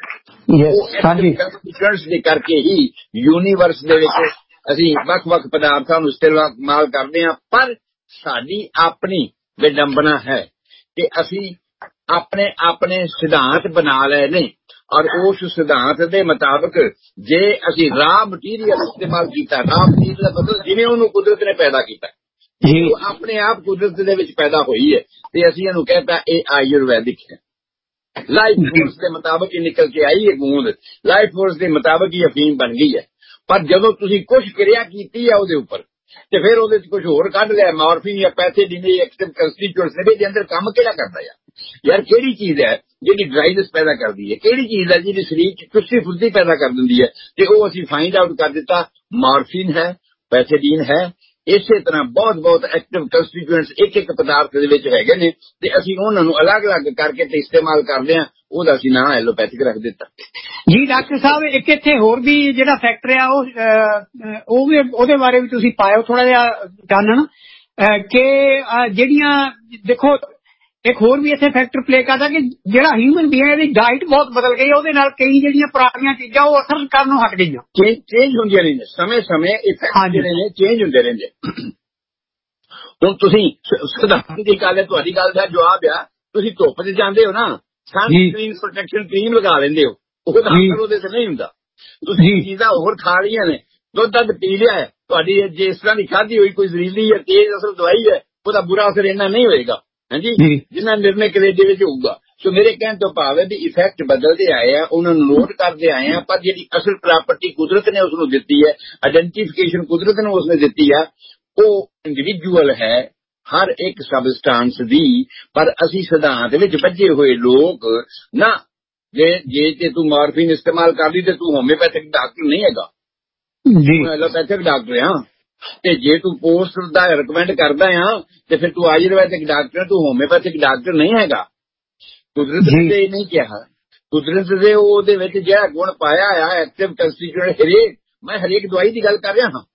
ਕੰਸਟੀਟਿਊਐਂਟਸ ਦੇ ਕਰਕੇ ਹੀ ਯੂਨੀਵਰਸ ਦੇ ਵਿੱਚ ਅਸੀਂ ਵੱਖ-ਵੱਖ ਪਦਾਰਥਾਂ ਨੂੰ ਇਸਤੇਮਾਲ ਕਰਦੇ ਹਾਂ। ਪਰ ਸਾਡੀ ਆਪਣੀ ਵਿਡੰਬਨਾ ਹੈ ਕਿ ਅਸੀਂ ਆਪਣੇ ਆਪਣੇ ਸਿਧਾਂਤ ਬਣਾ ਲਏ ਨੇ, ਔਰ ਉਸ ਸਿਧਾਂਤ ਦੇ ਮੁਤਾਬਕ ਜੇ ਅਸੀਂ ਰਾਹ ਮਟੀਰੀਅਲ ਇਸਤੇਮਾਲ ਕੀਤਾ, ਰਾਹ ਮਟੀਰੀਅਲ ਦਾ ਮਤਲਬ ਜਿਵੇਂ ਉਹਨੂੰ ਕੁਦਰਤ ਨੇ ਪੈਦਾ ਕੀਤਾ, ਉਹ ਆਪਣੇ ਆਪ ਕੁਦਰਤ ਦੇ ਵਿੱਚ ਪੈਦਾ ਹੋਈ ਹੈ, ਤੇ ਅਸੀਂ ਇਹਨੂੰ ਕਹਿੰਦਾ ਇਹ ਆਯੁਰਵੈਦਿਕ ਹੈ। ਲਾਈਫ ਫੋਰਸ ਦੇ ਮੁਤਾਬਕ ਹੀ ਨਿਕਲ ਕੇ ਆਈ ਹੈ ਗੂੰਦ, ਲਾਈਫ ਫੋਰਸ ਦੇ ਮੁਤਾਬਕ ਹੀ ਅਫੀਮ ਬਣ ਗਈ ਹੈ। ਪਰ ਜਦੋਂ ਤੁਸੀਂ ਕੁਝ ਕਿਰਿਆ ਕੀਤੀ ਹੈ ਉਹਦੇ ਉੱਪਰ ਤੇ ਫਿਰ ਉਹਦੇ ਚ ਕੁਝ ਹੋਰ ਕੱਢ ਲਿਆ, ਮਾਰਫਿਨ ਜਾਂ ਪੈਥੇਡੀਨ ਜਾਂ ਐਕਟਿਵ ਕੰਸਟੀਟਿਊਐਂਟਸ ਨੇ, ਇਹਦੇ ਅੰਦਰ ਕੰਮ ਕਿਹੜਾ ਕਰਦਾ ਯਾਰ? ਯਾਰ ਕਿਹੜੀ ਚੀਜ਼ ਹੈ ਜਿਹੜੀ ਡਰਾਈਨੈਸ ਪੈਦਾ ਕਰਦੀ ਹੈ? ਕਿਹੜੀ ਚੀਜ਼ ਹੈ ਜਿਹੜੀ ਸਰੀਰ ਚ ਚੁਸਤੀ ਫੁਰਤੀ ਪੈਦਾ ਕਰ ਦਿੰਦੀ ਹੈ? ਤੇ ਉਹ ਅਸੀਂ ਫਾਈਂਡ ਆਊਟ ਕਰ ਦਿੱਤਾ, ਮਾਰਫਿਨ ਹੈ, ਪੈਥੇਡੀਨ ਹੈ। ਇਸੇ ਤਰ੍ਹਾਂ ਬਹੁਤ ਬਹੁਤ ਐਕਟਿਵ ਕੰਸਟੀਟਿਊਐਂਟਸ ਇੱਕ ਇੱਕ ਪਦਾਰਥ ਦੇ ਵਿੱਚ ਹੈਗੇ ਨੇ, ਤੇ ਅਸੀਂ ਉਹਨਾਂ ਨੂੰ ਅਲੱਗ-ਅਲੱਗ ਕਰਕੇ ਤੇ ਇਸਤੇਮਾਲ ਕਰਦੇ ਹਾਂ। ਉਹਦਾ ਅਸੀਂ ਨਾਂ ਐਲੋਪੈਥਿਕ ਰੱਖ ਦਿੱਤਾ ਜੀ। ਡਾਕਟਰ ਸਾਹਿਬ, ਇੱਕ ਇੱਥੇ ਹੋਰ ਵੀ ਜਿਹੜਾ ਫੈਕਟਰ ਆ ਉਹ ਉਹ ਵੀ ਉਹਦੇ ਬਾਰੇ ਵੀ ਤੁਸੀਂ ਪਾਇਓ ਥੋੜਾ ਜਿਹਾ ਚਾਨਣ ਕਿ ਜਿਹੜੀਆਂ ਦੇਖੋ ਇੱਕ ਹੋਰ ਵੀ ਇੱਥੇ ਫੈਕਟਰ ਪਲੇ ਕਰਦਾ ਕਿ ਜਿਹੜਾ ਹਿਊਮਨ ਬੀਇੰਗ ਦੀ ਡਾਈਟ ਬਹੁਤ ਬਦਲ ਗਈ, ਉਹਦੇ ਨਾਲ ਕਈ ਜਿਹੜੀਆਂ ਪੁਰਾਣੀਆਂ ਚੀਜ਼ਾਂ ਉਹ ਅਸਰ ਕਰਨੋਂ ਹਟ ਗਈਆਂ, ਚੇਂਜ ਹੁੰਦੀਆਂ ਰਹਿੰਦੀਆਂ ਸਮੇਂ ਸਮੇਂ ਇਫੈਕਟ ਜਿਹੜੇ ਨੇ ਚੇਂਜ ਹੁੰਦੇ ਰਹਿੰਦੇ। ਹੁਣ ਤੁਸੀਂ ਸਿਧਾਂਤ ਦੀ ਗੱਲ ਹੈ, ਤੁਹਾਡੀ ਗੱਲ ਦਾ ਜਵਾਬ ਆ, ਤੁਸੀਂ ਧੁੱਪ 'ਚ ਜਾਂਦੇ ਹੋ ਨਾ, ਸਨਸਕ੍ਰੀਨ ਪ੍ਰੋਟੈਕਸ਼ਨ ਕਰੀਮ ਲਗਾ ਲੈਂਦੇ ਹੋ, ਉਹਦਾ ਅਸਰ ਉਹਦੇ ਤੇ ਨਹੀਂ ਹੁੰਦਾ। ਤੁਸੀਂ ਚੀਜ਼ਾਂ ਹੋਰ ਖਾ ਰਹੀਆਂ ਨੇ, ਦੁੱਧ ਦੱਧ ਪੀ ਲਿਆ ਹੈ, ਤੁਹਾਡੀ ਜੇ ਇਸ ਤਰ੍ਹਾਂ ਦੀ ਖਾਧੀ ਹੋਈ ਕੋਈ ਜ਼ਹਿਰੀਲੀ ਜਾਂ ਤੇਜ਼ ਅਸਰ ਦਵਾਈ ਹੈ, ਉਹਦਾ ਬੁਰਾ ਅਸਰ ਇੰਨਾ ਨਹੀਂ ਹੋਏਗਾ ਹਾਂਜੀ, ਜਿੰਨਾ ਨਿਰਣੇ ਕਲੇਜੇ ਵਿੱਚ ਹੋਊਗਾ। ਸੋ ਮੇਰੇ ਕਹਿਣ ਤੋਂ ਭਾਵ ਹੈ ਵੀ ਇਫੈਕਟ ਬਦਲਦੇ ਆਏ ਆ, ਉਹਨਾਂ ਨੂੰ ਨੋਟ ਕਰਦੇ ਆਏ ਆ, ਪਰ ਜਿਹੜੀ ਅਸਲ ਪ੍ਰਾਪਰਟੀ ਕੁਦਰਤ ਨੇ ਉਸਨੂੰ ਦਿੱਤੀ ਹੈ, ਆਇਡੈਂਟੀਫਿਕੇਸ਼ਨ ਕੁਦਰਤ ਨੇ ਉਸਨੇ ਦਿੱਤੀ ਹੈ, ਉਹ ਇੰਡੀਵਿਜੂਅਲ ਹੈ ਹਰ ਇੱਕ ਸਬਸਟਾਂਸ ਦੀ। ਪਰ ਅਸੀਂ ਸਿਧਾਂਤ ਵਿੱਚ ਬੱਝੇ ਹੋਏ ਲੋਕ ਨਾ, ਜੇ ਜੇ ਤੇ ਤੂੰ ਮਾਰਫਿਨ ਇਸਤੇਮਾਲ ਕਰਦੀ ਤੇ ਤੂੰ ਹੋਮਿਓਪੈਥਿਕ ਡਾਕਟਰ ਨਹੀਂ ਹੈਗਾ, ਤੂੰ ਐਲੋਪੈਥਿਕ ਡਾਕਟਰ ਆ। ਤੇ ਜੇ ਤੂੰ ਪੋਸਟ ਦਾ ਰਿਕਮੈਂਡ ਕਰਦਾ ਆ ਤੇ ਫਿਰ ਤੂੰ ਆਯੁਰਵੈਦਿਕ ਡਾਕਟਰ, ਤੂੰ ਹੋਮਿਓਪੈਥਿਕ ਡਾਕਟਰ ਨਹੀਂ ਹੈਗਾ। ਕੁਦਰਤ ਨੇ ਇਹ ਨਹੀਂ ਕਿਹਾ, ਕੁਦਰਤ ਦੇ ਉਹਦੇ ਵਿੱਚ ਜਿਹੜਾ ਗੁਣ ਪਾਇਆ ਆ ਐਕਟਿਵ ਕੰਸਟੀਟਿਊਐਂਟ, ਹਰੇਕ ਮੈਂ ਹਰੇਕ ਦਵਾਈ ਦੀ ਗੱਲ ਕਰ ਰਿਹਾ ਹਾਂ,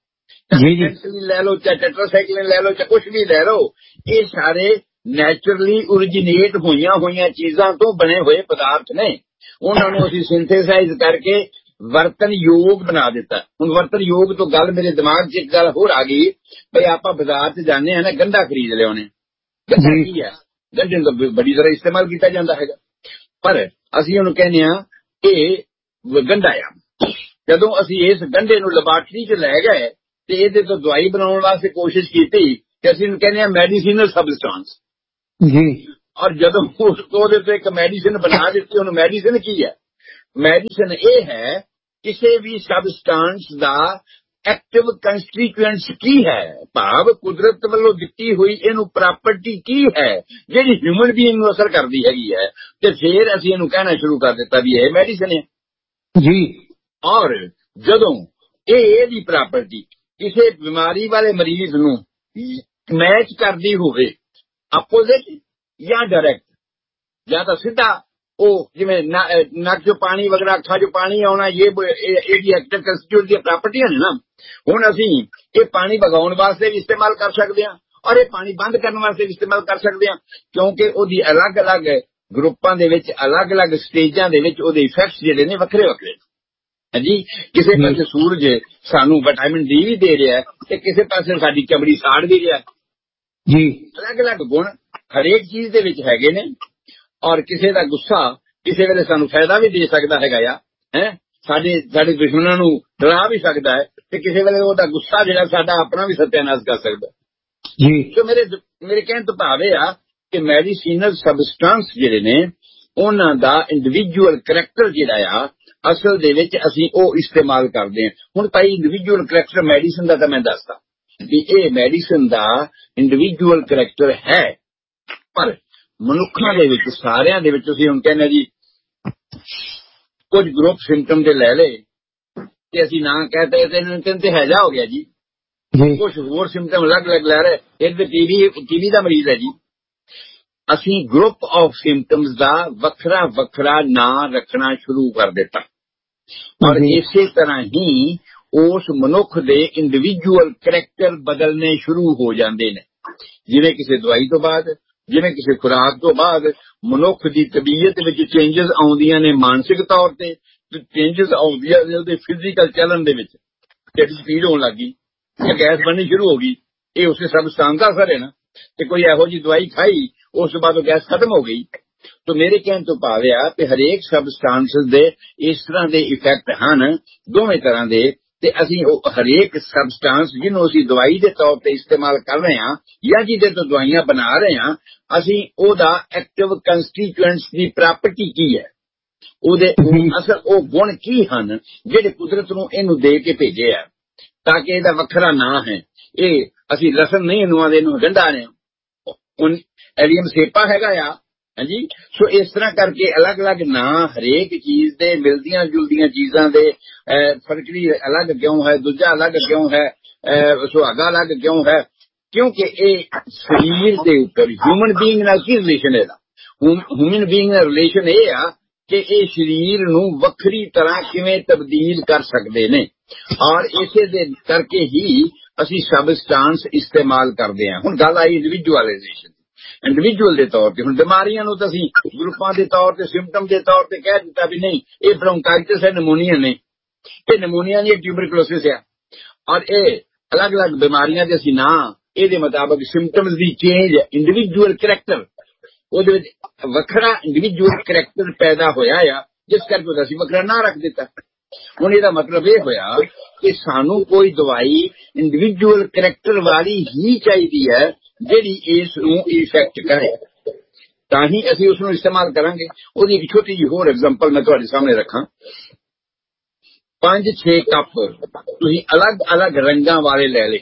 ਲੈ ਲਓ ਚਾਹੇ ਟੈਟਰਾਸਾਈਕਲਿਨ ਲੈ ਲਓ, ਚਾਹੇ ਕੁਛ ਵੀ ਲੈ ਲਓ, ਇਹ ਸਾਰੇ ਨੈਚੁਰਲੀ ਓਰੀਜੀਨੇਟ ਹੋਈਆਂ ਹੋਈਆਂ ਚੀਜ਼ਾਂ ਤੋਂ ਬਣੇ ਹੋਏ ਪਦਾਰਥ ਨੇ। ਉਹਨਾਂ ਨੂੰ ਅਸੀਂ ਸਿੰਥੇਸਾਈਜ਼ ਕਰਕੇ ਵਰਤਨ ਯੋਗ ਬਣਾ ਦਿੱਤਾ। ਹੁਣ ਵਰਤਨ ਯੋਗ ਤੋਂ ਗੱਲ ਮੇਰੇ ਦਿਮਾਗ 'ਚ ਇੱਕ ਗੱਲ ਹੋਰ ਆ ਗਈ, ਬਈ ਆਪਾਂ ਬਾਜ਼ਾਰ 'ਚ ਜਾਂਦੇ ਹਾਂ ਨਾ, ਗੰਢਾ ਖਰੀਦ ਲਿਆਉਣੇ, ਗੰਢਾ ਕੀ ਹੈ? ਗੰਢੇ ਨੂੰ ਤਾਂ ਬੜੀ ਤਰ੍ਹਾਂ ਇਸਤੇਮਾਲ ਕੀਤਾ ਜਾਂਦਾ ਹੈਗਾ, ਪਰ ਅਸੀਂ ਉਹਨੂੰ ਕਹਿੰਦੇ ਹਾਂ ਇਹ ਗੰਢਾ ਆ। ਜਦੋਂ ਅਸੀਂ ਇਸ ਗੰਢੇ ਨੂੰ ਲੈਬਾਰਟਰੀ 'ਚ ਲੈ ਗਏ ਤੇ ਇਹਦੇ ਤੋਂ ਦਵਾਈ ਬਣਾਉਣ ਵਾਸਤੇ ਕੋਸ਼ਿਸ਼ ਕੀਤੀ ਤੇ ਅਸੀਂ ਉਹਨੂੰ ਕਹਿੰਦੇ ਹਾਂ ਮੈਡੀਸਿਨਲ ਸਬਸਟੈਂਸ ਜੀ। ਔਰ ਜਦੋਂ ਉਹਦੇ ਤੋਂ ਇੱਕ ਮੈਡੀਸਿਨ ਬਣਾ ਦਿੱਤੀ, ਉਹਨੂੰ ਮੈਡੀਸਿਨ ਕੀ ਹੈ? ਮੈਡੀਸਿਨ ਇਹ ਹੈ ਕਿਸੇ ਵੀ ਸਬਸਟੈਂਸ ਦਾ ਐਕਟਿਵ ਕੰਸਟੀਟਿਊਐਂਟਸ ਕੀ ਹੈ, ਭਾਵ ਕੁਦਰਤ ਵੱਲੋਂ ਦਿੱਤੀ ਹੋਈ ਇਹਨੂੰ ਪ੍ਰਾਪਰਟੀ ਕੀ ਹੈ ਜਿਹੜੀ ਹਿਊਮਨ ਬੀਇੰਗ ਨੂੰ ਅਸਰ ਕਰਦੀ ਹੈਗੀ ਹੈ, ਤੇ ਫਿਰ ਅਸੀਂ ਇਹਨੂੰ ਕਹਿਣਾ ਸ਼ੁਰੂ ਕਰ ਦਿੱਤਾ ਵੀ ਇਹ ਮੈਡੀਸਿਨ ਹੈ ਜੀ। ਔਰ ਜਦੋਂ ਇਹ ਇਹਦੀ ਪ੍ਰਾਪਰਟੀ ਕਿਸੇ ਬਿਮਾਰੀ ਵਾਲੇ ਮਰੀਜ਼ ਨੂੰ ਮੈਚ ਕਰਦੀ ਹੋਵੇ, ਆਪੋਜ਼ਿਟ ਜਾਂ ਡਾਇਰੈਕਟ, ਜਾਂ ਤਾਂ ਸਿੱਧਾ ਉਹ ਜਿਵੇਂ ਨੱਕ 'ਚੋਂ ਪਾਣੀ ਵਗੈਰਾ, ਅੱਖਾਂ 'ਚੋਂ ਪਾਣੀ ਆਉਣਾ, ਇਹ ਇਹਦੀ ਐਕਟਿਵ ਕੰਸਟੀਟਿਊਐਂਟ ਦੀਆਂ ਪ੍ਰਾਪਰਟੀਆਂ ਨੇ ਨਾ। ਹੁਣ ਅਸੀਂ ਇਹ ਪਾਣੀ ਵਗਾਉਣ ਵਾਸਤੇ ਵੀ ਇਸਤੇਮਾਲ ਕਰ ਸਕਦੇ ਹਾਂ ਔਰ ਇਹ ਪਾਣੀ ਬੰਦ ਕਰਨ ਵਾਸਤੇ ਵੀ ਇਸਤੇਮਾਲ ਕਰ ਸਕਦੇ ਹਾਂ, ਕਿਉਂਕਿ ਉਹਦੀ ਅਲੱਗ-ਅਲੱਗ ਗਰੁੱਪਾਂ ਦੇ ਵਿੱਚ, ਅਲੱਗ-ਅਲੱਗ ਸਟੇਜਾਂ ਦੇ ਵਿੱਚ ਉਹਦੇ ਇਫੈਕਟਸ ਜਿਹੜੇ ਨੇ ਵੱਖਰੇ ਵੱਖਰੇ ਹਾਂਜੀ। ਕਿਸੇ ਪਾਸੇ ਸੂਰਜ ਸਾਨੂੰ ਵਿਟਾਮਿਨ ਡੀ ਵੀ ਦੇ ਰਿਹਾ ਤੇ ਕਿਸੇ ਪਾਸੇ ਸਾਡੀ ਚਮੜੀ ਸਾੜ ਵੀ ਰਿਹਾ ਜੀ ਅਲੱਗ ਅਲੱਗ ਗੁਣ ਹਰੇਕ ਚੀਜ਼ ਦੇ ਵਿੱਚ ਹੈਗੇ ਨੇ। ਔਰ ਕਿਸੇ ਦਾ ਗੁੱਸਾ ਕਿਸੇ ਵੇਲੇ ਸਾਨੂੰ ਫਾਇਦਾ ਵੀ ਦੇ ਸਕਦਾ ਹੈਗਾ ਆ, ਹੈ ਸਾਡੇ ਸਾਡੇ ਦੁਸ਼ਮਣਾਂ ਨੂੰ ਡਰਾ ਵੀ ਸਕਦਾ ਹੈ, ਤੇ ਕਿਸੇ ਵੇਲੇ ਉਹਦਾ ਗੁੱਸਾ ਜਿਹੜਾ ਸਾਡਾ ਆਪਣਾ ਵੀ ਸਤਿਆਨਾਸ਼ ਕਰ ਸਕਦਾ ਜੀ। ਸੋ ਮੇਰੇ ਮੇਰੇ ਕਹਿਣ ਤੋਂ ਭਾਵ ਇਹ ਆ ਕਿ ਮੈਡੀਸੀਨਲ ਸਬਸਟੈਂਸ ਜਿਹੜੇ ਨੇ ਉਹਨਾਂ ਦਾ ਇੰਡੀਵਿਜੂਅਲ ਕਰੈਕਟਰ ਜਿਹੜਾ ਆ ਅਸਲ ਦੇ ਵਿੱਚ ਅਸੀਂ ਉਹ ਇਸਤੇਮਾਲ ਕਰਦੇ ਹਾਂ। ਹੁਣ ਭਾਈ ਇੰਡੀਵਿਜੂਅਲ ਕਰੈਕਟਰ ਮੈਡੀਸਨ ਦਾ ਤਾਂ ਮੈਂ ਦੱਸਦਾ ਵੀ ਇਹ ਮੈਡੀਸਨ ਦਾ ਇੰਡੀਵਿਜੂਅਲ ਕਰੈਕਟਰ ਹੈ, ਪਰ ਮਨੁੱਖਾਂ ਦੇ ਵਿੱਚ ਸਾਰਿਆਂ ਦੇ ਵਿੱਚ ਤੁਸੀਂ ਹੁਣ ਕਹਿੰਦੇ ਜੀ ਕੁਝ ਗਰੁੱਪ ਸਿੰਪਟਮ ਦੇ ਲੈ ਲਏ ਤੇ ਅਸੀਂ ਨਾ ਕਹਤੇ ਤੇ ਤੇ ਹੈਜਾ ਹੋ ਗਿਆ ਜੀ, ਕੁਝ ਹੋਰ ਸਿੰਪਟਮ ਅਲੱਗ ਅਲੱਗ ਲੈ ਰਹੇ, ਇੱਕ ਤੇ ਟੀਵੀ ਟੀਵੀ ਦਾ ਮਰੀਜ਼ ਹੈ ਜੀ। ਅਸੀਂ ਗਰੁੱਪ ਆਫ ਸਿੰਪਟਮਸ ਦਾ ਵੱਖਰਾ ਵੱਖਰਾ ਨਾਂ ਰੱਖਣਾ ਸ਼ੁਰੂ ਕਰ ਦਿੱਤਾ, ਔਰ ਇਸੇ ਤਰ੍ਹਾਂ ਹੀ ਉਸ ਮਨੁੱਖ ਦੇ ਇੰਡੀਵਿਜੂਅਲ ਕਰੈਕਟਰ ਬਦਲਨੇ ਸ਼ੁਰੂ ਹੋ ਜਾਂਦੇ ਨੇ। ਜਿਵੇਂ ਕਿਸੇ ਦਵਾਈ ਤੋਂ ਬਾਅਦ, ਜਿਵੇਂ ਕਿਸੇ ਖੁਰਾਕ ਤੋਂ ਬਾਅਦ ਮਨੁੱਖ ਦੀ ਤਬੀਅਤ ਵਿੱਚ ਚੇਂਜਸ ਆਉਂਦੀਆਂ ਨੇ, ਮਾਨਸਿਕ ਤੌਰ ਤੇ ਚੇਂਜਸ ਆਉਂਦੀਆਂ ਨੇ ਉਹਦੇ ਫਿਜ਼ੀਕਲ ਚੱਲਣ ਦੇ ਵਿੱਚ, ਢਿੱਡ ਪੀੜ ਹੋਣ ਲੱਗ ਗਈ ਜਾਂ ਗੈਸ ਬਣਨੀ ਸ਼ੁਰੂ ਹੋ ਗਈ, ਇਹ ਉਸੇ ਸਬਸਟੈਂਸ ਦਾ ਅਸਰ ਹੈ ਨਾ। ਤੇ ਕੋਈ ਇਹੋ ਜਿਹੀ ਦਵਾਈ ਖਾਈ ਉਸ ਤੋਂ ਬਾਅਦ ਉਹ ਗੈਸ ਖਤਮ ਹੋ ਗਈ। तो मेरे कहने तो भाव आ कि हरेक सबस्टांसिस दे इस तरह के इफेक्ट हैं दोवें तरह के, ते असीं हरेक सबस्टांस जिन्हों असीं दवाई के तौर पर इस्तेमाल कर रहे हैं या जिहदे तो दवाइयां बना रहे हैं, असीं ओदा एक्टिव कंस्टीट्यूएंट्स की प्रॉपर्टी की है, ओदे असल ओ गुण की हैं जिहड़े कुदरत नूं इहनूं दे के भेजे है, ताकि इहदा वखरा ना है। ये असीं लसन नहीं इहनूं दे इहनूं गंढा रहे हैं, एलियम सेपा हैगा आ हाँ जी। सो इस तरह करके अलग अलग ना हरेक चीज दे मिलदियां जुलदियां चीजां दे फर्कड़ी अलग क्यों है, दूजा अलग क्यों है, सुहागा अलग क्यों है, क्योंकि ये शरीर के ऊपर ह्यूमन बीइंग नाल की रिलेशन है, ह्यूमन बीइंग नाल रिलेशन ये आ कि ये शरीर नूं वखरी तरह किवें तब्दील कर सकते ने, और इसे दे करके ही असीं सबस्टांस इस्तेमाल करते हैं। हुण गल आई इंडिविजुअलाइजेशन इंडिविजुअल के तौर पर, हुण बीमारियां नूं तां असीं ग्रुपां के तौर पर सिम्पटम के तौर पर कह दिता भी नहीं ये ब्रोंकाइटिस है, नमूनिया ने, ये नमूनिया नहीं ट्यूबरकुलोसिस है, और ये अलग अलग बीमारियां दे असीं ना इहदे मुताबिक सिम्पटम्स दी चेंज इंडिविजुअल करैक्टर ਉਹਦੇ ਵਿੱਚ ਵੱਖਰਾ ਇੰਡੀਵਿਜੂਅਲ ਕਰੈਕਟਰ ਪੈਦਾ ਹੋਇਆ ਆ, ਜਿਸ ਕਰਕੇ ਅਸੀਂ ਵੱਖਰਾ ਨਾਂ ਰੱਖ ਦਿੱਤਾ। ਹੁਣ ਇਹਦਾ ਮਤਲਬ ਇਹ ਹੋਇਆ ਕਿ ਸਾਨੂੰ ਕੋਈ ਦਵਾਈ ਇੰਡੀਵਿਜੂਅਲ ਕਰੈਕਟਰ ਵਾਲੀ ਹੀ ਚਾਹੀਦੀ ਹੈ ਜਿਹੜੀ ਇਸ ਨੂੰ ਇਫੈਕਟ ਕਰੇ, ਤਾਂ ਹੀ ਅਸੀਂ ਉਸ ਨੂੰ ਇਸਤੇਮਾਲ ਕਰਾਂਗੇ। ਉਹਦੀ ਇੱਕ ਛੋਟੀ ਜਿਹੀ ਹੋਰ ਐਗਜ਼ਾਮਪਲ ਮੈਂ ਤੁਹਾਡੇ ਸਾਹਮਣੇ ਰੱਖਾਂ। ਪੰਜ ਛੇ ਕੱਪ ਤੁਸੀਂ ਅਲੱਗ ਅਲੱਗ ਰੰਗਾਂ ਵਾਲੇ ਲੈ ਲਏ,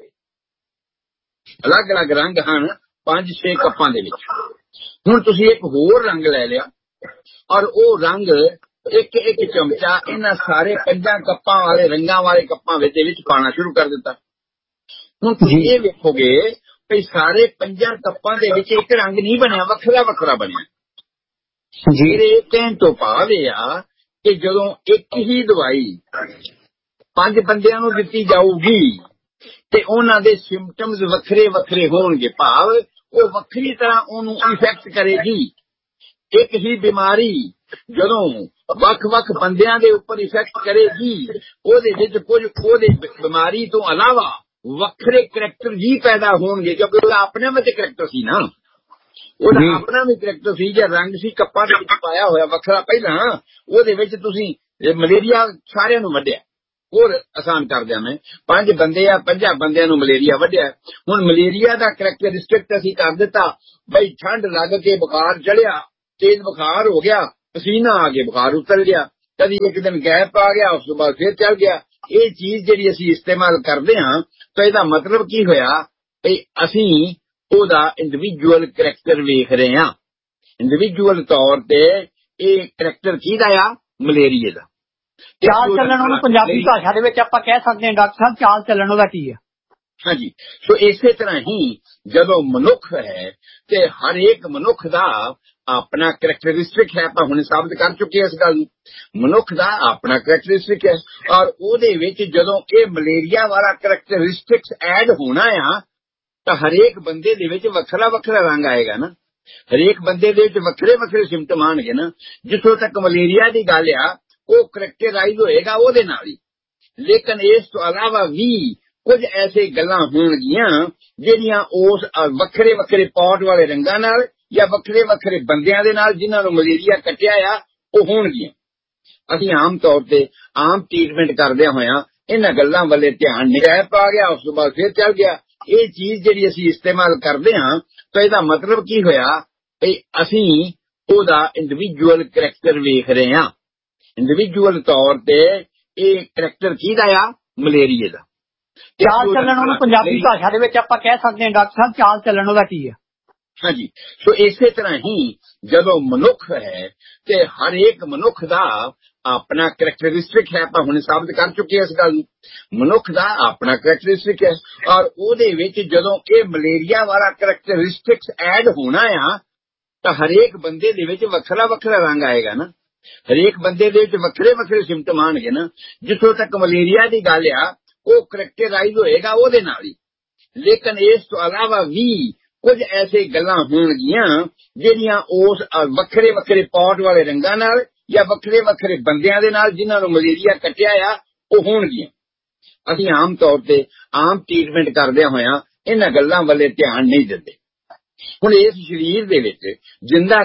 ਅਲੱਗ ਅਲੱਗ ਰੰਗ ਹਨ ਪੰਜ ਛੇ ਕੱਪਾਂ ਦੇ ਵਿੱਚ। ਹੁਣ ਤੁਸੀਂ ਇੱਕ ਹੋਰ ਰੰਗ ਲੈ ਲਿਆ ਔਰ ਉਹ ਰੰਗ ਇੱਕ ਇੱਕ ਚਮਚਾ ਇਹਨਾਂ ਸਾਰੇ ਪੰਜਾਂ ਕੱਪਾਂ ਵਾਲੇ ਰੰਗਾਂ ਵਾਲੇ ਕੱਪਾਂ ਵਿੱਚ ਵਿੱਚ ਪਾਣਾ ਸ਼ੁਰੂ ਕਰ ਦਿੱਤਾ। ਹੁਣ ਤੁਸੀਂ ਇਹ ਵੇਖੋਗੇ ਵੀ ਸਾਰੇ ਪੰਜਾਂ ਕੱਪਾਂ ਦੇ ਵਿੱਚ ਇੱਕ ਰੰਗ ਨਹੀਂ ਬਣਿਆ, ਵੱਖਰਾ ਵੱਖਰਾ ਬਣਿਆ। ਮੇਰੇ ਕਹਿਣ ਤੋਂ ਭਾਵ ਇਹ ਆ ਕਿ ਜਦੋਂ ਇੱਕ ਹੀ ਦਵਾਈ ਪੰਜ ਬੰਦਿਆਂ ਨੂੰ ਦਿੱਤੀ ਜਾਊਗੀ ਤੇ ਉਹਨਾਂ ਦੇ ਸਿੰਪਟਮਸ ਵੱਖਰੇ ਵੱਖਰੇ ਹੋਣਗੇ, ਭਾਵ ਉਹ ਵੱਖਰੀ ਤਰ੍ਹਾਂ ਉਹਨੂੰ ਇਫੈਕਟ ਕਰੇਗੀ। ਇੱਕ ਹੀ ਬਿਮਾਰੀ ਜਦੋਂ ਵੱਖ-ਵੱਖ ਬੰਦਿਆਂ ਦੇ ਉੱਪਰ ਇਫੈਕਟ ਕਰੇਗੀ, ਉਹਦੇ ਵਿੱਚ ਕੁਝ ਉਹਦੇ ਬਿਮਾਰੀ ਤੋਂ ਇਲਾਵਾ ਵੱਖਰੇ ਕਰੈਕਟਰ ਵੀ ਪੈਦਾ ਹੋਣਗੇ, ਕਿਉਂਕਿ ਉਹਦਾ ਆਪਣੇ ਵਿੱਚ ਕਰੈਕਟਰ ਸੀ ਨਾ, ਉਹਦਾ ਆਪਣਾ ਵੀ ਕਰੈਕਟਰ ਸੀ ਜਾਂ ਰੰਗ ਸੀ ਕੱਪਾਂ ਦੇ ਵਿੱਚ ਪਾਇਆ ਹੋਇਆ ਵੱਖਰਾ। ਪਹਿਲਾਂ ਉਹਦੇ ਵਿੱਚ ਤੁਸੀਂ ਮਲੇਰੀਆ ਸਾਰਿਆਂ ਨੂੰ ਵੱਢਿਆ, ਹੋਰ ਆਸਾਨ ਕਰ ਦਿਆਂ ਮੈਂ, ਪੰਜ ਬੰਦੇ ਆ ਪੰਜਾਂ ਬੰਦਿਆਂ ਨੂੰ ਮਲੇਰੀਆ ਵੱਢਿਆ। ਹੁਣ ਮਲੇਰੀਆ ਦਾ ਕਰੈਕਟਰਿਸਟਿਕ ਅਸੀਂ ਕਰ ਦਿੱਤਾ ਬਈ ਠੰਡ ਲੱਗ ਕੇ ਬੁਖਾਰ ਚੜਿਆ, ਤੇਜ਼ ਬੁਖਾਰ ਹੋ ਗਿਆ, ਪਸੀਨਾ ਆ ਕੇ ਬੁਖਾਰ ਉਤਰ ਗਿਆ, ਕਦੀ ਇੱਕ ਦਿਨ ਗੈਪ ਆ ਗਿਆ, ਉਸ ਤੋਂ ਬਾਅਦ ਫਿਰ ਚੱਲ ਗਿਆ। ਇਹ ਚੀਜ਼ ਜਿਹੜੀ ਅਸੀਂ ਇਸਤੇਮਾਲ ਕਰਦੇ ਹਾਂ ਤਾਂ ਇਹਦਾ ਮਤਲਬ ਕੀ ਹੋਇਆ ਵੀ ਅਸੀਂ ਉਹਦਾ ਇੰਡੀਵਿਜੂਅਲ ਕਰੈਕਟਰ ਵੇਖ ਰਹੇ ਹਾਂ। ਇੰਡੀਵਿਜੂਅਲ ਤੌਰ ਤੇ ਇਹ ਕਰੈਕਟਰ ਕਿਹਦਾ ਆ? ਮਲੇਰੀਏ ਦਾ। ਚਾਲ ਚੱਲਣ ਉਹਨੂੰ ਪੰਜਾਬੀ ਭਾਸ਼ਾ ਦੇ ਵਿੱਚ ਆਪਾਂ ਕਹਿ ਸਕਦੇ ਹਾਂ ਡਾਕਟਰ ਸਾਹਿਬ ਚਾਲ ਚੱਲਣ ਉਹਦਾ ਕੀ ਹੈ? ਹਾਂਜੀ, ਸੋ ਇਸੇ ਤਰ੍ਹਾਂ ਹੀ ਜਦੋਂ ਮਨੁੱਖ ਹੈ ਤੇ ਹਰ ਇੱਕ ਮਨੁੱਖ ਦਾ ਆਪਣਾ ਕਰੈਕਟਰਿਸਟਿਕ ਹੈ। ਆਪਾਂ ਹੁਣ ਸਾਬਤ ਕਰ ਚੁੱਕੇ ਇਸ ਗੱਲ ਨੂੰ, ਮਨੁੱਖ ਦਾ ਆਪਣਾ ਕਰੈਕਟਰਿਸਟਿਕ ਹੈ, ਔਰ ਉਹਦੇ ਵਿੱਚ ਜਦੋਂ ਇਹ ਮਲੇਰੀਆ ਵਾਲਾ ਕਰੈਕਟਰਿਸਟਿਕਸ ਐਡ ਹੋਣਾ ਆ ਤਾਂ ਹਰੇਕ ਬੰਦੇ ਦੇ ਵਿੱਚ ਵੱਖਰਾ ਵੱਖਰਾ ਰੰਗ ਆਏਗਾ ਨਾ, ਹਰੇਕ ਬੰਦੇ ਦੇ ਵਿੱਚ ਵੱਖਰੇ ਵੱਖਰੇ ਸਿੰਪਟਮ ਆਉਣਗੇ ਨਾ। ਜਿੱਥੋਂ ਤੱਕ ਮਲੇਰੀਆ ਦੀ ਗੱਲ ਆ ਉਹ ਕਰੈਕਟਰਾਈਜ਼ ਹੋਏਗਾ ਉਹਦੇ ਨਾਲ ਹੀ, ਲੇਕਿਨ ਇਸ ਤੋਂ ਇਲਾਵਾ ਵੀ ਕੁਝ ਐਸੇ ਗੱਲਾਂ ਹੋਣਗੀਆਂ ਜਿਹੜੀਆਂ ਉਸ ਵੱਖਰੇ ਵੱਖਰੇ ਪੌਟ ਵਾਲੇ ਰੰਗਾਂ ਨਾਲ ਜਾਂ ਵੱਖਰੇ ਵੱਖਰੇ ਬੰਦਿਆਂ ਦੇ ਨਾਲ ਜਿਨ੍ਹਾਂ ਨੂੰ ਮਲੇਰੀਆ ਕੱਟਿਆ ਆ ਉਹ ਹੋਣਗੀਆਂ। ਅਸੀਂ ਆਮ ਤੌਰ ਤੇ ਆਮ ਟ੍ਰੀਟਮੈਂਟ ਕਰਦਿਆਂ ਹੋਇਆਂ ਇਹਨਾਂ ਗੱਲਾਂ ਵੱਲੇ ਧਿਆਨ ਨਹੀਂ ਰਹਿ ਪਾ ਗਿਆ। ਉਸ ਤੋਂ ਬਾਅਦ ਫਿਰ ਚੱਲ ਗਿਆ। ਇਹ ਚੀਜ਼ ਜਿਹੜੀ ਅਸੀਂ ਇਸਤੇਮਾਲ ਕਰਦੇ ਹਾਂ ਤਾਂ ਇਹਦਾ ਮਤਲਬ ਕੀ ਹੋਇਆ ਵੀ ਅਸੀਂ ਉਹਦਾ ਇੰਡੀਵਿਜੂਅਲ ਕਰੈਕਟਰ ਵੇਖ ਰਹੇ ਹਾਂ। ਇੰਡੀਵਿਜੂਅਲ ਤੌਰ ਤੇ ਇਹ ਕਰੈਕਟਰ ਕਿਹਦਾ ਆ? ਮਲੇਰੀਏ ਦਾ। ਚਾਲ ਚੱਲਣ ਉਹਨੂੰ ਪੰਜਾਬੀ ਭਾਸ਼ਾ ਦੇ ਵਿੱਚ ਆਪਾਂ ਕਹਿ ਸਕਦੇ ਹਾਂ ਡਾਕਟਰ ਸਾਹਿਬ ਚਾਲ ਚੱਲਣ ਉਹਦਾ ਕੀ ਆ? ਹਾਂਜੀ, ਸੋ ਇਸੇ ਤਰ੍ਹਾਂ ਹੀ ਜਦੋਂ ਮਨੁੱਖ ਹੈ ਤੇ ਹਰ ਇੱਕ ਮਨੁੱਖ ਦਾ ਆਪਣਾ ਕਰੈਕਟਰਿਸਟਿਕ ਹੈ। ਆਪਾਂ ਹੁਣ ਸਾਬਤ ਕਰ ਚੁੱਕੇ ਇਸ ਗੱਲ ਨੂੰ। ਮਨੁੱਖ ਦਾ ਆਪਣਾ ਕਰੈਕਟਰਿਸਟਿਕ ਹੈ ਔਰ ਉਹਦੇ ਵਿੱਚ ਜਦੋਂ ਇਹ ਮਲੇਰੀਆ ਵਾਲਾ ਕਰੈਕਟਰਿਸਟਿਕਸ ਐਡ ਹੋਣਾ ਆ ਤਾਂ ਹਰੇਕ ਬੰਦੇ ਦੇ ਵਿੱਚ ਵੱਖਰਾ ਵੱਖਰਾ ਰੰਗ ਆਏਗਾ ਨਾ। ਹਰੇਕ ਬੰਦੇ ਦੇ ਵਿੱਚ ਵੱਖਰੇ ਵੱਖਰੇ ਸਿੰਪਟਮ ਆਉਣਗੇ ਨਾ। ਜਿੱਥੋਂ ਤੱਕ ਮਲੇਰੀਆ ਦੀ ਗੱਲ ਆ ਉਹ ਕਰੈਕਟਰਾਈਜ਼ ਹੋਏਗਾ ਉਹਦੇ ਨਾਲ ਹੀ। ਲੇਕਿਨ ਇਸ ਤੋਂ ਇਲਾਵਾ ਵੀ ਕੁਝ ਐਸੇ ਗੱਲਾਂ ਹੋਣਗੀਆਂ ਜਿਹੜੀਆਂ ਉਸ ਵੱਖਰੇ ਵੱਖਰੇ ਪੌਟ ਵਾਲੇ ਰੰਗਾਂ ਨਾਲ ਜਾਂ ਵੱਖਰੇ ਵੱਖਰੇ ਬੰਦਿਆਂ ਦੇ ਨਾਲ ਜਿਨ੍ਹਾਂ ਨੂੰ ਮਲੇਰੀਆ ਕੱਟਿਆ ਆ ਉਹ ਹੋਣਗੀਆਂ। ਅਸੀਂ ਆਮ ਤੌਰ ਤੇ ਆਮ ਟ੍ਰੀਟਮੈਂਟ ਕਰਦਿਆਂ ਹੋਇਆਂ ਇਹਨਾਂ ਗੱਲਾਂ ਵੱਲੇ ਧਿਆਨ ਨਹੀਂ ਦਿੰਦੇ। ਹੁਣ ਇਸ ਸਰੀਰ ਦੇ ਵਿੱਚ ਜਿੰਦਾ